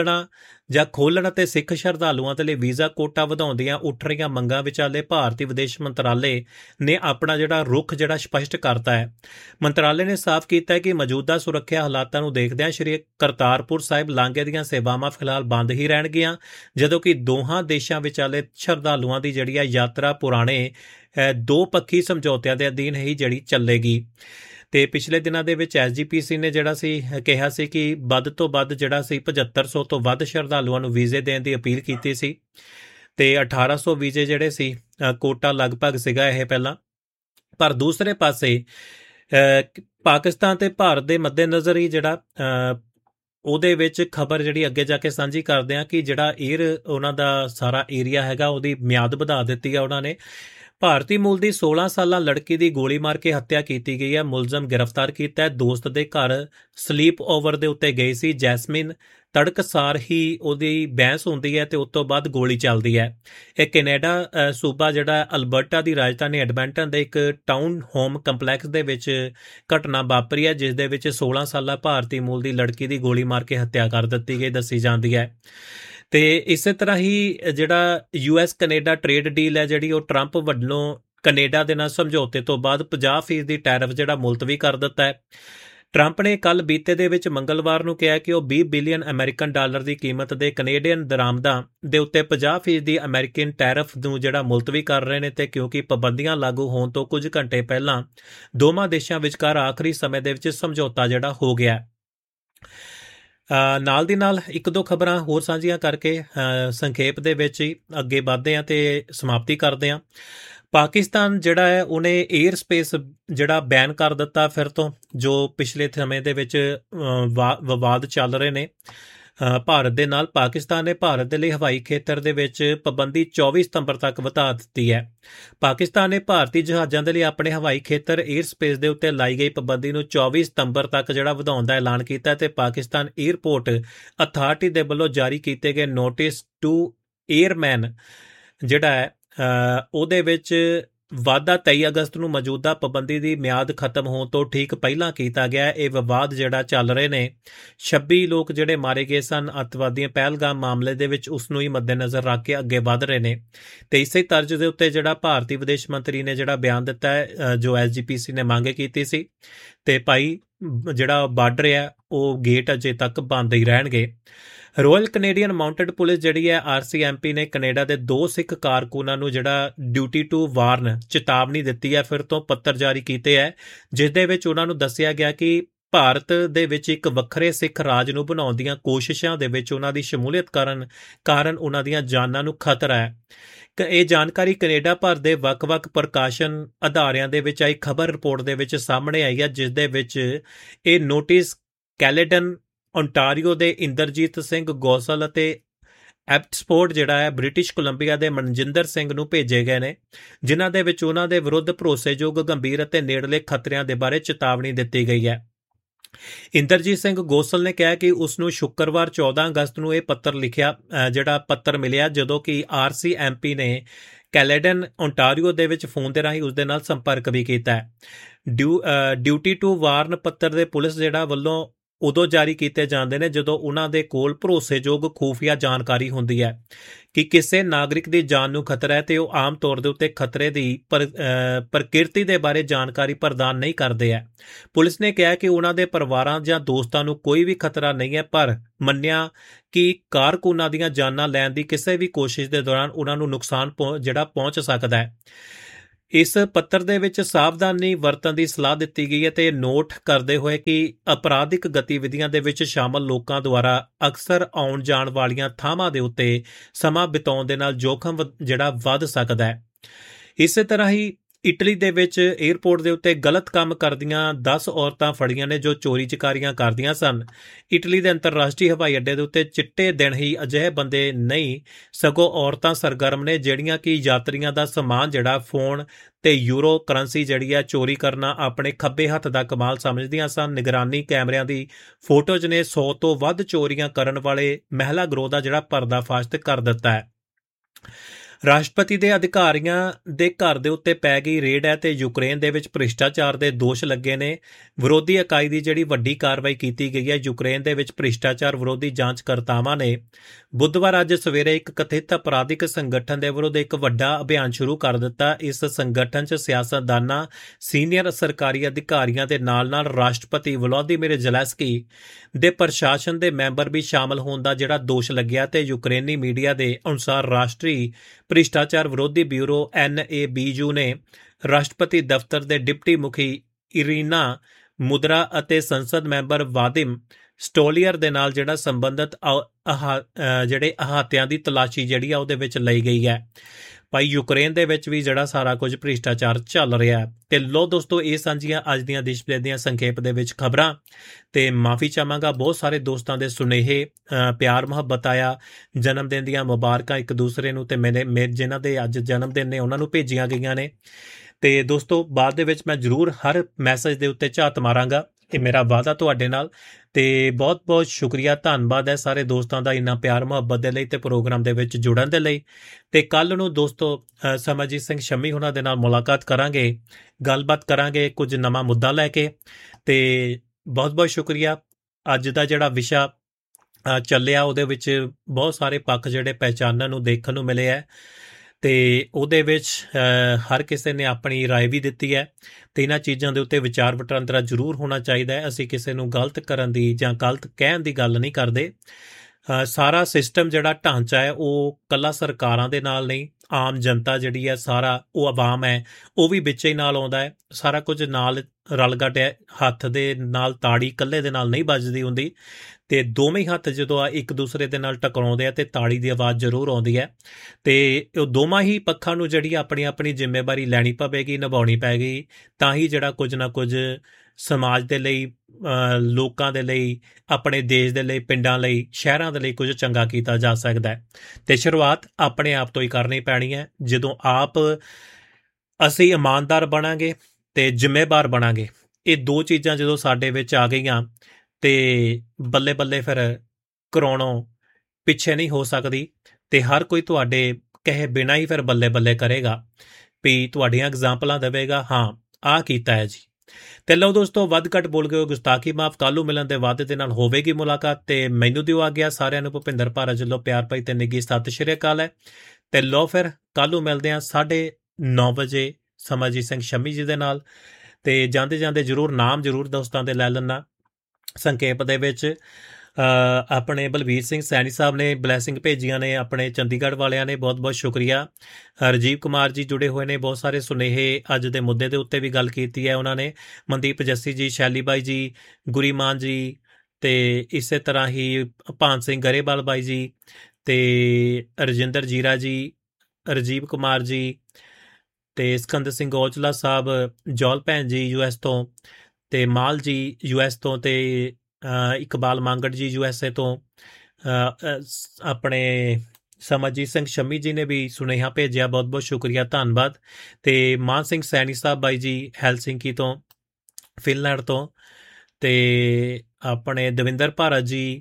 Speaker 1: ਖੋਲ੍ਹਣ ਅਤੇ ਸਿੱਖ ਸ਼ਰਧਾਲੂਆਂ ਦੇ ਲਈ ਵੀਜ਼ਾ ਕੋਟਾ ਵਧਾਉਣ ਦੀਆਂ ਉੱਠ ਰਹੀਆਂ ਮੰਗਾਂ ਵਿਚਾਲੇ ਭਾਰਤੀ ਵਿਦੇਸ਼ ਮੰਤਰਾਲੇ ਨੇ ਆਪਣਾ ਜਿਹੜਾ ਰੁਖ ਜਿਹੜਾ ਸਪਸ਼ਟ ਕਰਤਾ ਹੈ। ਮੰਤਰਾਲੇ ਨੇ ਸਾਫ਼ ਕੀਤਾ ਹੈ ਕਿ ਮੌਜੂਦਾ ਸੁਰੱਖਿਆ ਹਾਲਾਤਾਂ ਨੂੰ ਦੇਖਦਿਆਂ ਸ਼੍ਰੀ ਕਰਤਾਰਪੁਰ ਸਾਹਿਬ ਲਾਂਘੇ ਦੀਆਂ ਸੇਵਾਵਾਂ ਫਿਲਹਾਲ ਬੰਦ ਹੀ ਰਹਿਣਗੀਆਂ ਜਦੋਂ ਕਿ ਦੋਹਾਂ ਦੇਸ਼ਾਂ ਵਿਚਾਲੇ ਸ਼ਰਧਾਲੂਆਂ ਦੀ ਜਿਹੜੀ ਆ ਯਾਤਰਾ ਪੁਰਾਣੇ ਦੋ ਪੱਖੀ ਸਮਝੌਤਿਆਂ ਦੇ ਅਧੀਨ ਹੀ ਜਿਹੜੀ ਚੱਲੇਗੀ। ਤੇ ਪਿਛਲੇ ਦਿਨਾਂ ਦੇ ਵਿੱਚ SGPC ਨੇ ਜਿਹੜਾ ਸੀ ਕਿਹਾ ਸੀ ਕਿ ਵੱਧ ਤੋਂ ਵੱਧ ਜਿਹੜਾ ਸੀ 7500 ਤੋਂ ਵੱਧ ਸ਼ਰਧਾਲੂਆਂ ਨੂੰ ਵੀਜ਼ੇ ਦੇਣ ਦੀ ਅਪੀਲ ਕੀਤੀ ਸੀ ਤੇ 1800 ਵੀਜ਼ੇ ਜਿਹੜੇ ਸੀ ਕੋਟਾ ਲਗਭਗ ਸੀਗਾ ਇਹ ਪਹਿਲਾਂ। ਪਰ ਦੂਸਰੇ ਪਾਸੇ ਪਾਕਿਸਤਾਨ ਤੇ ਭਾਰਤ ਦੇ ਮੱਦੇਨਜ਼ਰ ਹੀ ਜਿਹੜਾ ਉਹਦੇ ਵਿੱਚ ਖਬਰ ਜਿਹੜੀ ਅੱਗੇ ਜਾ ਕੇ ਸਾਂਝੀ ਕਰਦੇ ਹਾਂ ਕਿ ਜਿਹੜਾ ਉਹਨਾਂ ਦਾ ਸਾਰਾ ਏਰੀਆ ਹੈਗਾ ਉਹਦੀ ਮਿਆਦ ਵਧਾ ਦਿੱਤੀ ਹੈ ਉਹਨਾਂ ਨੇ। ਭਾਰਤੀ ਮੂਲ ਦੀ 16 ਸਾਲਾ ਲੜਕੀ ਦੀ ਗੋਲੀ ਮਾਰ ਕੇ ਹੱਤਿਆ ਕੀਤੀ ਗਈ ਹੈ। ਮੁਲਜ਼ਮ ਗ੍ਰਿਫਤਾਰ ਕੀਤਾ ਹੈ। ਦੋਸਤ ਦੇ ਘਰ ਸਲੀਪ ਓਵਰ ਦੇ ਉੱਤੇ ਗਈ ਸੀ ਜੈਸਮਿਨ। ਤੜਕਸਾਰ ਹੀ ਉਹਦੀ ਬਹਿਸ ਹੁੰਦੀ ਹੈ ਤੇ ਉਸ ਤੋਂ ਬਾਅਦ ਗੋਲੀ ਚੱਲਦੀ ਹੈ। ਇਹ ਕੈਨੇਡਾ ਸੂਬਾ ਜਿਹੜਾ ਅਲਬਰਟਾ ਦੀ ਰਾਜਧਾਨੀ ਐਡਮੰਟਨ ਦੇ ਇੱਕ ਟਾਊਨ ਹੋਮ ਕੰਪਲੈਕਸ ਦੇ ਵਿੱਚ ਘਟਨਾ ਵਾਪਰੀ ਹੈ ਜਿਸ ਦੇ ਵਿੱਚ 16 ਸਾਲਾ ਭਾਰਤੀ ਮੂਲ ਦੀ ਲੜਕੀ ਦੀ ਗੋਲੀ ਮਾਰ ਕੇ ਹੱਤਿਆ ਕਰ ਦਿੱਤੀ ਗਈ ਦੱਸੀ ਜਾਂਦੀ ਹੈ। ਤੇ ਇਸੇ ਤਰ੍ਹਾਂ ਹੀ ਜਿਹੜਾ US ਕੈਨੇਡਾ ਟ੍ਰੇਡ ਡੀਲ ਹੈ ਜਿਹੜੀ ਉਹ ਟਰੰਪ ਵੱਲੋਂ ਕੈਨੇਡਾ ਦੇ ਨਾਲ ਸਮਝੌਤੇ ਤੋਂ ਬਾਅਦ 50% ਦੀ ਟੈਰਿਫ ਜਿਹੜਾ ਮੁਲਤਵੀ ਕਰ ਦਿੱਤਾ ਹੈ। ਟਰੰਪ ਨੇ ਕੱਲ ਬੀਤੇ ਦੇ ਵਿੱਚ ਮੰਗਲਵਾਰ ਨੂੰ ਕਿਹਾ ਕਿ ਉਹ $20 ਬਿਲੀਅਨ ਅਮਰੀਕਨ ਡਾਲਰ ਦੀ ਕੀਮਤ ਦੇ ਕੈਨੇਡੀਅਨ ਦਰਾਮਦਾਂ ਦੇ ਉੱਤੇ 50% ਦੀ ਅਮਰੀਕਨ ਟੈਰਿਫ ਨੂੰ ਜਿਹੜਾ ਮੁਲਤਵੀ ਕਰ ਰਹੇ ਨੇ ਤੇ ਕਿਉਂਕਿ ਪਾਬੰਦੀਆਂ ਲਾਗੂ ਹੋਣ ਤੋਂ ਕੁਝ ਘੰਟੇ ਪਹਿਲਾਂ ਦੋਵਾਂ ਦੇਸ਼ਾਂ ਵਿਚਕਾਰ ਆਖਰੀ ਸਮੇਂ ਦੇ ਵਿੱਚ ਸਮਝੌਤਾ ਜਿਹੜਾ ਹੋ ਗਿਆ। ਨਾਲ ਦੀ ਨਾਲ ਇੱਕ ਦੋ ਖਬਰਾਂ ਹੋਰ ਸਾਂਝੀਆਂ ਕਰਕੇ ਸੰਖੇਪ ਦੇ ਵਿੱਚ ਹੀ ਅੱਗੇ ਵਧਦੇ ਹਾਂ ਤੇ ਸਮਾਪਤੀ ਕਰਦੇ ਹਾਂ। ਪਾਕਿਸਤਾਨ ਜਿਹੜਾ ਹੈ ਉਹਨੇ 에ਅਰ ਸਪੇਸ ਜਿਹੜਾ ਬੈਨ ਕਰ ਦਿੱਤਾ ਫਿਰ ਤੋਂ ਜੋ ਪਿਛਲੇ ਸਮੇਂ ਦੇ ਵਿੱਚ ਵਿਵਾਦ ਚੱਲ ਰਹੇ ਨੇ ਭਾਰਤ ਦੇ ਨਾਲ। ਪਾਕਿਸਤਾਨ ਨੇ ਭਾਰਤ ਦੇ ਲਈ ਹਵਾਈ ਖੇਤਰ ਦੇ ਵਿੱਚ ਪਾਬੰਦੀ 24 ਸਤੰਬਰ ਤੱਕ ਵਧਾ ਦਿੱਤੀ ਹੈ। ਪਾਕਿਸਤਾਨ ਨੇ ਭਾਰਤੀ ਜਹਾਜ਼ਾਂ ਦੇ ਲਈ ਆਪਣੇ ਹਵਾਈ ਖੇਤਰ 에ਅਰ ਸਪੇਸ ਦੇ ਉੱਤੇ ਲਾਈ ਗਈ ਪਾਬੰਦੀ ਨੂੰ 24 ਸਤੰਬਰ ਤੱਕ ਜਿਹੜਾ ਵਧਾਉਣ ਦਾ ਐਲਾਨ ਕੀਤਾ ਤੇ ਪਾਕਿਸਤਾਨ 에ਅਰਪੋਰਟ ਅਥਾਰਟੀ ਦੇ ਵੱਲੋਂ ਜਾਰੀ ਕੀਤੇ ਗਏ ਨੋਟਿਸ ਟੂ 에ਅਰਮੈਨ ਜਿਹੜਾ ਹੈ ਉਹਦੇ ਵਿੱਚ ਵਾਧਾ 23 ਅਗਸਤ ਨੂੰ ਮੌਜੂਦਾ ਪਾਬੰਦੀ ਦੀ ਮਿਆਦ ਖਤਮ ਹੋਣ ਤੋਂ ਠੀਕ ਪਹਿਲਾਂ ਕੀਤਾ ਗਿਆ। ਇਹ ਵਿਵਾਦ ਜਿਹੜਾ ਚੱਲ ਰਹੇ ਨੇ 26 ਲੋਕ ਜਿਹੜੇ ਮਾਰੇ ਗਏ ਸਨ ਅੱਤਵਾਦੀਆਂ ਪਹਿਲਗਾਮ ਮਾਮਲੇ ਦੇ ਵਿੱਚ ਉਸ ਨੂੰ ਹੀ ਮੱਦੇਨਜ਼ਰ ਰੱਖ ਕੇ ਅੱਗੇ ਵਧ ਰਹੇ ਨੇ ਤੇ ਇਸੇ ਤਰਜ਼ ਦੇ ਉੱਤੇ ਜਿਹੜਾ ਭਾਰਤੀ ਵਿਦੇਸ਼ ਮੰਤਰੀ ਨੇ ਜਿਹੜਾ ਬਿਆਨ ਦਿੱਤਾ ਹੈ ਜੋ SGPC ਨੇ ਮੰਗ ਕੀਤੀ ਸੀ ਤੇ ਭਾਈ ਜਿਹੜਾ ਬਾਰਡਰ ਹੈ ਉਹ ਗੇਟ ਅਜੇ ਤੱਕ ਬੰਦ ਹੀ ਰਹਿਣਗੇ। ਰਾਇਲ ਕੈਨੇਡੀਅਨ ਮਾਊਂਟਡ ਪੁਲਿਸ ਜਿਹੜੀ ਹੈ RCMP ਨੇ ਕੈਨੇਡਾ ਦੇ 2 ਸਿੱਖ ਕਾਰਕੁਨਾਂ ਨੂੰ ਜਿਹੜਾ ਡਿਊਟੀ ਟੂ ਵਾਰਨ ਚੇਤਾਵਨੀ ਦਿੱਤੀ ਹੈ ਫਿਰ ਤੋਂ ਪੱਤਰ ਜਾਰੀ ਕੀਤੇ ਹੈ ਜਿਸ ਦੇ ਵਿੱਚ ਉਹਨਾਂ ਨੂੰ ਦੱਸਿਆ ਗਿਆ ਕਿ ਭਾਰਤ ਦੇ ਵਿੱਚ ਇੱਕ ਵੱਖਰੇ ਸਿੱਖ ਰਾਜ ਨੂੰ ਬਣਾਉਣ ਦੀਆਂ ਕੋਸ਼ਿਸ਼ਾਂ ਦੇ ਵਿੱਚ ਉਹਨਾਂ ਦੀ ਸ਼ਮੂਲੀਅਤ ਕਾਰਨ ਉਹਨਾਂ ਦੀਆਂ ਜਾਨਾਂ ਨੂੰ ਖਤਰਾ ਹੈ। ਇਹ ਜਾਣਕਾਰੀ ਕੈਨੇਡਾ ਭਰ ਦੇ ਵੱਖ-ਵੱਖ ਪ੍ਰਕਾਸ਼ਨ ਅਦਾਰਿਆਂ ਦੇ ਵਿੱਚ ਆਈ ਖਬਰ ਰਿਪੋਰਟ ਦੇ ਵਿੱਚ ਸਾਹਮਣੇ ਆਈ ਹੈ ਜਿਸ ਦੇ ਵਿੱਚ ਇਹ ਨੋਟਿਸ ਕੈਲੇਡਨ ਓਨਟਾਰੀਓ ਦੇ ਇੰਦਰਜੀਤ ਸਿੰਘ ਗੋਸਲ ਅਤੇ ਐਬਟਸਫੋਰਡ ਜਿਹੜਾ ਹੈ ਬ੍ਰਿਟਿਸ਼ ਕੋਲੰਬੀਆ ਦੇ ਮਨਜਿੰਦਰ ਸਿੰਘ ਨੂੰ ਭੇਜੇ ਗਏ ਨੇ ਜਿਨ੍ਹਾਂ ਦੇ ਵਿੱਚ ਉਹਨਾਂ ਦੇ ਵਿਰੁੱਧ ਭਰੋਸੇਯੋਗ ਗੰਭੀਰ ਅਤੇ ਨੇੜਲੇ ਖਤਰਿਆਂ ਦੇ ਬਾਰੇ ਚੇਤਾਵਨੀ ਦਿੱਤੀ ਗਈ ਹੈ। ਇੰਦਰਜੀਤ ਸਿੰਘ ਗੋਸਲ ਨੇ ਕਿਹਾ ਕਿ ਉਸ ਨੂੰ ਸ਼ੁੱਕਰਵਾਰ 14 ਅਗਸਤ ਨੂੰ ਇਹ ਪੱਤਰ ਲਿਖਿਆ ਜਿਹੜਾ ਪੱਤਰ ਮਿਲਿਆ ਜਦੋਂ ਕਿ RCMP ਨੇ ਕੈਲੇਡਨ ਓਨਟਾਰੀਓ ਦੇ ਵਿੱਚ ਫੋਨ ਦੇ ਰਾਹੀਂ ਉਸ ਦੇ ਨਾਲ ਸੰਪਰਕ ਵੀ ਕੀਤਾ ਹੈ। ਡਿਊਟੀ ਟੂ ਵਾਰਨ ਪੱਤਰ ਦੇ ਪੁਲਿਸ ਜਿਹੜਾ ਵੱਲੋਂ ਉਦੋਂ ਜਾਰੀ ਕੀਤੇ ਜਾਂਦੇ ਨੇ ਜਦੋਂ ਉਹਨਾਂ ਦੇ ਕੋਲ ਭਰੋਸੇਯੋਗ ਖੂਫੀਆ ਜਾਣਕਾਰੀ ਹੁੰਦੀ ਹੈ ਕਿ ਕਿਸੇ ਨਾਗਰਿਕ ਦੀ ਜਾਨ ਨੂੰ ਖਤਰਾ ਹੈ ਤੇ ਉਹ ਆਮ ਤੌਰ ਦੇ ਉੱਤੇ ਖਤਰੇ ਦੀ ਪ੍ਰਕਿਰਤੀ ਦੇ ਬਾਰੇ ਜਾਣਕਾਰੀ ਪ੍ਰਦਾਨ ਨਹੀਂ ਕਰਦੇ ਹੈ। ਪੁਲਿਸ ਨੇ ਕਿਹਾ ਕਿ ਉਹਨਾਂ ਦੇ ਪਰਿਵਾਰਾਂ ਜਾਂ ਦੋਸਤਾਂ ਨੂੰ ਕੋਈ ਵੀ ਖਤਰਾ ਨਹੀਂ ਹੈ, ਪਰ ਮੰਨਿਆ ਕਿ ਕਾਰਕੁਨਾਂ ਦੀਆਂ ਜਾਨਾਂ ਲੈਣ ਦੀ ਕਿਸੇ ਵੀ ਕੋਸ਼ਿਸ਼ ਦੇ ਦੌਰਾਨ ਉਹਨਾਂ ਨੂੰ ਨੁਕਸਾਨ ਜਿਹੜਾ ਪਹੁੰਚ ਸਕਦਾ ਹੈ। ਇਸ ਪੱਤਰ ਦੇ ਵਿੱਚ ਸਾਵਧਾਨੀ ਵਰਤਣ ਦੀ ਸਲਾਹ ਦਿੱਤੀ ਗਈ ਹੈ ਤੇ ਨੋਟ ਕਰਦੇ ਹੋਏ ਕਿ ਅਪਰਾਧਿਕ ਗਤੀਵਿਧੀਆਂ ਦੇ ਵਿੱਚ ਸ਼ਾਮਲ ਲੋਕਾਂ ਦੁਆਰਾ ਅਕਸਰ ਆਉਣ ਜਾਣ ਵਾਲੀਆਂ ਥਾਵਾਂ ਦੇ ਉੱਤੇ ਸਮਾਂ ਬਿਤਾਉਣ ਦੇ ਨਾਲ ਜੋਖਮ ਜਿਹੜਾ ਵੱਧ ਸਕਦਾ ਹੈ। ਇਸੇ ਤਰ੍ਹਾਂ ਹੀ ਇਟਲੀ ਦੇ ਵਿੱਚ ਏਅਰਪੋਰਟ ਦੇ ਉੱਤੇ ਗਲਤ ਕੰਮ ਕਰਦੀਆਂ 10 ਔਰਤਾਂ ਫੜੀਆਂ ਨੇ ਜੋ ਚੋਰੀ ਚਕਾਰੀਆਂ ਕਰਦੀਆਂ ਸਨ। ਇਟਲੀ ਦੇ ਅੰਤਰਰਾਸ਼ਟਰੀ ਹਵਾਈ ਅੱਡੇ ਦੇ ਉੱਤੇ ਚਿੱਟੇ ਦਿਨ ਹੀ ਅਜਿਹੇ ਬੰਦੇ ਨਹੀਂ ਸਗੋਂ ਔਰਤਾਂ ਸਰਗਰਮ ਨੇ ਜਿਹੜੀਆਂ ਕਿ ਯਾਤਰੀਆਂ ਦਾ ਸਮਾਨ ਜਿਹੜਾ ਫੋਨ ਤੇ ਯੂਰੋ ਕਰੰਸੀ ਜਿਹੜੀ ਆ ਚੋਰੀ ਕਰਨਾ ਆਪਣੇ ਖੱਬੇ ਹੱਥ ਦਾ ਕਮਾਲ ਸਮਝਦੀਆਂ ਸਨ। ਨਿਗਰਾਨੀ ਕੈਮਰਿਆਂ ਦੀ ਫੋਟੋਜ਼ ਨੇ 100 ਤੋਂ ਵੱਧ ਚੋਰੀਆਂ ਕਰਨ ਵਾਲੇ ਮਹਿਲਾ ਗਰੋਹ ਦਾ ਜਿਹੜਾ ਪਰਦਾਫਾਸ਼ ਕਰ ਦਿੱਤਾ ਹੈ। ਰਾਸ਼ਟਰਪਤੀ ਦੇ ਅਧਿਕਾਰੀਆਂ ਦੇ ਘਰ ਦੇ ਉੱਤੇ ਪੈ ਗਈ ਰੇਡ ਹੈ ਤੇ ਯੂਕਰੇਨ ਦੇ ਵਿੱਚ ਭ੍ਰਿਸ਼ਟਾਚਾਰ ਦੇ ਦੋਸ਼ ਲੱਗੇ ਨੇ। ਵਿਰੋਧੀ ਇਕਾਈ ਦੀ ਜਿਹੜੀ ਵੱਡੀ ਕਾਰਵਾਈ ਕੀਤੀ ਗਈ ਹੈ। ਯੂਕਰੇਨ ਦੇ ਵਿੱਚ ਭ੍ਰਿਸ਼ਟਾਚਾਰ ਵਿਰੋਧੀ ਜਾਂਚਕਰਤਾਵਾਂ ਨੇ ਬੁੱਧਵਾਰ ਅੱਜ ਸਵੇਰੇ ਇੱਕ ਕਥਿਤ ਅਪਰਾਧਿਕ ਸੰਗਠਨ ਦੇ ਵਿਰੁੱਧ ਇੱਕ ਵੱਡਾ ਅਭਿਆਨ ਸ਼ੁਰੂ ਕਰ ਦਿੱਤਾ। ਇਸ ਸੰਗਠਨ 'ਚ ਸਿਆਸਤਦਾਨਾਂ, ਸੀਨੀਅਰ ਸਰਕਾਰੀ ਅਧਿਕਾਰੀਆਂ ਦੇ ਨਾਲ-ਨਾਲ ਰਾਸ਼ਟਰਪਤੀ ਵਲੋਦੀਮੀਰ ਜ਼ੈਲੈਂਸਕੀ ਦੇ ਪ੍ਰਸ਼ਾਸਨ ਦੇ ਮੈਂਬਰ ਵੀ ਸ਼ਾਮਲ ਹੋਣ ਦਾ ਜਿਹੜਾ ਦੋਸ਼ ਲੱਗਿਆ ਤੇ ਯੂਕਰੇਨੀ ਮੀਡੀਆ ਦੇ ਅਨੁਸਾਰ ਰਾਸ਼ਟਰੀ ਭ੍ਰਿਸ਼ਟਾਚਾਰ ਵਿਰੋਧੀ ਬਿਊਰੋ NABU ਨੇ ਰਾਸ਼ਟਰਪਤੀ ਦਫ਼ਤਰ ਦੇ ਡਿਪਟੀ ਮੁਖੀ ਇਰੀਨਾ ਮੁਦਰਾ ਅਤੇ ਸੰਸਦ ਮੈਂਬਰ ਵਾਦਿਮ ਸਟੋਲੀਅਰ ਦੇ ਨਾਲ ਜਿਹੜਾ ਸੰਬੰਧਿਤ ਜਿਹੜੇ ਅਹਾਤਿਆਂ ਦੀ ਤਲਾਸ਼ੀ ਜਿਹੜੀ ਆ ਉਹਦੇ ਵਿੱਚ ਲਈ ਗਈ ਹੈ। ਭਾਈ ਯੂਕਰੇਨ ਦੇ ਵਿੱਚ ਵੀ ਜਿਹੜਾ ਸਾਰਾ ਕੁਝ ਭ੍ਰਿਸ਼ਟਾਚਾਰ ਚੱਲ ਰਿਹਾ ਹੈ। ਤੇ ਲੋ ਦੋਸਤੋ, ਇਹ ਸਾਂਝੀਆਂ ਅੱਜ ਦੀਆਂ ਦੇਸ਼ ਵਿਦੇਸ਼ ਦੀਆਂ ਸੰਖੇਪ ਦੇ ਵਿੱਚ ਖਬਰਾਂ ਤੇ ਮਾਫੀ ਚਾਹਾਂਗਾ ਬਹੁਤ ਸਾਰੇ ਦੋਸਤਾਂ ਦੇ ਸੁਨੇਹੇ, ਪਿਆਰ ਮੁਹੱਬਤ ਆਇਆ, ਜਨਮ ਦਿਨ ਦੀਆਂ ਮੁਬਾਰਕਾਂ ਇੱਕ ਦੂਸਰੇ ਨੂੰ ਤੇ ਮੇਰੇ ਜਿਨ੍ਹਾਂ ਦੇ ਅੱਜ ਜਨਮ ਦਿਨ ਨੇ ਉਹਨਾਂ ਨੂੰ ਭੇਜੀਆਂ ਗਈਆਂ ਨੇ। ਤੇ ਦੋਸਤੋ, ਬਾਅਦ ਦੇ ਵਿੱਚ ਮੈਂ ਜ਼ਰੂਰ ਹਰ ਮੈਸੇਜ ਦੇ ਉੱਤੇ ਝਾਤ ਮਾਰਾਂਗਾ, ਇਹ ਮੇਰਾ ਵਾਅਦਾ ਤੁਹਾਡੇ ਨਾਲ। ਤੇ ਬਹੁਤ ਬਹੁਤ ਸ਼ੁਕਰੀਆ, ਧੰਨਵਾਦ ਹੈ ਸਾਰੇ ਦੋਸਤਾਂ ਦਾ ਇੰਨਾ ਪਿਆਰ ਮੁਹੱਬਤ ਦੇ ਲਈ ਤੇ ਪ੍ਰੋਗਰਾਮ ਦੇ ਵਿੱਚ ਜੁੜਨ ਦੇ ਲਈ। ਤੇ ਕੱਲ ਨੂੰ ਦੋਸਤੋ ਸਮਰਜੀਤ ਸਿੰਘ ਸ਼ੰਮੀ ਉਹਨਾਂ ਦੇ ਨਾਲ ਮੁਲਾਕਾਤ ਕਰਾਂਗੇ, ਗੱਲਬਾਤ ਕਰਾਂਗੇ ਕੁਝ ਨਵਾਂ ਮੁੱਦਾ ਲੈ ਕੇ। ਤੇ ਬਹੁਤ ਬਹੁਤ ਸ਼ੁਕਰੀਆ। ਅੱਜ ਦਾ ਜਿਹੜਾ ਵਿਸ਼ਾ ਚੱਲਿਆ ਉਹਦੇ ਵਿੱਚ ਬਹੁਤ ਸਾਰੇ ਪੱਖ ਜਿਹੜੇ ਪਹਿਚਾਨਣ ਨੂੰ ਦੇਖਣ ਨੂੰ ਮਿਲੇ ਹੈ ਤੇ ਉਹਦੇ ਵਿੱਚ ਹਰ ਕਿਸੇ ਨੇ ਆਪਣੀ ਰਾਏ ਵੀ ਦਿੱਤੀ ਹੈ ਤੇ ਇਹਨਾਂ ਚੀਜ਼ਾਂ ਦੇ ਉੱਤੇ ਵਿਚਾਰ ਵਟਾਂਦਰਾ ਜ਼ਰੂਰ ਹੋਣਾ ਚਾਹੀਦਾ ਹੈ। ਅਸੀਂ ਕਿਸੇ ਨੂੰ ਗਲਤ ਕਰਨ ਦੀ ਜਾਂ ਗਲਤ ਕਹਿਣ ਦੀ ਗੱਲ ਨਹੀਂ ਕਰਦੇ। ਸਾਰਾ ਸਿਸਟਮ ਜਿਹੜਾ ਢਾਂਚਾ ਹੈ ਉਹ ਕੱਲਾ ਸਰਕਾਰਾਂ ਦੇ ਨਾਲ ਨਹੀਂ, ਆਮ ਜਨਤਾ ਜਿਹੜੀ ਹੈ, ਸਾਰਾ ਉਹ ਆਵਾਮ ਹੈ, ਉਹ ਵੀ ਵਿੱਚ ਹੀ ਨਾਲ ਆਉਂਦਾ ਹੈ। ਸਾਰਾ ਕੁਝ ਨਾਲ ਰਲ ਗੱਟਿਆ, ਹੱਥ ਦੇ ਨਾਲ ਤਾੜੀ ਇਕੱਲੇ ਦੇ ਨਾਲ ਨਹੀਂ ਵੱਜਦੀ ਹੁੰਦੀ ਤੇ ਦੋਵੇਂ ਹੱਥ ਜਦੋਂ ਆ ਇੱਕ ਦੂਸਰੇ ਦੇ ਨਾਲ ਟਕਰਾਉਂਦੇ ਆ ਤੇ ਤਾੜੀ ਦੀ ਆਵਾਜ਼ ਜ਼ਰੂਰ ਆਉਂਦੀ ਹੈ। ਤੇ ਉਹ ਦੋਵਾਂ ਹੀ ਪੱਖਾਂ ਨੂੰ ਜਿਹੜੀ ਆਪਣੀ ਆਪਣੀ ਜ਼ਿੰਮੇਵਾਰੀ ਲੈਣੀ ਪਵੇਗੀ, ਨਿਭਾਉਣੀ ਪੈਗੀ, ਤਾਂ ਹੀ ਜਿਹੜਾ ਕੁਝ ਨਾ ਕੁਝ ਸਮਾਜ ਦੇ ਲਈ, ਲੋਕਾਂ ਦੇ ਲਈ, ਆਪਣੇ ਦੇਸ਼ ਦੇ ਲਈ, ਪਿੰਡਾਂ ਲਈ, ਸ਼ਹਿਰਾਂ ਦੇ ਲਈ ਕੁਝ ਚੰਗਾ ਕੀਤਾ ਜਾ ਸਕਦਾ ਹੈ। ਤੇ ਸ਼ੁਰੂਆਤ ਆਪਣੇ ਆਪ ਤੋਂ ਹੀ ਕਰਨੀ ਪੈਣੀ ਹੈ। ਜਦੋਂ ਆਪ ਅਸੀਂ ਇਮਾਨਦਾਰ ਬਣਾਂਗੇ ਤੇ ਜ਼ਿੰਮੇਵਾਰ ਬਣਾਂਗੇ, ਇਹ ਦੋ ਚੀਜ਼ਾਂ ਜਦੋਂ ਸਾਡੇ ਵਿੱਚ ਆ ਗਈਆਂ ਤੇ ਬੱਲੇ ਬੱਲੇ ਫਿਰ ਕਰਾਉਣੋਂ ਪਿੱਛੇ ਨਹੀਂ ਹੋ ਸਕਦੀ ਤੇ ਹਰ ਕੋਈ ਤੁਹਾਡੇ ਕਹੇ ਬਿਨਾਂ ਹੀ ਫਿਰ ਬੱਲੇ ਬੱਲੇ ਕਰੇਗਾ, ਵੀ ਤੁਹਾਡੀਆਂ ਐਗਜ਼ਾਮਪਲਾਂ ਦੇਵੇਗਾ, ਹਾਂ ਆਹ ਕੀਤਾ ਹੈ ਜੀ। ਤੇ ਲਓ ਦੋਸਤੋ, ਵੱਧ ਘੱਟ ਬੋਲ ਗਏ, ਗੁਸਤਾਖੀ ਮਾਫ। ਕੱਲ੍ਹ ਨੂੰ ਮਿਲਣ ਦੇ ਵਾਅਦੇ ਦੇ ਨਾਲ ਹੋਵੇਗੀ ਮੁਲਾਕਾਤ ਤੇ ਮੈਨੂੰ ਦਿਓ ਆ ਗਿਆ। ਸਾਰਿਆਂ ਨੂੰ ਭੁਪਿੰਦਰ ਭਾਰਤ ਵੱਲੋਂ ਪਿਆਰ ਭਰੀ ਤੇ ਨਿੱਘੀ ਸਤਿ ਸ਼੍ਰੀ ਅਕਾਲ ਹੈ। ਤੇ ਲਓ ਫਿਰ ਕੱਲ੍ਹ ਨੂੰ ਮਿਲਦੇ ਹਾਂ 9:30 ਵਜੇ ਸਮਰਜੀਤ ਸਿੰਘ ਸ਼ੰਮੀ ਜੀ ਦੇ ਨਾਲ। ਤੇ ਜਾਂਦੇ ਜਾਂਦੇ ਜ਼ਰੂਰ ਨਾਮ ਜ਼ਰੂਰ ਦੋਸਤਾਂ ਦੇ ਲੈ ਲੈਣਾ। ਸੰਖੇਪ ਦੇ ਵਿੱਚ ਆਪਣੇ ਬਲਵੀਰ ਸਿੰਘ ਸੈਣੀ ਸਾਹਿਬ ਨੇ ਬਲੈਸਿੰਗ ਭੇਜੀਆਂ ਨੇ, ਆਪਣੇ ਚੰਡੀਗੜ੍ਹ ਵਾਲਿਆਂ ਨੇ, ਬਹੁਤ ਬਹੁਤ ਸ਼ੁਕਰੀਆ। ਰਾਜੀਵ ਕੁਮਾਰ ਜੀ ਜੁੜੇ ਹੋਏ ਨੇ, ਬਹੁਤ ਸਾਰੇ ਸੁਨੇਹੇ ਅੱਜ ਦੇ ਮੁੱਦੇ ਦੇ ਉੱਤੇ ਵੀ ਗੱਲ ਕੀਤੀ ਹੈ ਉਹਨਾਂ ਨੇ। ਮਨਦੀਪ ਜੱਸੀ ਜੀ, ਸ਼ੈਲੀ ਬਾਈ ਜੀ, ਗੁਰੀਮਾਨ ਜੀ ਤੇ ਇਸੇ ਤਰ੍ਹਾਂ ਹੀ ਭਾਨ ਸਿੰਘ ਗਰੇਵਾਲ ਬਾਈ ਜੀ ਤੇ ਰਜਿੰਦਰ ਜੀਰਾ ਜੀ, ਰਾਜੀਵ ਕੁਮਾਰ ਜੀ ਤੇ ਸਿਕੰਦਰ ਸਿੰਘ ਔਜਲਾ ਸਾਹਿਬ, ਜੌਲ ਭੈਣ ਜੀ US ਤੋਂ ਤੇ ਮਾਲ ਜੀ US ਤੋਂ ਤੇ ਇਕਬਾਲ ਮੰਗੜ ਜੀ USA ਤੋਂ, ਆਪਣੇ ਸਮਰਜੀਤ ਸਿੰਘ ਸ਼ੰਮੀ ਜੀ ਨੇ ਵੀ ਸੁਨੇਹਾ ਭੇਜਿਆ, ਬਹੁਤ ਬਹੁਤ ਸ਼ੁਕਰੀਆ, ਧੰਨਵਾਦ। ਤੇ ਮਾਨ ਸਿੰਘ ਸੈਣੀ ਸਾਹਿਬ ਬਾਈ ਜੀ ਹੈਲਸਿੰਕੀ ਤੋਂ, ਫਿਨਲੈਂਡ ਤੋਂ, ਤੇ ਆਪਣੇ ਦਵਿੰਦਰ ਭਾਰਤ ਜੀ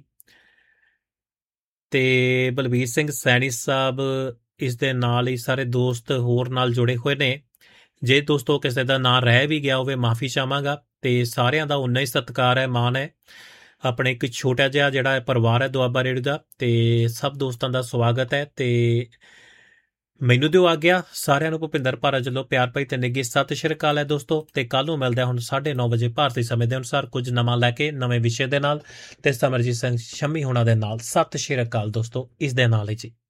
Speaker 1: ਤੇ ਬਲਵੀਰ ਸਿੰਘ ਸੈਣੀ ਸਾਹਿਬ, ਇਸ ਦੇ ਨਾਲ ਹੀ ਸਾਰੇ ਦੋਸਤ ਹੋਰ ਨਾਲ ਜੁੜੇ ਹੋਏ ਨੇ। ਜੇ ਦੋਸਤੋ ਕਿਸੇ ਦਾ ਨਾਂ ਰਹਿ ਵੀ ਗਿਆ ਹੋਵੇ ਮਾਫੀ ਚਾਹਾਂਗਾ ਤੇ ਸਾਰਿਆਂ ਦਾ ਉਨਾ ਹੀ ਸਤਿਕਾਰ ਹੈ, ਮਾਣ ਹੈ। ਆਪਣੇ ਇੱਕ ਛੋਟਾ ਜਿਹਾ ਜਿਹੜਾ ਪਰਿਵਾਰ ਹੈ ਦੁਆਬਾ ਰੇਡੀਓ ਦਾ, ਤੇ ਸਭ ਦੋਸਤਾਂ ਦਾ ਸਵਾਗਤ ਹੈ। ਤੇ ਮੈਨੂੰ ਦਿਓ ਆ ਗਿਆ ਸਾਰਿਆਂ ਨੂੰ ਭੁਪਿੰਦਰ ਭਾਰਤ ਵੱਲੋਂ ਪਿਆਰ ਭਰੀ ਤੇ ਨਿੱਘੀ ਸਤਿ ਸ਼੍ਰੀ ਅਕਾਲ ਹੈ ਦੋਸਤੋ। ਤੇ ਕੱਲ ਨੂੰ ਮਿਲਦੇ ਹੁਣ 9:30 ਵਜੇ ਭਾਰਤੀ ਸਮੇਂ ਦੇ ਅਨੁਸਾਰ ਕੁਝ ਨਵਾਂ ਲੈ ਕੇ ਨਵੇਂ ਵਿਸ਼ੇ ਦੇ ਨਾਲ, ਤੇ ਸਮਰਜੀਤ ਸਿੰਘ ਸ਼ੰਮੀ ਹੋਣਾ ਦੇ ਨਾਲ। ਸਤਿ ਸ਼੍ਰੀ ਅਕਾਲ ਦੋਸਤੋ, ਇਸ ਦੇ ਨਾਲ ਹੀ ਜੀ।